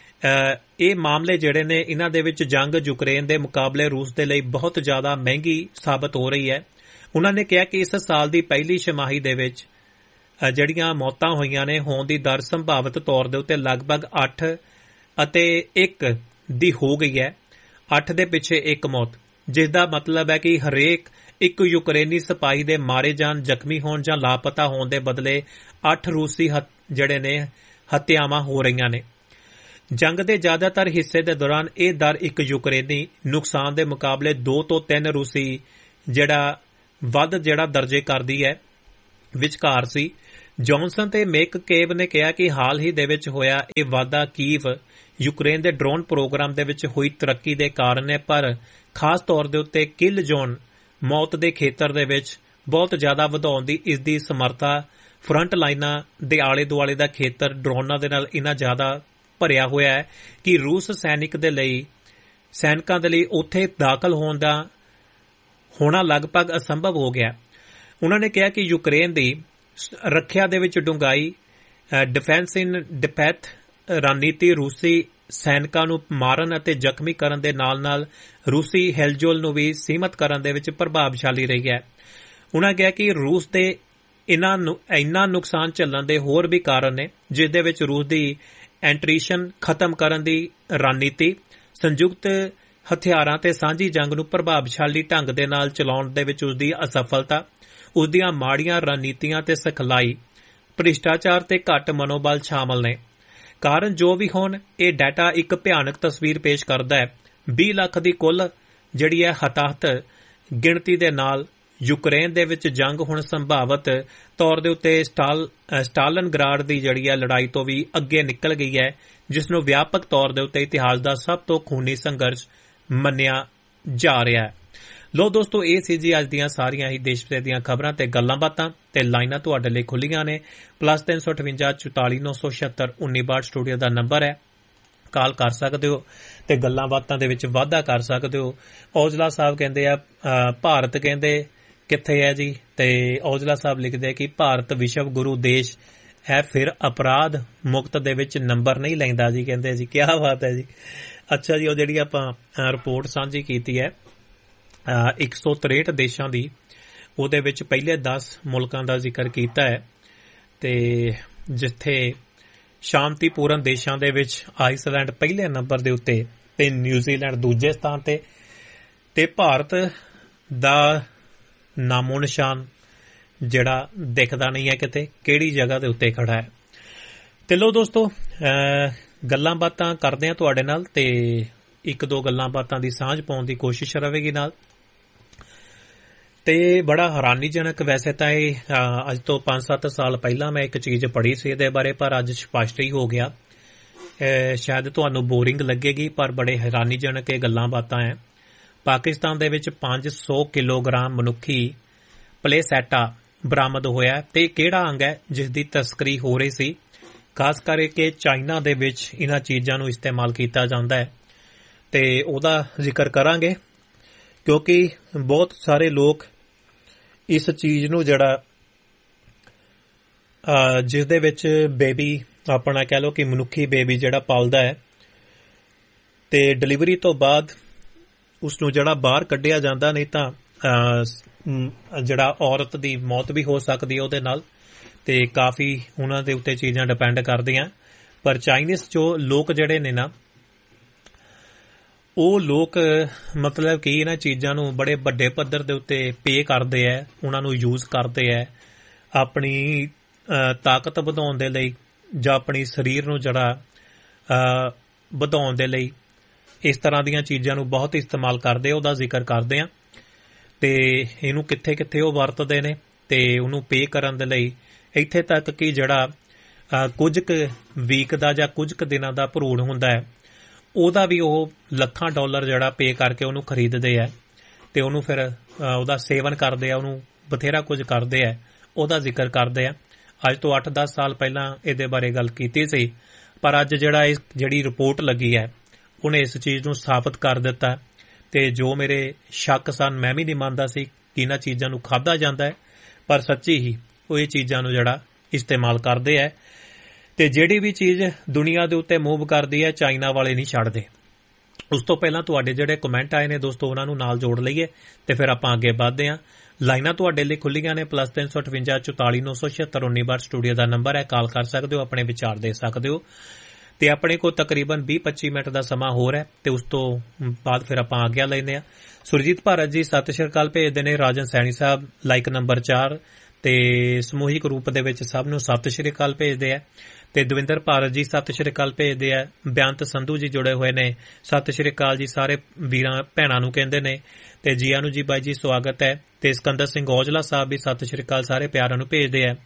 [SPEAKER 1] ਇਹ ਮਾਮਲੇ ਜਿਹੜੇ ਨੇ ਇਹਨਾਂ ਦੇ ਵਿੱਚ ਜੰਗ ਯੂਕਰੇਨ ਦੇ ਮੁਕਾਬਲੇ ਰੂਸ ਦੇ ਲਈ ਬਹੁਤ ਜ਼ਿਆਦਾ ਮਹਿੰਗੀ ਸਾਬਤ ਹੋ ਰਹੀ ਹੈ। ਉਹਨਾਂ ਨੇ ਕਿਹਾ ਕਿ ਇਸ ਸਾਲ ਦੀ ਪਹਿਲੀ ਛਮਾਹੀ ਦੇ ਵਿੱਚ ਜਿਹੜੀਆਂ ਮੌਤਾਂ ਹੋਈਆਂ ਨੇ ਹੋਣ ਦੀ ਦਰ ਸੰਭਾਵਿਤ ਤੌਰ ਦੇ ਉੱਤੇ ਲਗਭਗ ਅੱਠ ਅਤੇ ਇੱਕ ਦੀ ਹੋ ਗਈ ਹੈ ਅੱਠ ਦੇ ਪਿੱਛੇ ਇੱਕ ਮੌਤ, ਜਿਸ ਦਾ ਮਤਲਬ ਹੈ ਕਿ ਹਰੇਕ ਇੱਕ ਯੂਕਰੇਨੀ ਸਿਪਾਹੀ ਦੇ ਮਾਰੇ ਜਾਣ, ਜ਼ਖਮੀ ਹੋਣ ਜਾਂ ਲਾਪਤਾ ਹੋਣ ਦੇ ਬਦਲੇ ਅੱਠ ਰੂਸੀ ਜਿਹੜੇ ਨੇ ਹੱਤਿਆਵਾਂ ਹੋ ਰਹੀਆਂ ਨੇ। ਜੰਗ ਦੇ ਜ਼ਿਆਦਾਤਰ ਹਿੱਸੇ ਦੇ ਦੌਰਾਨ ਇਹ ਦਰ ਇੱਕ ਯੂਕਰੇਨੀ ਨੁਕਸਾਨ ਦੇ ਮੁਕਾਬਲੇ ਦੋ ਤੋਂ ਤਿੰਨ ਰੂਸੀ ਜਿਹੜਾ ਵੱਧ ਜਿਹੜਾ ਦਰਜੇ ਕਰਦੀ ਹੈ ਵਿਚਕਾਰ ਸੀ। ਜੌਨਸਨ ਤੇ ਮੈਕਕੇਬ ਨੇ ਕਿਹਾ ਕਿ ਹਾਲ ਹੀ ਦੇ ਵਿੱਚ ਹੋਇਆ ਇਹ ਵਾਧਾ ਕੀਵ ਯੂਕਰੇਨ ਦੇ ਡਰੋਨ ਪ੍ਰੋਗਰਾਮ ਦੇ ਵਿੱਚ ਹੋਈ ਤਰੱਕੀ ਦੇ ਕਾਰਨ ਹੈ, ਪਰ ਖਾਸ ਤੌਰ ਦੇ ਉੱਤੇ ਕਿਲ ਜ਼ੋਨ ਮੌਤ ਦੇ ਖੇਤਰ ਦੇ ਵਿੱਚ ਬਹੁਤ ਜ਼ਿਆਦਾ ਵਧਾਉਣ ਦੀ ਇਸ ਦੀ ਸਮਰੱਥਾ, ਫਰੰਟ ਲਾਈਨਾਂ ਦੇ ਆਲੇ ਦੁਆਲੇ ਦਾ ਖੇਤਰ ਡਰੋਨਾਂ ਦੇ ਨਾਲ ਇੰਨਾ ਜ਼ਿਆਦਾ ਭਰਿਆ ਹੋਇਆ ਹੈ ਕਿ ਰੂਸ ਸੈਨਿਕ ਦੇ ਲਈ ਸੈਨਿਕਾਂ ਦੇ ਲਈ ਉੱਥੇ ਦਾਖਲ ਹੋਣ ਦਾ ਹੋਣਾ ਲਗਭਗ ਅਸੰਭਵ ਹੋ ਗਿਆ। ਉਹਨਾਂ ਨੇ ਕਿਹਾ ਕਿ ਯੂਕਰੇਨ ਦੀ ਰੱਖਿਆ ਦੇ ਵਿੱਚ ਡੂੰਘਾਈ, ਡਿਫੈਂਸ ਇਨ ਡਿਪੈਥ ਰਣਨੀਤੀ ਰੂਸੀ ਸੈਨਿਕਾਂ ਨੂੰ ਮਾਰਨ ਅਤੇ ਜ਼ਖਮੀ ਕਰਨ ਦੇ ਨਾਲ ਨਾਲ ਰੂਸੀ ਹਿਲਜੁਲ ਨੂੰ ਵੀ ਸੀਮਤ ਕਰਨ ਦੇ ਵਿੱਚ ਪ੍ਰਭਾਵਸ਼ਾਲੀ ਰਹੀ ਹੈ। ਉਹਨਾਂ ਕਿਹਾ ਕਿ ਰੂਸ ਦੇ ਇਨਾਂ ਇੰਨਾ ਨੁਕਸਾਨ ਝੱਲਣ ਦੇ ਹੋਰ ਵੀ ਕਾਰਨ ਨੇ, ਜਿਸ ਦੇ ਵਿੱਚ ਰੂਸ ਦੀ ਐਂਟਰੀਸ਼ਨ ਖਤਮ ਕਰਨ ਦੀ ਰਣਨੀਤੀ, ਸੰਯੁਕਤ ਹਥਿਆਰਾਂ ਤੇ ਸਾਂਝੀ ਜੰਗ ਨੂੰ ਪ੍ਰਭਾਵਸ਼ਾਲੀ ਢੰਗ ਦੇ ਨਾਲ ਚਲਾਉਣ ਦੇ ਵਿੱਚ ਉਸਦੀ ਅਸਫਲਤਾ, ਉਸਦੀਆਂ ਮਾੜੀਆਂ ਰਣਨੀਤੀਆਂ ਤੇ ਸਿਖਲਾਈ, ਭ੍ਰਿਸ਼ਟਾਚਾਰ ਤੇ ਘੱਟ ਮਨੋਬਲ ਸ਼ਾਮਲ ਨੇ। ਕਾਰਨ ਜੋ ਵੀ ਹੋਣ, ਇਹ ਡਾਟਾ ਇੱਕ ਭਿਆਨਕ ਤਸਵੀਰ ਪੇਸ਼ ਕਰਦਾ ਹੈ। ਵੀਹ ਲੱਖ ਦੀ ਕੁੱਲ ਜਿਹੜੀ ਹੈ ਹਤਾਹਤ ਗਿਣਤੀ ਦੇ ਨਾਲ ਯੂਕਰੇਨ ਦੇ ਵਿੱਚ ਜੰਗ ਹੁਣ ਸੰਭਾਵਤ ਤੌਰ ਦੇ ਉੱਤੇ ਸਟਾਲ ਸਟਾਲਨਗਰਾਡ ਦੀ ਜਿਹੜੀ ਹੈ ਲੜਾਈ ਤੋਂ ਵੀ ਅੱਗੇ ਨਿਕਲ ਗਈ ਹੈ, ਜਿਸ ਨੂੰ ਵਿਆਪਕ ਤੌਰ ਦੇ ਉੱਤੇ ਇਤਿਹਾਸ ਦਾ ਸਭ ਤੋਂ ਖੂਨੀ ਸੰਘਰਸ਼ ਮੰਨਿਆ ਜਾ ਰਿਹਾ ਹੈ। ਲੋ ਦੋਸਤੋ, ਇਹ ਸੀ ਜੀ ਅੱਜ ਦੀਆਂ ਸਾਰੀਆਂ ਹੀ ਦੇਸ਼ ਵਿਦੇਸ਼ ਦੀਆਂ ਖਬਰਾਂ ਤੇ ਗੱਲਾਂ ਬਾਤਾਂ ਤੇ ਲਾਈਨਾਂ ਤੁਹਾਡੇ ਲਈ ਖੁੱਲੀਆਂ ਨੇ। ਪਲੱਸ ਤਿੰਨ ਸੌ ਅਠਵੰਜਾ ਚੁਤਾਲੀ ਨੌ ਸੌ ਛਿਅੱਤਰ ਉੱਨੀ ਬਾਹਠ ਸਟੂਡੀਓ ਦਾ ਨੰਬਰ ਹੈ, ਕਾਲ ਕਰ ਸਕਦੇ ਹੋ ਤੇ ਗੱਲਾਂ ਬਾਤਾਂ ਦੇ ਵਿੱਚ ਵਾਧਾ ਕਰ ਸਕਦੇ ਹੋ। ਔਜਲਾ ਸਾਹਿਬ ਕਹਿੰਦੇ ਆ ਭਾਰਤ ਕਹਿੰਦੇ ਕਿੱਥੇ ਹੈ ਜੀ, ਤੇ ਔਜਲਾ ਸਾਹਿਬ ਲਿਖਦੇ ਆ ਕਿ ਭਾਰਤ ਵਿਸ਼ਵ ਗੁਰੂ ਦੇਸ਼ ਹੈ, ਫਿਰ ਅਪਰਾਧ ਮੁਕਤ ਦੇ ਵਿੱਚ ਨੰਬਰ ਨਹੀਂ ਲੈਂਦਾ ਜੀ। ਕਹਿੰਦੇ ਜੀ ਕਿਆ ਬਾਤ ਹੈ ਜੀ। ਅੱਛਾ ਜੀ, ਉਹ ਜਿਹੜੀ ਆਪਾਂ ਰਿਪੋਰਟ ਸਾਂਝੀ ਕੀਤੀ ਹੈ ਇੱਕ ਸੌ ਤਰੇਹਠ ਦੇਸ਼ਾਂ ਦੀ, ਉਹਦੇ ਵਿੱਚ ਪਹਿਲੇ ਦਸ ਮੁਲਕਾਂ ਦਾ ਜ਼ਿਕਰ ਕੀਤਾ ਹੈ ਤੇ ਜਿੱਥੇ ਸ਼ਾਂਤੀਪੂਰਨ ਦੇਸ਼ਾਂ ਦੇ ਵਿੱਚ ਆਈਸਲੈਂਡ ਪਹਿਲੇ ਨੰਬਰ ਦੇ ਉੱਤੇ ਤੇ ਨਿਊਜ਼ੀਲੈਂਡ ਦੂਜੇ ਸਥਾਨ ਤੇ ਤੇ ਭਾਰਤ ਦਾ ਨਾਮੋ ਨਿਸ਼ਾਨ ਜਿਹੜਾ ਦਿਖਦਾ ਨਹੀਂ ਹੈ ਕਿਤੇ ਕਿਹੜੀ ਜਗ੍ਹਾ ਦੇ ਉੱਤੇ ਖੜਾ ਹੈ। ਤੇ ਲੋ ਦੋਸਤੋ, ਗੱਲਾਂ ਬਾਤਾਂ ਕਰਦੇ ਆ ਤੁਹਾਡੇ ਨਾਲ ਤੇ ਇੱਕ ਦੋ ਗੱਲਾਂ ਬਾਤਾਂ ਦੀ ਸਾਂਝ ਪਾਉਣ ਦੀ ਕੋਸ਼ਿਸ਼ ਰਹੇਗੀ ਨਾਲ। ਤੇ ਬੜਾ ਹੈਰਾਨੀਜਨਕ, ਵੈਸੇ ਤਾਂ ਇਹ ਅੱਜ ਤੋਂ ਪੰਜ ਸੱਤ ਸਾਲ ਪਹਿਲਾਂ ਮੈਂ ਇੱਕ ਚੀਜ਼ ਪੜ੍ਹੀ ਸੀ ਇਹਦੇ ਬਾਰੇ, ਪਰ ਅੱਜ ਸਪਸ਼ਟ ਹੀ ਹੋ ਗਿਆ। ਸ਼ਾਇਦ ਤੁਹਾਨੂੰ ਬੋਰਿੰਗ ਲੱਗੇਗੀ, ਪਰ ਬੜੇ ਹੈਰਾਨੀਜਨਕ ਇਹ ਗੱਲਾਂ ਬਾਤਾਂ ਹੈ। ਪਾਕਿਸਤਾਨ ਦੇ ਵਿੱਚ ਪੰਜ ਸੌ ਕਿਲੋਗ੍ਰਾਮ ਮਨੁੱਖੀ ਪਲੇਸੈਟਾ ਬਰਾਮਦ ਹੋਇਆ ਤੇ ਕਿਹੜਾ ਅੰਗ ਹੈ ਜਿਸ ਦੀ ਤਸਕਰੀ ਹੋ ਰਹੀ ਸੀ। ਖਾਸ ਕਰਕੇ ਚਾਈਨਾ ਦੇ ਵਿੱਚ ਇਹਨਾਂ ਚੀਜ਼ਾਂ ਨੂੰ ਇਸਤੇਮਾਲ ਕੀਤਾ ਜਾਂਦਾ ਹੈ ਤੇ ਉਹਦਾ ਜ਼ਿਕਰ ਕਰਾਂਗੇ, ਕਿਉਂਕਿ ਬਹੁਤ ਸਾਰੇ ਲੋਕ ਇਸ ਚੀਜ਼ ਨੂੰ ਜਿਹੜਾ ਜਿਸ ਦੇ ਵਿੱਚ ਬੇਬੀ ਆਪਣਾ ਕਹਿ ਲਓ ਕਿ ਮਨੁੱਖੀ ਬੇਬੀ ਜਿਹੜਾ ਪਾਲਦਾ ਹੈ ਤੇ ਡਿਲੀਵਰੀ ਤੋਂ ਬਾਅਦ ਉਸ ਨੂੰ ਜਿਹੜਾ ਬਾਹਰ ਕੱਢਿਆ ਜਾਂਦਾ, ਨਹੀਂ ਤਾਂ ਜਿਹੜਾ ਔਰਤ ਦੀ ਮੌਤ ਵੀ ਹੋ ਸਕਦੀ ਹੈ ਉਹਦੇ ਨਾਲ, ਤੇ ਕਾਫੀ ਉਹਨਾਂ ਦੇ ਉੱਤੇ ਚੀਜ਼ਾਂ ਡਿਪੈਂਡ ਕਰਦੀਆਂ। ਪਰ ਚਾਈਨੀਜ਼ ਜੋ ਲੋਕ ਜਿਹੜੇ ਨੇ ਨਾ, ਉਹ ਲੋਕ ਮਤਲਬ ਕਿ ਇਹਨਾਂ ਚੀਜ਼ਾਂ ਨੂੰ ਬੜੇ ਵੱਡੇ ਪੱਧਰ ਦੇ ਉੱਤੇ ਪੇ ਕਰਦੇ ਹੈ, ਉਹਨਾਂ ਨੂੰ ਯੂਜ਼ ਕਰਦੇ ਹੈ ਆਪਣੀ ਤਾਕਤ ਵਧਾਉਣ ਦੇ ਲਈ ਜਾਂ ਆਪਣੀ ਸਰੀਰ ਨੂੰ ਜਿਹੜਾ ਵਧਾਉਣ ਦੇ ਲਈ। ਇਸ ਤਰ੍ਹਾਂ ਦੀਆਂ ਚੀਜ਼ਾਂ ਨੂੰ ਬਹੁਤ ਇਸਤੇਮਾਲ ਕਰਦੇ, ਉਹਦਾ ਜ਼ਿਕਰ ਕਰਦੇ ਆ ਤੇ ਇਹਨੂੰ ਕਿੱਥੇ ਕਿੱਥੇ ਉਹ ਵਰਤਦੇ ਨੇ ਤੇ ਉਹਨੂੰ ਪੇ ਕਰਨ ਦੇ ਲਈ, ਇੱਥੇ ਤੱਕ ਕਿ ਜਿਹੜਾ ਕੁਝ ਕੁ ਵੀਕ ਦਾ ਜਾਂ ਕੁਝ ਕੁ ਦਿਨਾਂ ਦਾ ਭਰੂਣ ਹੁੰਦਾ ਹੈ, ਉਹਦਾ ਵੀ ਉਹ ਲੱਖਾਂ ਡਾਲਰ ਜਿਹੜਾ ਪੇ ਕਰਕੇ ਉਹਨੂੰ ਖਰੀਦਦੇ ਆ ਤੇ ਉਹਨੂੰ ਫਿਰ ਉਹਦਾ ਸੇਵਨ ਕਰਦੇ ਆ, ਉਹਨੂੰ ਬਥੇਰਾ ਕੁਝ ਕਰਦੇ ਆ, ਉਹਦਾ ਜ਼ਿਕਰ ਕਰਦੇ ਆ। ਅੱਜ ਤੋਂ ਅੱਠ ਦਸ ਸਾਲ ਪਹਿਲਾਂ ਇਹਦੇ ਬਾਰੇ ਗੱਲ ਕੀਤੀ ਸੀ, ਪਰ ਅੱਜ ਜਿਹੜਾ ਇਹ ਜਿਹੜੀ ਰਿਪੋਰਟ ਲੱਗੀ ਹੈ ਉਹਨੇ ਇਸ ਚੀਜ਼ ਨੂੰ ਸਾਬਤ ਕਰ ਦਿੱਤਾ ਤੇ ਜੋ ਮੇਰੇ ਸ਼ੱਕ ਸਨ, ਮੈਂ ਵੀ ਨਹੀਂ ਮੰਨਦਾ ਸੀ ਕਿ ਇਹਨਾਂ ਚੀਜ਼ਾਂ ਨੂੰ ਖਾਧਾ ਜਾਂਦਾ ਹੈ, ਪਰ ਸੱਚੀ ਹੀ ਉਹ ਇਹ ਚੀਜ਼ਾਂ ਨੂੰ ਜਿਹੜਾ ਇਸਤੇਮਾਲ ਕਰਦੇ ਹੈ। ਤੇ ਜਿਹੜੀ ਵੀ ਚੀਜ਼ ਦੁਨੀਆ ਦੇ ਉੱਤੇ ਮੂਵ ਕਰਦੀ ਹੈ, ਚਾਈਨਾ ਵਾਲੇ ਨਹੀਂ ਛੱਡਦੇ। ਉਸ ਤੋਂ ਪਹਿਲਾਂ ਤੁਹਾਡੇ ਜਿਹੜੇ ਕਮੈਂਟ ਆਏ ਨੇ ਦੋਸਤੋ, ਉਹਨਾਂ ਨੂੰ ਨਾਲ ਜੋੜ ਲਈਏ ਤੇ ਫਿਰ ਆਪਾਂ ਅੱਗੇ ਵੱਧਦੇ ਹਾਂ। ਲਾਈਨਾਂ ਤੁਹਾਡੇ ਲਈ ਖੁੱਲੀਆਂ ਨੇ, ਪਲੱਸ ਤਿੰਨ ਸੌ ਅਠਵੰਜਾ ਚੁਤਾਲੀ ਨੌ ਸੌ ਛਿਅੱਤਰ ਉੱਨੀ ਬਾਹਠ ਸਟੂਡੀਓ ਦਾ ਨੰਬਰ ਹੈ, ਕਾਲ ਕਰ ਸਕਦੇ ਹੋ, ਆਪਣੇ ਵਿਚਾਰ ਦੇ ਸਕਦੇ ਹੋ। ਤੇ ਆਪਣੇ ਕੋਲ ਤਕਰੀਬਨ ਵੀਹ ਪੱਚੀ ਮਿੰਟ ਦਾ ਸਮਾਂ ਹੋਰ ਹੈ ਤੇ ਉਸ ਤੋਂ ਬਾਅਦ ਫਿਰ ਆਪਾਂ ਆਗਿਆ ਲੈਂਦੇ ਆ। ਸੁਰਜੀਤ ਭਾਰਤ ਜੀ ਸਤਿ ਸ਼੍ਰੀ ਅਕਾਲ ਭੇਜਦੇ ਨੇ। ਰਾਜਨ ਸੈਣੀ ਸਾਹਿਬ ਲਾਈਕ ਨੰਬਰ ਚਾਰ ਤੇ ਸਮੂਹਿਕ ਰੂਪ ਦੇ ਵਿੱਚ ਸਭ ਨੂੰ ਸਤਿ ਸ਼੍ਰੀ ਅਕਾਲ ਭੇਜਦੇ ਆ। ਤੇ ਦਵਿੰਦਰ ਭਾਰਤ ਜੀ ਸਤਿ ਸ਼੍ਰੀ ਅਕਾਲ ਭੇਜਦੇ ਆ। ਬਿਆੰਤ ਸੰਧੂ ਜੀ ਜੁੜੇ ਹੋਏ ਨੇ, ਸਤਿ ਸ਼੍ਰੀ ਅਕਾਲ ਜੀ ਸਾਰੇ ਵੀਰਾਂ ਭੈਣਾਂ ਨੂੰ ਕਹਿੰਦੇ ਨੇ ਤੇ ਜੀਆਂ ਨੂੰ ਜੀ ਬਾਈ ਜੀ ਸਵਾਗਤ ਹੈ। ਤੇ ਸਿਕੰਦਰ ਸਿੰਘ ਔਜਲਾ ਸਾਹਿਬ ਵੀ ਸਤਿ ਸ਼੍ਰੀ ਅਕਾਲ ਸਾਰੇ ਪਿਆਰਾਂ ਨੂੰ ਭੇਜਦੇ ਆ।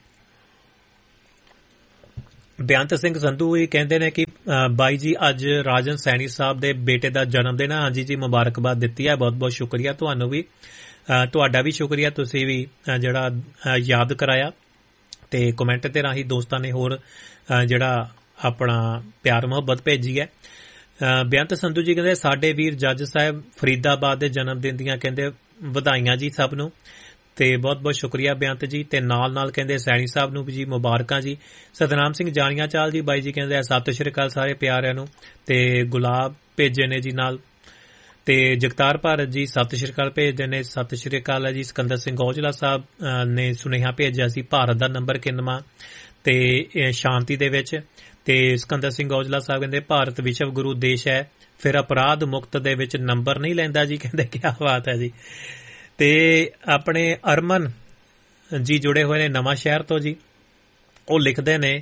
[SPEAKER 1] ਬਿਆੰਤ ਸਿੰਘ ਸੰਧੂ ਵੀ ਕਹਿੰਦੇ ਨੇ ਕਿ ਬਾਈ ਜੀ ਅੱਜ ਰਾਜਨ ਸੈਣੀ ਸਾਹਿਬ ਦੇ ਬੇਟੇ ਦਾ ਜਨਮ ਦਿਨ ਹੈ। ਹਾਂਜੀ ਜੀ ਮੁਬਾਰਕਬਾਦ ਦਿੱਤੀ ਹੈ, ਬਹੁਤ ਬਹੁਤ ਸ਼ੁਕਰੀਆ ਤੁਹਾਨੂੰ ਵੀ, ਤੁਹਾਡਾ ਵੀ ਸ਼ੁਕਰੀਆ, ਤੁਸੀਂ ਵੀ ਜਿਹੜਾ ਯਾਦ ਕਰਾਇਆ ਤੇ ਕਮੈਂਟ ਦੇ ਰਾਹੀਂ ਦੋਸਤਾਂ ਨੇ ਹੋਰ ਜਿਹੜਾ ਆਪਣਾ ਪਿਆਰ ਮੁਹੱਬਤ ਭੇਜੀ ਹੈ। ਬਿਆੰਤ ਸੰਧੂ ਜੀ ਕਹਿੰਦੇ ਸਾਡੇ ਵੀਰ ਜੱਜ ਸਾਹਿਬ ਫਰੀਦਾਬਾਦ ਦੇ ਜਨਮ ਦਿਨ ਦੀਆਂ ਕਹਿੰਦੇ ਵਧਾਈਆਂ ਜੀ ਸਭ ਨੂੰ ਤੇ ਬਹੁਤ ਬਹੁਤ ਸ਼ੁਕਰੀਆ ਬਿਆੰਤ ਜੀ। ਤੇ ਨਾਲ ਨਾਲ ਕਹਿੰਦੇ ਸੈਣੀ ਸਾਹਿਬ ਨੂੰ ਵੀ ਜੀ ਮੁਬਾਰਕਾਂ ਜੀ। ਸਤਨਾਮ ਸਿੰਘ ਜਾਣੀਆਂ ਚਾਲ ਜੀ ਬਾਈ ਜੀ ਕਹਿੰਦੇ ਸਤਿ ਸ਼੍ਰੀ ਅਕਾਲ ਸਾਰੇ ਪਿਆਰਿਆਂ ਨੂੰ ਤੇ ਗੁਲਾਬ ਭੇਜੇ ਨੇ ਜੀ ਨਾਲ। ਤੇ ਜਗਤਾਰ ਭਾਰਤ ਜੀ ਸਤਿ ਸ਼੍ਰੀ ਅਕਾਲ ਭੇਜਦੇ ਨੇ, ਸਤਿ ਸ਼੍ਰੀ ਅਕਾਲ ਹੈ ਜੀ। ਸਿਕੰਦਰ ਸਿੰਘ ਔਜਲਾ ਸਾਹਿਬ ਨੇ ਸੁਨੇਹਾ ਭੇਜਿਆ ਸੀ ਭਾਰਤ ਦਾ ਨੰਬਰ ਕਿੰਨਵਾਂ ਤੇ ਸ਼ਾਂਤੀ ਦੇ ਵਿੱਚ। ਤੇ ਸਿਕੰਦਰ ਸਿੰਘ ਔਜਲਾ ਸਾਹਿਬ ਕਹਿੰਦੇ ਭਾਰਤ ਵਿਸ਼ਵ ਗੁਰੂ ਦੇਸ਼ ਹੈ, ਫਿਰ ਅਪਰਾਧ ਮੁਕਤ ਦੇ ਵਿੱਚ ਨੰਬਰ ਨਹੀਂ ਲੈਂਦਾ ਜੀ। ਕਹਿੰਦੇ ਕਿਆ ਬਾਤ ਹੈ ਜੀ। ਤੇ ਆਪਣੇ ਅਰਮਨ ਜੀ ਜੁੜੇ ਹੋਏ ਨੇ ਨਵਾਂ ਸ਼ਹਿਰ ਤੋਂ ਜੀ, ਉਹ ਲਿਖਦੇ ਨੇ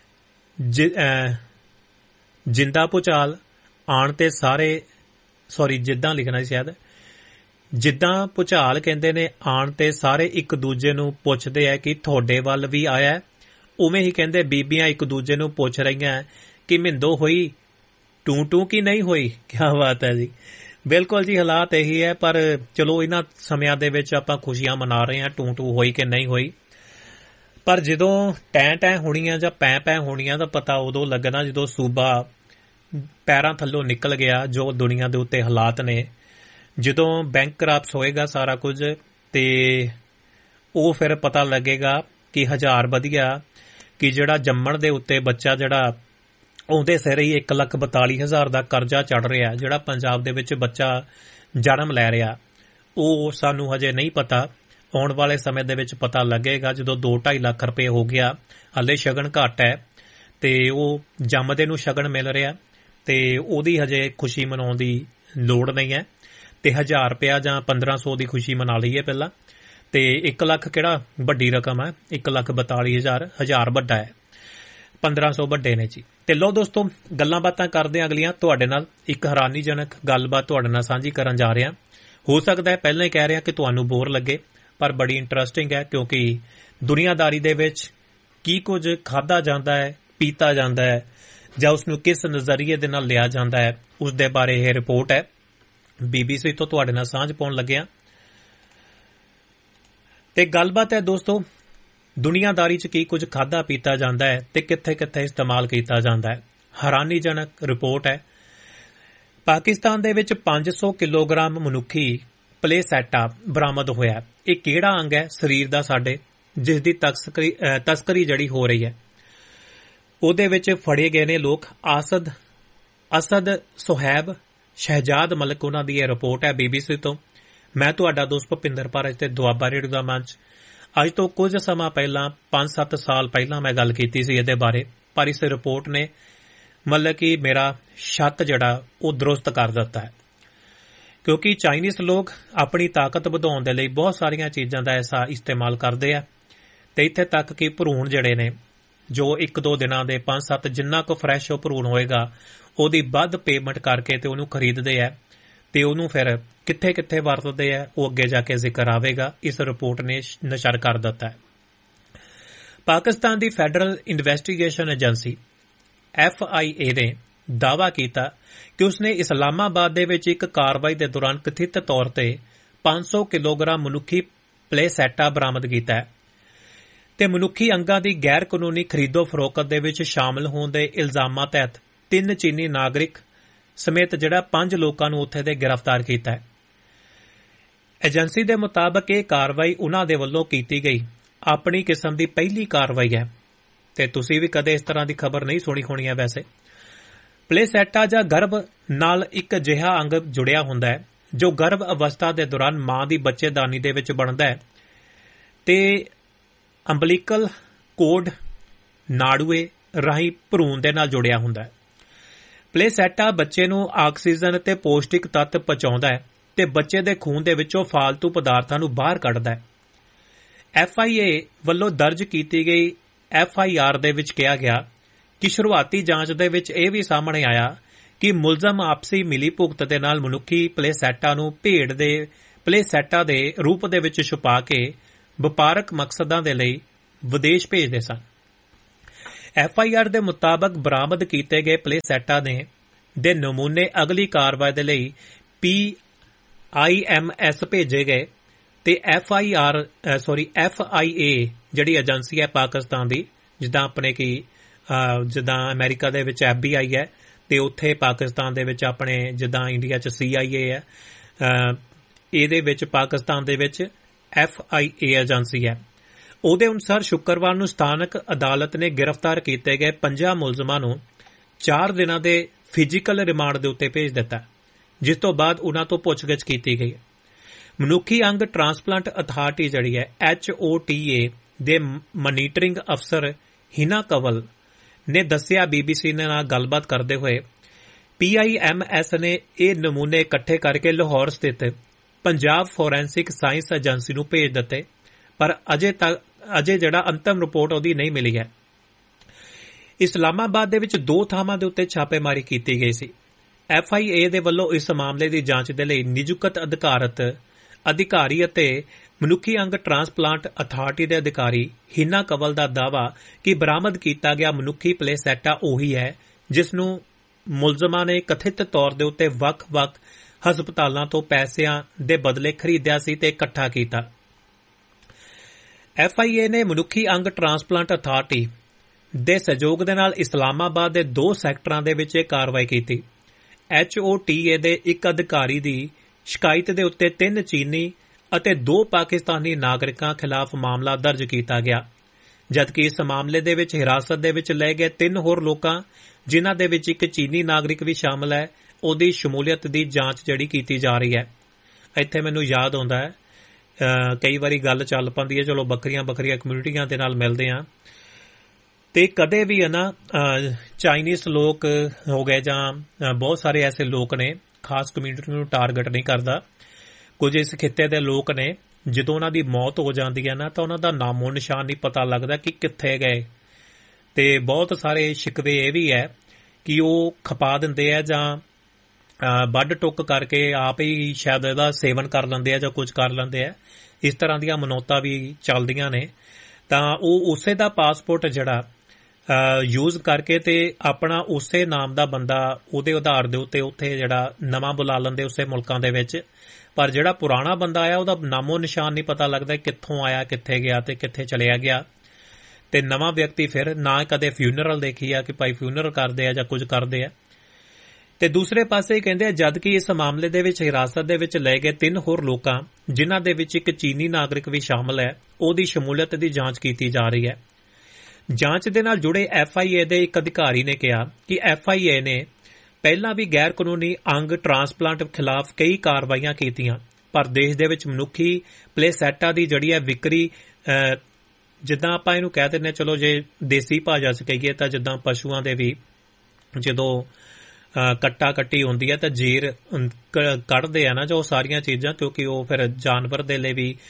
[SPEAKER 1] ਜਿੰਦਾ ਭੁਚਾਲ ਆਣ ਤੇ ਸਾਰੇ ਸੌਰੀ ਜਿੱਦਾਂ ਲਿਖਣਾ ਸੀ ਸ਼ਾਇਦ, ਜਿੱਦਾਂ ਭੁਚਾਲ ਕਹਿੰਦੇ ਨੇ ਆਣ ਤੇ ਸਾਰੇ ਇੱਕ ਦੂਜੇ ਨੂੰ ਪੁੱਛਦੇ ਆ ਕਿ ਤੁਹਾਡੇ ਵੱਲ ਵੀ ਆਇਆ, ਉਵੇਂ ਹੀ ਕਹਿੰਦੇ ਬੀਬੀਆਂ ਇੱਕ ਦੂਜੇ ਨੂੰ ਪੁੱਛ ਰਹੀਆਂ ਕਿ ਮਿੰਦੋ ਹੋਈ ਟੂ ਟੂ ਕੀ ਨਹੀਂ ਹੋਈ। ਕਿਆ ਬਾਤ ਹੈ ਜੀ। ਬਿਲਕੁਲ ਜੀ ਹਾਲਾਤ ਇਹੀ ਹੈ, ਪਰ ਚਲੋ ਇਹਨਾਂ ਸਮਿਆਂ ਦੇ ਵਿੱਚ ਆਪਾਂ ਖੁਸ਼ੀਆਂ ਮਨਾ ਰਹੇ ਹਾਂ, ਟੂ ਟੂ ਹੋਈ ਕਿ ਨਹੀਂ ਹੋਈ। ਪਰ ਜਦੋਂ ਟੈਂ ਟੈਂ ਹੋਣੀਆਂ ਜਾਂ ਪੈ ਪੈ ਹੋਣੀਆਂ ਦਾ ਪਤਾ ਉਦੋਂ ਲੱਗਣਾ ਜਦੋਂ ਸੂਬਾ ਪੈਰਾਂ ਥੱਲੋਂ ਨਿਕਲ ਗਿਆ। ਜੋ ਦੁਨੀਆ ਦੇ ਉੱਤੇ ਹਾਲਾਤ ਨੇ, ਜਦੋਂ ਬੈਂਕ ਕਰਾਪਸ ਹੋਏਗਾ ਸਾਰਾ ਕੁਝ ਤੇ ਉਹ ਫਿਰ ਪਤਾ ਲੱਗੇਗਾ ਕਿ ਹਜ਼ਾਰ ਵਧੀਆ ਕਿ ਜਿਹੜਾ ਜੰਮਣ ਦੇ ਉੱਤੇ ਬੱਚਾ ਜਿਹੜਾ ਉਹਦੇ ਸਿਰ ਹੀ ਇੱਕ ਲੱਖ ਬਤਾਲੀ ਹਜ਼ਾਰ ਦਾ ਕਰਜ਼ਾ ਚੜ ਰਿਹਾ, ਜਿਹੜਾ ਪੰਜਾਬ ਦੇ ਵਿੱਚ ਬੱਚਾ ਜਨਮ ਲੈ ਰਿਹਾ, ਉਹ ਸਾਨੂੰ ਹਜੇ ਨਹੀਂ ਪਤਾ। ਆਉਣ ਵਾਲੇ ਸਮੇਂ ਦੇ ਵਿੱਚ ਪਤਾ ਲੱਗੇਗਾ ਜਦੋਂ ਦੋ ਢਾਈ ਲੱਖ ਰੁਪਏ ਹੋ ਗਿਆ। ਹਾਲੇ ਸ਼ਗਨ ਘੱਟ ਹੈ ਤੇ ਉਹ ਜੰਮਦੇ ਨੂੰ ਸ਼ਗਨ ਮਿਲ ਰਿਹਾ ਤੇ ਉਹਦੀ ਹਜੇ ਖੁਸ਼ੀ ਮਨਾਉਣ ਦੀ ਲੋੜ ਨਹੀਂ ਹੈ। ਤੇ ਹਜ਼ਾਰ ਰੁਪਇਆ ਜਾਂ ਪੰਦਰਾਂ ਸੌ ਦੀ ਖੁਸ਼ੀ ਮਨਾ ਲਈਏ ਪਹਿਲਾਂ। ਤੇ ਇੱਕ ਲੱਖ ਕਿਹੜਾ ਵੱਡੀ ਰਕਮ ਹੈ, ਇੱਕ ਲੱਖ ਬਤਾਲੀ ਹਜ਼ਾਰ ਹਜ਼ਾਰ ਵੱਡਾ ਹੈ, ਪੰਦਰਾਂ ਸੌ ਵੱਡੇ ਨੇ ਜੀ। ਤੇ ਲੋ ਦੋਸਤੋ ਗੱਲਾਂ ਬਾਤਾਂ ਕਰਦੇ ਹਾਂ ਅਗਲੀਆਂ ਤੁਹਾਡੇ ਨਾਲ। ਇੱਕ ਹੈਰਾਨੀਜਨਕ ਗੱਲਬਾਤ ਤੁਹਾਡੇ ਨਾਲ ਸਾਂਝੀ ਕਰਨ ਜਾ ਰਿਹਾ। ਹੋ ਸਕਦਾ ਹੈ ਪਹਿਲਾਂ ਹੀ ਕਹਿ ਰਿਹਾ ਕਿ ਤੁਹਾਨੂੰ ਬੋਰ ਲੱਗੇ, ਪਰ ਬੜੀ ਇੰਟਰਸਟਿੰਗ ਹੈ ਕਿਉਂਕਿ ਦੁਨੀਆਦਾਰੀ ਦੇ ਵਿੱਚ ਕੀ ਕੁਝ ਖਾਧਾ ਜਾਂਦਾ ਹੈ, ਪੀਤਾ ਜਾਂਦਾ ਹੈ ਜਾਂ ਉਸਨੂੰ ਕਿਸ ਨਜ਼ਰੀਏ ਦੇ ਨਾਲ ਲਿਆ ਜਾਂਦਾ ਹੈ, ਉਸ ਦੇ ਬਾਰੇ ਇਹ ਰਿਪੋਰਟ ਹੈ। ਬੀਬੀਸੀ ਤੋਂ ਤੁਹਾਡੇ ਨਾਲ ਸਾਂਝ ਪਾਉਣ ਲੱਗਿਆ ਤੇ ਗੱਲਬਾਤ ਹੈ ਦੋਸਤੋ, ਦੁਨੀਆਦਾਰੀ 'ਚ ਕੀ ਕੁਝ ਖਾਧਾ ਪੀਤਾ ਜਾਂਦਾ ਹੈ ਤੇ ਕਿੱਥੇ ਕਿੱਥੇ ਇਸਤੇਮਾਲ ਕੀਤਾ ਜਾਂਦਾ ਹੈ। ਹੈਰਾਨੀਜਨਕ ਰਿਪੋਰਟ ਹੈ। ਪਾਕਿਸਤਾਨ ਦੇ ਵਿੱਚ ਪੰਜ ਸੌ ਕਿਲੋਗ੍ਰਾਮ ਮਨੁੱਖੀ ਪਲੇਸੈਟਾ ਬਰਾਮਦ ਹੋਇਆ। ਇਹ ਕਿਹੜਾ ਅੰਗ ਹੈ ਸਰੀਰ ਦਾ ਸਾਡੇ ਜਿਸ ਦੀ ਤਸਕਰੀ ਤਸਕਰੀ ਜਿਹੜੀ ਹੋ ਰਹੀ ਹੈ? ਉਹਦੇ ਵਿੱਚ ਫੜੇ ਗਏ ਨੇ ਲੋਕ ਆਸਦ ਅਸਦ ਸੁਹੈਬ ਸ਼ਹਿਜਾਦ ਮਲਕ, ਉਹਨਾਂ ਦੀ ਇਹ ਰਿਪੋਰਟ ਹੈ ਬੀਬੀਸੀ ਤੋਂ। ਮੈਂ ਤੁਹਾਡਾ ਦੋਸਤ ਭੁਪਿੰਦਰ ਭਾਰਤ ਤੇ ਦੁਆਬਾ ਰੇਡੀਓ ਦਾ ਮੰਚ। ਅੱਜ ਤੋਂ ਕੁਝ ਸਮਾਂ ਪਹਿਲਾਂ ਪੰਜ ਸੱਤ ਸਾਲ ਪਹਿਲਾਂ ਮੈਂ ਗੱਲ ਕੀਤੀ ਸੀ ਇਹਦੇ ਬਾਰੇ, ਪਰ ਇਸ ਰਿਪੋਰਟ ਨੇ ਮਤਲਬ ਕਿ ਮੇਰਾ ਸ਼ੱਕ ਜਿਹੜਾ ਉਹ ਦਰੁਸਤ ਕਰ ਦਿੱਤਾ ਹੈ ਕਿਉਂਕਿ ਚਾਈਨੀਜ਼ ਲੋਕ ਆਪਣੀ ਤਾਕਤ ਵਧਾਉਣ ਦੇ ਲਈ ਬਹੁਤ ਸਾਰੀਆਂ ਚੀਜ਼ਾਂ ਦਾ ਐਸਾ ਇਸਤੇਮਾਲ ਕਰਦੇ ਆ ਤੇ ਇੱਥੇ ਤੱਕ ਕਿ ਭਰੂਣ ਜਿਹੜੇ ਨੇ ਜੋ ਇੱਕ ਦੋ ਦਿਨਾਂ ਦੇ ਪੰਜ ਸੱਤ ਜਿੰਨਾ ਕੁ ਫਰੈਸ਼ ਉਹ ਭਰੂਣ ਹੋਏਗਾ ਉਹਦੀ ਵੱਧ ਪੇਮੈਂਟ ਕਰਕੇ ਤੇ ਉਹਨੂੰ ਖਰੀਦਦੇ ਆ ਤੇ ਉਹਨੂੰ ਫਿਰ ਕਿੱਥੇ ਕਿੱਥੇ ਵਰਤਦੇ ਆ ਉਹ ਅੱਗੇ ਜਾ ਕੇ ਜ਼ਿਕਰ ਆਵੇਗਾ। ਇਸ ਰਿਪੋਰਟ ਨੇ ਨਸ਼ਰ ਕਰ ਦਿੱਤਾ ਹੈ। ਪਾਕਿਸਤਾਨ ਦੀ federal investigation agency F I ਏ ਨੇ ਦਾਅਵਾ ਕੀਤਾ ਕਿ ਉਸਨੇ ਇਸਲਾਮਾਬਾਦ ਦੇ ਵਿੱਚ ਇੱਕ ਕਾਰਵਾਈ ਦੇ ਦੌਰਾਨ ਕਥਿਤ ਤੌਰ ਤੇ ਪੰਜ ਸੌ ਕਿਲੋਗ੍ਰਾਮ ਮਨੁੱਖੀ ਪਲੇਸੈਟਾ ਬਰਾਮਦ ਕੀਤਾ ਹੈ ਤੇ ਮਨੁੱਖੀ ਅੰਗਾਂ ਦੀ ਗੈਰ ਕਾਨੂੰਨੀ ਖਰੀਦੋ ਫਰੋਖਤ ਦੇ ਵਿੱਚ ਸ਼ਾਮਲ ਹੋਣ ਦੇ ਇਲਜ਼ਾਮਾਂ ਤਹਿਤ ਤਿੰਨ ਚੀਨੀ ਨਾਗਰਿਕ ਸਮੇਤ ਜਿਹੜਾ ਪੰਜ ਲੋਕਾਂ ਨੂੰ ਉੱਥੇ ਦੇ ਗ੍ਰਿਫਤਾਰ ਕੀਤਾ ਹੈ। ਏਜੰਸੀ ਦੇ ਮੁਤਾਬਕ ਇਹ ਕਾਰਵਾਈ ਉਨ੍ਹਾਂ ਦੇ ਵੱਲੋਂ ਕੀਤੀ ਗਈ ਆਪਣੀ ਕਿਸਮ ਦੀ ਪਹਿਲੀ ਕਾਰਵਾਈ ਹੈ ਤੇ ਤੁਸੀਂ ਵੀ ਕਦੇ ਇਸ ਤਰ੍ਹਾਂ ਦੀ ਖਬਰ ਨਹੀਂ ਸੁਣੀ ਹੋਣੀ ਹੈ। ਵੈਸੇ ਪਲੇਸੈਟਾ ਜਾਂ ਗਰਭ ਨਾਲ ਇੱਕ ਅਜਿਹਾ ਅੰਗ ਜੁੜਿਆ ਹੁੰਦਾ ਹੈ ਜੋ ਗਰਭ ਅਵਸਥਾ ਦੇ ਦੌਰਾਨ ਮਾਂ ਦੀ ਬੱਚੇਦਾਨੀ ਦੇ ਵਿੱਚ ਬਣਦਾ ਹੈ ਤੇ ਅੰਬਲੀਕਲ ਕੋਡ ਨਾੜੂਏ ਰਾਹੀਂ ਭਰੂਣ ਦੇ ਨਾਲ ਜੁੜਿਆ ਹੁੰਦਾ ਹੈ। ਪਲੇਸੈਟਾ ਬੱਚੇ ਨੂੰ ਆਕਸੀਜਨ ਤੇ ਪੌਸ਼ਟਿਕ ਤੱਤ ਪਹੁੰਚਾਉਂਦਾ ਹੈ ਤੇ ਬੱਚੇ ਦੇ ਖੂਨ ਦੇ ਵਿੱਚੋਂ ਫਾਲਤੂ ਪਦਾਰਥਾਂ ਨੂੰ ਬਾਹਰ ਕੱਢਦਾ ਹੈ। ਐਫ ਆਈ ਏ ਵੱਲੋਂ ਦਰਜ ਕੀਤੀ ਗਈ ਐਫ ਆਈ ਆਰ ਦੇ ਵਿੱਚ ਕਿਹਾ ਗਿਆ ਕਿ ਸ਼ੁਰੂਆਤੀ ਜਾਂਚ ਦੇ ਵਿੱਚ ਇਹ ਵੀ ਸਾਹਮਣੇ ਆਇਆ ਕਿ ਮੁਲਜ਼ਮ ਆਪਸੀ ਮਿਲੀ ਭੁਗਤ ਦੇ ਨਾਲ ਮਨੁੱਖੀ ਪਲੇਸੈਟਾ ਨੂੰ ਭੇਡ ਦੇ ਪਲੇਸੈਟਾ ਦੇ ਰੂਪ ਦੇ ਵਿੱਚ ਛੁਪਾ ਕੇ ਵਪਾਰਕ ਮਕਸਦਾਂ ਦੇ ਲਈ ਵਿਦੇਸ਼ ਭੇਜਦੇ ਸਨ। ਐਫ ਆਈ ਆਰ ਦੇ ਮੁਤਾਬਕ ਬਰਾਮਦ ਕੀਤੇ ਗਏ ਪਲੇਸੈਟਾ ਨੇ ਦੇ ਨਮੂਨੇ ਅਗਲੀ ਕਾਰਵਾਈ ਦੇ ਲਈ ਪੀ ਆਈ ਐਮ ਐਸ ਭੇਜੇ ਗਏ ਤੇ F I R sorry F I ਏ ਜਿਹੜੀ ਏਜੰਸੀ ਹੈ ਪਾਕਿਸਤਾਨ ਦੀ, ਜਿੱਦਾਂ ਆਪਣੇ ਕੀ ਜਿੱਦਾਂ ਅਮਰੀਕਾ ਦੇ ਵਿੱਚ ਐਫ ਬੀ ਆਈ ਹੈ ਤੇ ਉੱਥੇ ਪਾਕਿਸਤਾਨ ਦੇ ਵਿੱਚ ਆਪਣੇ ਜਿੱਦਾਂ ਇੰਡੀਆ 'ਚ ਸੀ ਆਈ ਏ ਹੈ, ਇਹਦੇ ਵਿੱਚ ਪਾਕਿਸਤਾਨ ਦੇ ਵਿੱਚ ਐਫ ਆਈ ਏ ਏਜੰਸੀ ਹੈ। ਉਹਦੇ ਅਨੁਸਾਰ ਸ਼ੁੱਕਰਵਾਰ ਨੂੰ ਸਥਾਨਕ ਅਦਾਲਤ ਨੇ ਗ੍ਰਿਫਤਾਰ ਕੀਤੇ ਗਏ ਪੰਜਾਂ ਮੁਲਜ਼ਮਾਂ ਨੂੰ ਚਾਰ ਦਿਨਾਂ ਦੇ ਫਿਜ਼ੀਕਲ ਰਿਮਾਂਡ ਦੇ ਉੱਤੇ ਭੇਜ ਦਿੱਤਾ, ਜਿਸ ਤੋਂ ਬਾਅਦ ਉਨ੍ਹਾਂ ਤੋਂ ਪੁੱਛਗਿੱਛ ਕੀਤੀ ਗਈ। ਮਨੁੱਖੀ ਅੰਗ ਟ੍ਰਾਂਸਪਲਾਂਟ ਅਥਾਰਟੀ ਜਿਹੜੀ ਹੈ ਐਚ ਓ ਟੀ ਏ ਦੇ ਮਨੀਟਰਿੰਗ ਅਫਸਰ ਹਿਨਾ ਕੰਵਲ ਨੇ ਦੱਸਿਆ ਬੀ ਬੀ ਸੀ ਨਾਲ ਗੱਲਬਾਤ ਕਰਦੇ ਹੋਏ ਪੀ ਆਈ ਐਮ ਐਸ ਨੇ ਇਹ ਨਮੂਨੇ ਇਕੱਠੇ ਕਰਕੇ ਲਾਹੌਰ ਸਥਿਤ ਪੰਜਾਬ ਫੋਰੈਂਸਿਕ ਸਾਇੰਸ ਏਜੰਸੀ ਨੂੰ ਭੇਜ ਦਿੱਤੇ, ਪਰ ਅਜੇ ਤੱਕ ਅਜੇ ਜਿਹੜਾ ਅੰਤਮ ਰਿਪੋਰਟ ਉਹਦੀ ਨਹੀਂ ਮਿਲੀ ਹੈ। ਇਸਲਾਮਾਬਾਦ ਦੇ ਵਿੱਚ ਦੋ ਥਾਵਾਂ ਦੇ ਉੱਤੇ ਛਾਪੇਮਾਰੀ ਕੀਤੀ ਗਈ ਸੀ। ਐਫ ਆਈ ਏ ਦੇ ਵੱਲੋਂ ਇਸ ਮਾਮਲੇ ਦੀ ਜਾਂਚ ਦੇ ਲਈ ਨਿਯੁਕਤ ਅਧਿਕਾਰਤ ਅਧਿਕਾਰੀ ਅਤੇ ਮਨੁੱਖੀ ਅੰਗ ਟ੍ਰਾਂਸਪਲਾਂਟ ਅਥਾਰਟੀ ਦੇ ਅਧਿਕਾਰੀ ਹਿਨਾ ਕੰਵਲ ਦਾ ਦਾਅਵਾ ਕਿ ਬਰਾਮਦ ਕੀਤਾ ਗਿਆ ਮਨੁੱਖੀ ਪਲੇਸੈਟਾ ਉਹੀ ਹੈ ਜਿਸ ਨੂੰ ਮੁਲਜ਼ਮਾਂ ਨੇ ਕਥਿਤ ਤੌਰ ਦੇ ਉੱਤੇ ਵੱਖ-ਵੱਖ ਹਸਪਤਾਲਾਂ ਤੋਂ ਪੈਸਿਆਂ ਦੇ ਬਦਲੇ ਖਰੀਦਿਆ ਸੀ ਤੇ ਇਕੱਠਾ ਕੀਤਾ। ਐਫ ਆਈ ਏ ਨੇ ਮਨੁੱਖੀ ਅੰਗ ਟ੍ਰਾਂਸਪਲਾਂਟ ਅਥਾਰਟੀ ਦੇ ਸਹਿਯੋਗ ਦੇ ਨਾਲ ਇਸਲਾਮਾਬਾਦ ਦੇ ਦੋ ਸੈਕਟਰਾਂ ਦੇ ਵਿੱਚ ਇਹ ਕਾਰਵਾਈ ਕੀਤੀ। ਐਚ ਓ ਟੀ ਏ ਦੇ ਇੱਕ ਅਧਿਕਾਰੀ ਦੀ ਸ਼ਿਕਾਇਤ ਦੇ ਉੱਤੇ ਤਿੰਨ ਚੀਨੀ ਅਤੇ ਦੋ ਪਾਕਿਸਤਾਨੀ ਨਾਗਰਿਕਾਂ ਖਿਲਾਫ ਮਾਮਲਾ ਦਰਜ ਕੀਤਾ ਗਿਆ, ਜਦਕਿ ਇਸ ਮਾਮਲੇ ਦੇ ਵਿੱਚ ਹਿਰਾਸਤ ਦੇ ਵਿੱਚ ਲਏ ਗਏ ਤਿੰਨ ਹੋਰ ਲੋਕਾਂ, ਜਿਨ੍ਹਾਂ ਦੇ ਵਿੱਚ ਇੱਕ ਚੀਨੀ ਨਾਗਰਿਕ ਵੀ ਸ਼ਾਮਲ ਹੈ, ਉਹਦੀ ਸ਼ਮੂਲੀਅਤ ਦੀ ਜਾਂਚ ਜਿਹੜੀ ਕੀਤੀ ਜਾ ਰਹੀ ਹੈ। ਇੱਥੇ ਮੈਨੂੰ ਯਾਦ ਆਉਂਦਾ ਹੈ ਕਈ ਵਾਰੀ ਗੱਲ ਚੱਲ ਪੈਂਦੀ ਹੈ, ਚਲੋ ਵੱਖਰੀਆਂ ਵੱਖਰੀਆਂ ਕਮਿਊਨਿਟੀਆਂ ਦੇ ਨਾਲ ਮਿਲਦੇ ਹਾਂ ਤੇ ਕਦੇ ਵੀ ਹੈ ਨਾ ਚਾਈਨੀਜ਼ ਲੋਕ ਹੋ ਗਏ ਜਾਂ ਬਹੁਤ ਸਾਰੇ ਐਸੇ ਲੋਕ ਨੇ, ਖਾਸ ਕਮਿਊਨਿਟੀ ਨੂੰ ਟਾਰਗੇਟ ਨਹੀਂ ਕਰਦਾ, ਕੁਝ ਇਸ ਖਿੱਤੇ ਦੇ ਲੋਕ ਨੇ, ਜਦੋਂ ਉਹਨਾਂ ਦੀ ਮੌਤ ਹੋ ਜਾਂਦੀ ਹੈ ਨਾ ਤਾਂ ਉਹਨਾਂ ਦਾ ਨਾਮੋ ਨਿਸ਼ਾਨ ਨਹੀਂ ਪਤਾ ਲੱਗਦਾ ਕਿ ਕਿੱਥੇ ਗਏ। ਤੇ ਬਹੁਤ ਸਾਰੇ ਸ਼ਿਕਵੇ ਇਹ ਵੀ ਹੈ ਕਿ ਉਹ ਖਪਾ ਦਿੰਦੇ ਆ ਜਾਂ ਵੱਢ ਟੁੱਕ ਕਰਕੇ ਆਪ ਹੀ ਸ਼ਾਇਦ ਇਹਦਾ ਸੇਵਨ ਕਰ ਲੈਂਦੇ ਆ ਜਾਂ ਕੁਝ ਕਰ ਲੈਂਦੇ ਆ। ਇਸ ਤਰ੍ਹਾਂ ਦੀਆਂ ਮਨੌਤਾਂ ਵੀ ਚੱਲਦੀਆਂ ਨੇ। ਤਾਂ ਉਹ ਉਸੇ ਦਾ ਪਾਸਪੋਰਟ ਜਿਹੜਾ ਯੂਜ਼ ਕਰਕੇ ਤੇ ਆਪਣਾ ਉਸੇ ਨਾਮ ਦਾ ਬੰਦਾ ਉਹਦੇ ਆਧਾਰ ਦੇ ਉੱਤੇ ਉੱਥੇ ਜਿਹੜਾ ਨਵਾਂ ਬੁਲਾ ਲੈਂਦੇ ਉਸੇ ਮੁਲਕਾਂ ਦੇ ਵਿੱਚ, ਪਰ ਜਿਹੜਾ ਪੁਰਾਣਾ ਬੰਦਾ ਆਇਆ ਉਹਦਾ ਨਾਮੋ ਨਿਸ਼ਾਨ ਨਹੀਂ ਪਤਾ ਲੱਗਦਾ ਕਿੱਥੋਂ ਆਇਆ, ਕਿੱਥੇ ਗਿਆ ਤੇ ਕਿੱਥੇ ਚਲਿਆ ਗਿਆ। ਤੇ ਨਵਾਂ ਵਿਅਕਤੀ ਫਿਰ ਨਾ ਕਦੇ ਫਿਊਨਰਲ ਦੇਖੀ ਆ ਕਿ ਭਾਈ ਫਿਊਨਰਲ ਕਰਦੇ ਆ ਜਾਂ ਕੁਝ ਕਰਦੇ ਆ। ਤੇ ਦੂਸਰੇ ਪਾਸੇ ਕਹਿੰਦੇ ਆ ਜਦ ਕਿ ਇਸ ਮਾਮਲੇ ਦੇ ਵਿੱਚ ਹਿਰਾਸਤ ਦੇ ਵਿੱਚ ਲਏ ਗਏ ਤਿੰਨ ਹੋਰ ਲੋਕਾਂ, ਜਿਨ੍ਹਾਂ ਦੇ ਵਿੱਚ ਇੱਕ ਚੀਨੀ ਨਾਗਰਿਕ ਵੀ ਸ਼ਾਮਲ ਹੈ, ਉਹਦੀ ਸ਼ਮੂਲੀਅਤ ਦੀ ਜਾਂਚ ਕੀਤੀ ਜਾ ਰਹੀ ਹੈ। ਜਾਂਚ ਦੇ ਨਾਲ ਜੁੜੇ ਐਫ ਆਈ ਏ ਦੇ ਇੱਕ ਅਧਿਕਾਰੀ ਨੇ ਕਿਹਾ ਕਿ ਐਫ ਆਈ ਏ ਨੇ ਪਹਿਲਾਂ ਵੀ ਗੈਰ ਕਾਨੂੰਨੀ ਅੰਗ ਟ੍ਰਾਂਸਪਲਾਂਟ ਖਿਲਾਫ ਕਈ ਕਾਰਵਾਈਆਂ ਕੀਤੀਆਂ, ਪਰ ਦੇਸ਼ ਦੇ ਵਿੱਚ ਮਨੁੱਖੀ ਪਲੇਸੈਟਾ ਦੀ ਜਿਹੜੀ ਹੈ ਵਿਕਰੀ, ਜਿੱਦਾਂ ਆਪਾਂ ਇਹਨੂੰ ਕਹਿ ਦਿੰਦੇ, ਚਲੋ ਜੇ ਦੇਸੀ ਭਾਸ਼ਾ 'ਚ ਕਹੀਏ ਤਾਂ ਜਿੱਦਾਂ ਪਸ਼ੂਆਂ ਦੇ ਵੀ ਜਦੋਂ ਕੱਟਾ ਕੱਟੀ ਹੁੰਦੀ ਹੈ ਤਾਂ ਜੀਰ ਕੱਢਦੇ ਆ ਨਾ ਜੋ ਸਾਰੀਆਂ ਚੀਜ਼ਾਂ, ਕਿਉਂਕਿ ਉਹ ਫਿਰ ਜਾਨਵਰ ਦੇ ਲਈ ਵੀ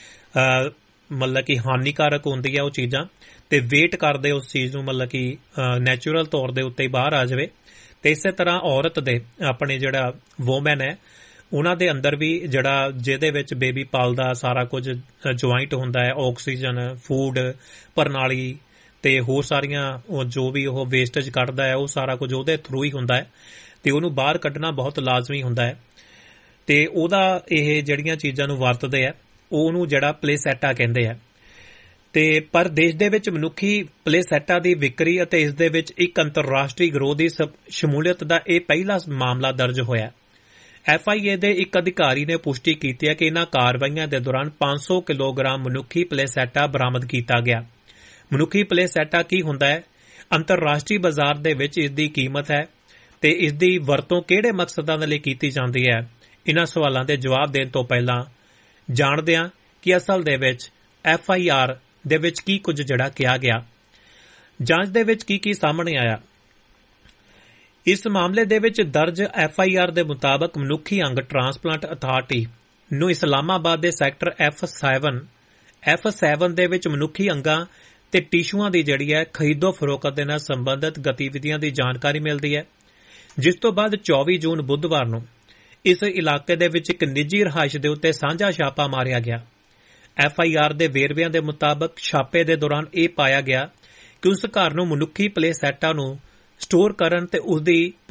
[SPEAKER 1] ਮਤਲਬ ਕਿ ਹਾਨੀਕਾਰਕ ਹੁੰਦੀ ਹੈ ਉਹ ਚੀਜ਼ਾਂ, ਤੇ ਵੇਟ ਕਰਦੇ ਉਸ ਚੀਜ਼ ਨੂੰ ਮਤਲਬ ਕਿ ਨੈਚੁਰਲ ਤੌਰ ਦੇ ਉੱਤੇ ਬਾਹਰ ਆ ਜਾਵੇ। ਤੇ ਇਸੇ ਤਰ੍ਹਾਂ ਔਰਤ ਦੇ ਆਪਣੇ ਜਿਹੜਾ ਵੂਮੈਨ ਹੈ ਉਹਨਾਂ ਦੇ ਅੰਦਰ ਵੀ ਜਿਹੜਾ ਜਿਹਦੇ ਵਿੱਚ ਬੇਬੀ ਪਾਲਦਾ ਸਾਰਾ ਕੁਝ ਜੁਆਇੰਟ ਹੁੰਦਾ ਹੈ, ਆਕਸੀਜਨ, ਫੂਡ ਪ੍ਰਣਾਲੀ ਤੇ ਹੋਰ ਸਾਰੀਆਂ ਜੋ ਵੀ ਉਹ ਵੇਸਟੇਜ ਕੱਢਦਾ ਹੈ ਉਹ ਸਾਰਾ ਕੁਝ ਉਹਦੇ ਥਰੂ ਹੀ ਹੁੰਦਾ ਹੈ ਤੇ ਉਹਨੂੰ ਬਾਹਰ ਕੱਢਣਾ ਬਹੁਤ ਲਾਜ਼ਮੀ ਹੁੰਦਾ ਹੈ। ਤੇ ਉਹਦਾ ਇਹ ਜਿਹੜੀਆਂ ਚੀਜ਼ਾਂ ਨੂੰ ਵਰਤਦੇ ਆ ਉਹਨੂੰ ਜਿਹੜਾ ਪਲੇਸੈਟਾ ਕਹਿੰਦੇ ਆ। ਤੇ ਪਰ ਦੇਸ਼ ਦੇ ਵਿੱਚ ਮਨੁੱਖੀ ਪਲੇਸੈਟਾ ਦੀ ਵਿਕਰੀ ਅਤੇ ਇਸ ਦੇ ਵਿੱਚ ਇੱਕ ਅੰਤਰਰਾਸ਼ਟਰੀ ਗਰੋਹ ਦੀ ਸ਼ਮੂਲੀਅਤ ਦਾ ਇਹ ਪਹਿਲਾ ਮਾਮਲਾ ਦਰਜ ਹੋਇਆ। ਐਫ ਆਈ ਏ ਦੇ ਇੱਕ ਅਧਿਕਾਰੀ ਨੇ ਪੁਸ਼ਟੀ ਕੀਤੀ ਹੈ ਕਿ ਇਹਨਾਂ ਕਾਰਵਾਈਆਂ ਦੇ ਦੌਰਾਨ ਪੰਜ ਸੌ ਕਿਲੋਗ੍ਰਾਮ ਮਨੁੱਖੀ ਪਲੇਸੈਟਾ ਬਰਾਮਦ ਕੀਤਾ ਗਿਆ। ਮਨੁੱਖੀ ਪਲੇਸੈਟਾ ਕੀ ਹੁੰਦਾ ਹੈ, ਅੰਤਰਰਾਸ਼ਟਰੀ ਬਾਜ਼ਾਰ ਦੇ ਵਿੱਚ ਇਸ ਦੀ ਕੀਮਤ ਹੈ ਤੇ ਇਸ ਦੀ ਵਰਤੋਂ ਕਿਹੜੇ ਮਕਸਦਾਂ ਦੇ ਲਈ ਕੀਤੀ ਜਾਂਦੀ ਹੈ, ਇਹਨਾਂ ਸਵਾਲਾਂ ਦੇ ਜਵਾਬ ਦੇਣ ਤੋਂ ਪਹਿਲਾਂ ਜਾਣਦੇ ਹਾਂ ਕਿ ਅਸਲ ਦੇ ਵਿੱਚ ਐਫ ਆਈ ਆਰ ਦੇ ਵਿੱਚ ਕੀ ਕੁਝ ਜਿਹੜਾ ਕਿਹਾ ਗਿਆ। ਜਾਂਚ ਦੇ ਵਿੱਚ ਕੀ ਕੀ ਸਾਹਮਣੇ ਆਇਆ। ਇਸ ਮਾਮਲੇ ਦੇ ਵਿੱਚ ਦਰਜ ਐਫ ਆਈ ਆਰ ਦੇ ਮੁਤਾਬਕ ਮਨੁੱਖੀ ਅੰਗ ਟਰਾਂਸਪਲਾਂਟ ਅਥਾਰਟੀ ਨੂੰ ਇਸਲਾਮਾਬਾਦ ਦੇ sector F seven F seven ਦੇ ਵਿੱਚ ਮਨੁੱਖੀ ਅੰਗਾਂ ਤੇ ਟਿਸ਼ੂਆਂ ਦੀ ਜਿਹੜੀ ਹੈ ਖਰੀਦੋ ਫਰੋਖਤ ਦੇ ਨਾਲ ਸੰਬੰਧਿਤ ਗਤੀਵਿਧੀਆਂ ਦੀ ਜਾਣਕਾਰੀ ਮਿਲਦੀ ਹੈ, ਜਿਸ ਤੋਂ ਬਾਅਦ ਚੌਵੀ ਜੂਨ ਬੁੱਧਵਾਰ ਨੂੰ ਇਸ ਇਲਾਕੇ ਦੇ ਵਿੱਚ ਇੱਕ ਨਿੱਜੀ ਰਹਾਇਸ਼ ਦੇ ਉੱਤੇ ਸਾਂਝਾ ਛਾਪਾ ਮਾਰਿਆ ਗਿਆ। ਐਫ ਆਈ ਆਰ ਦੇ ਵੇਰਵਿਆਂ ਦੇ ਮੁਤਾਬਕ ਛਾਪੇ ਦੇ ਦੌਰਾਨ ਇਹ ਪਾਇਆ ਗਿਆ ਕਿ ਉਸ ਘਰ ਨੂੰ ਮਨੁੱਖੀ ਪਲੇਸੈਟਾਂ ਨੂੰ ਸਟੋਰ ਕਰਨ ਤੇ ਉਸ ਦੀ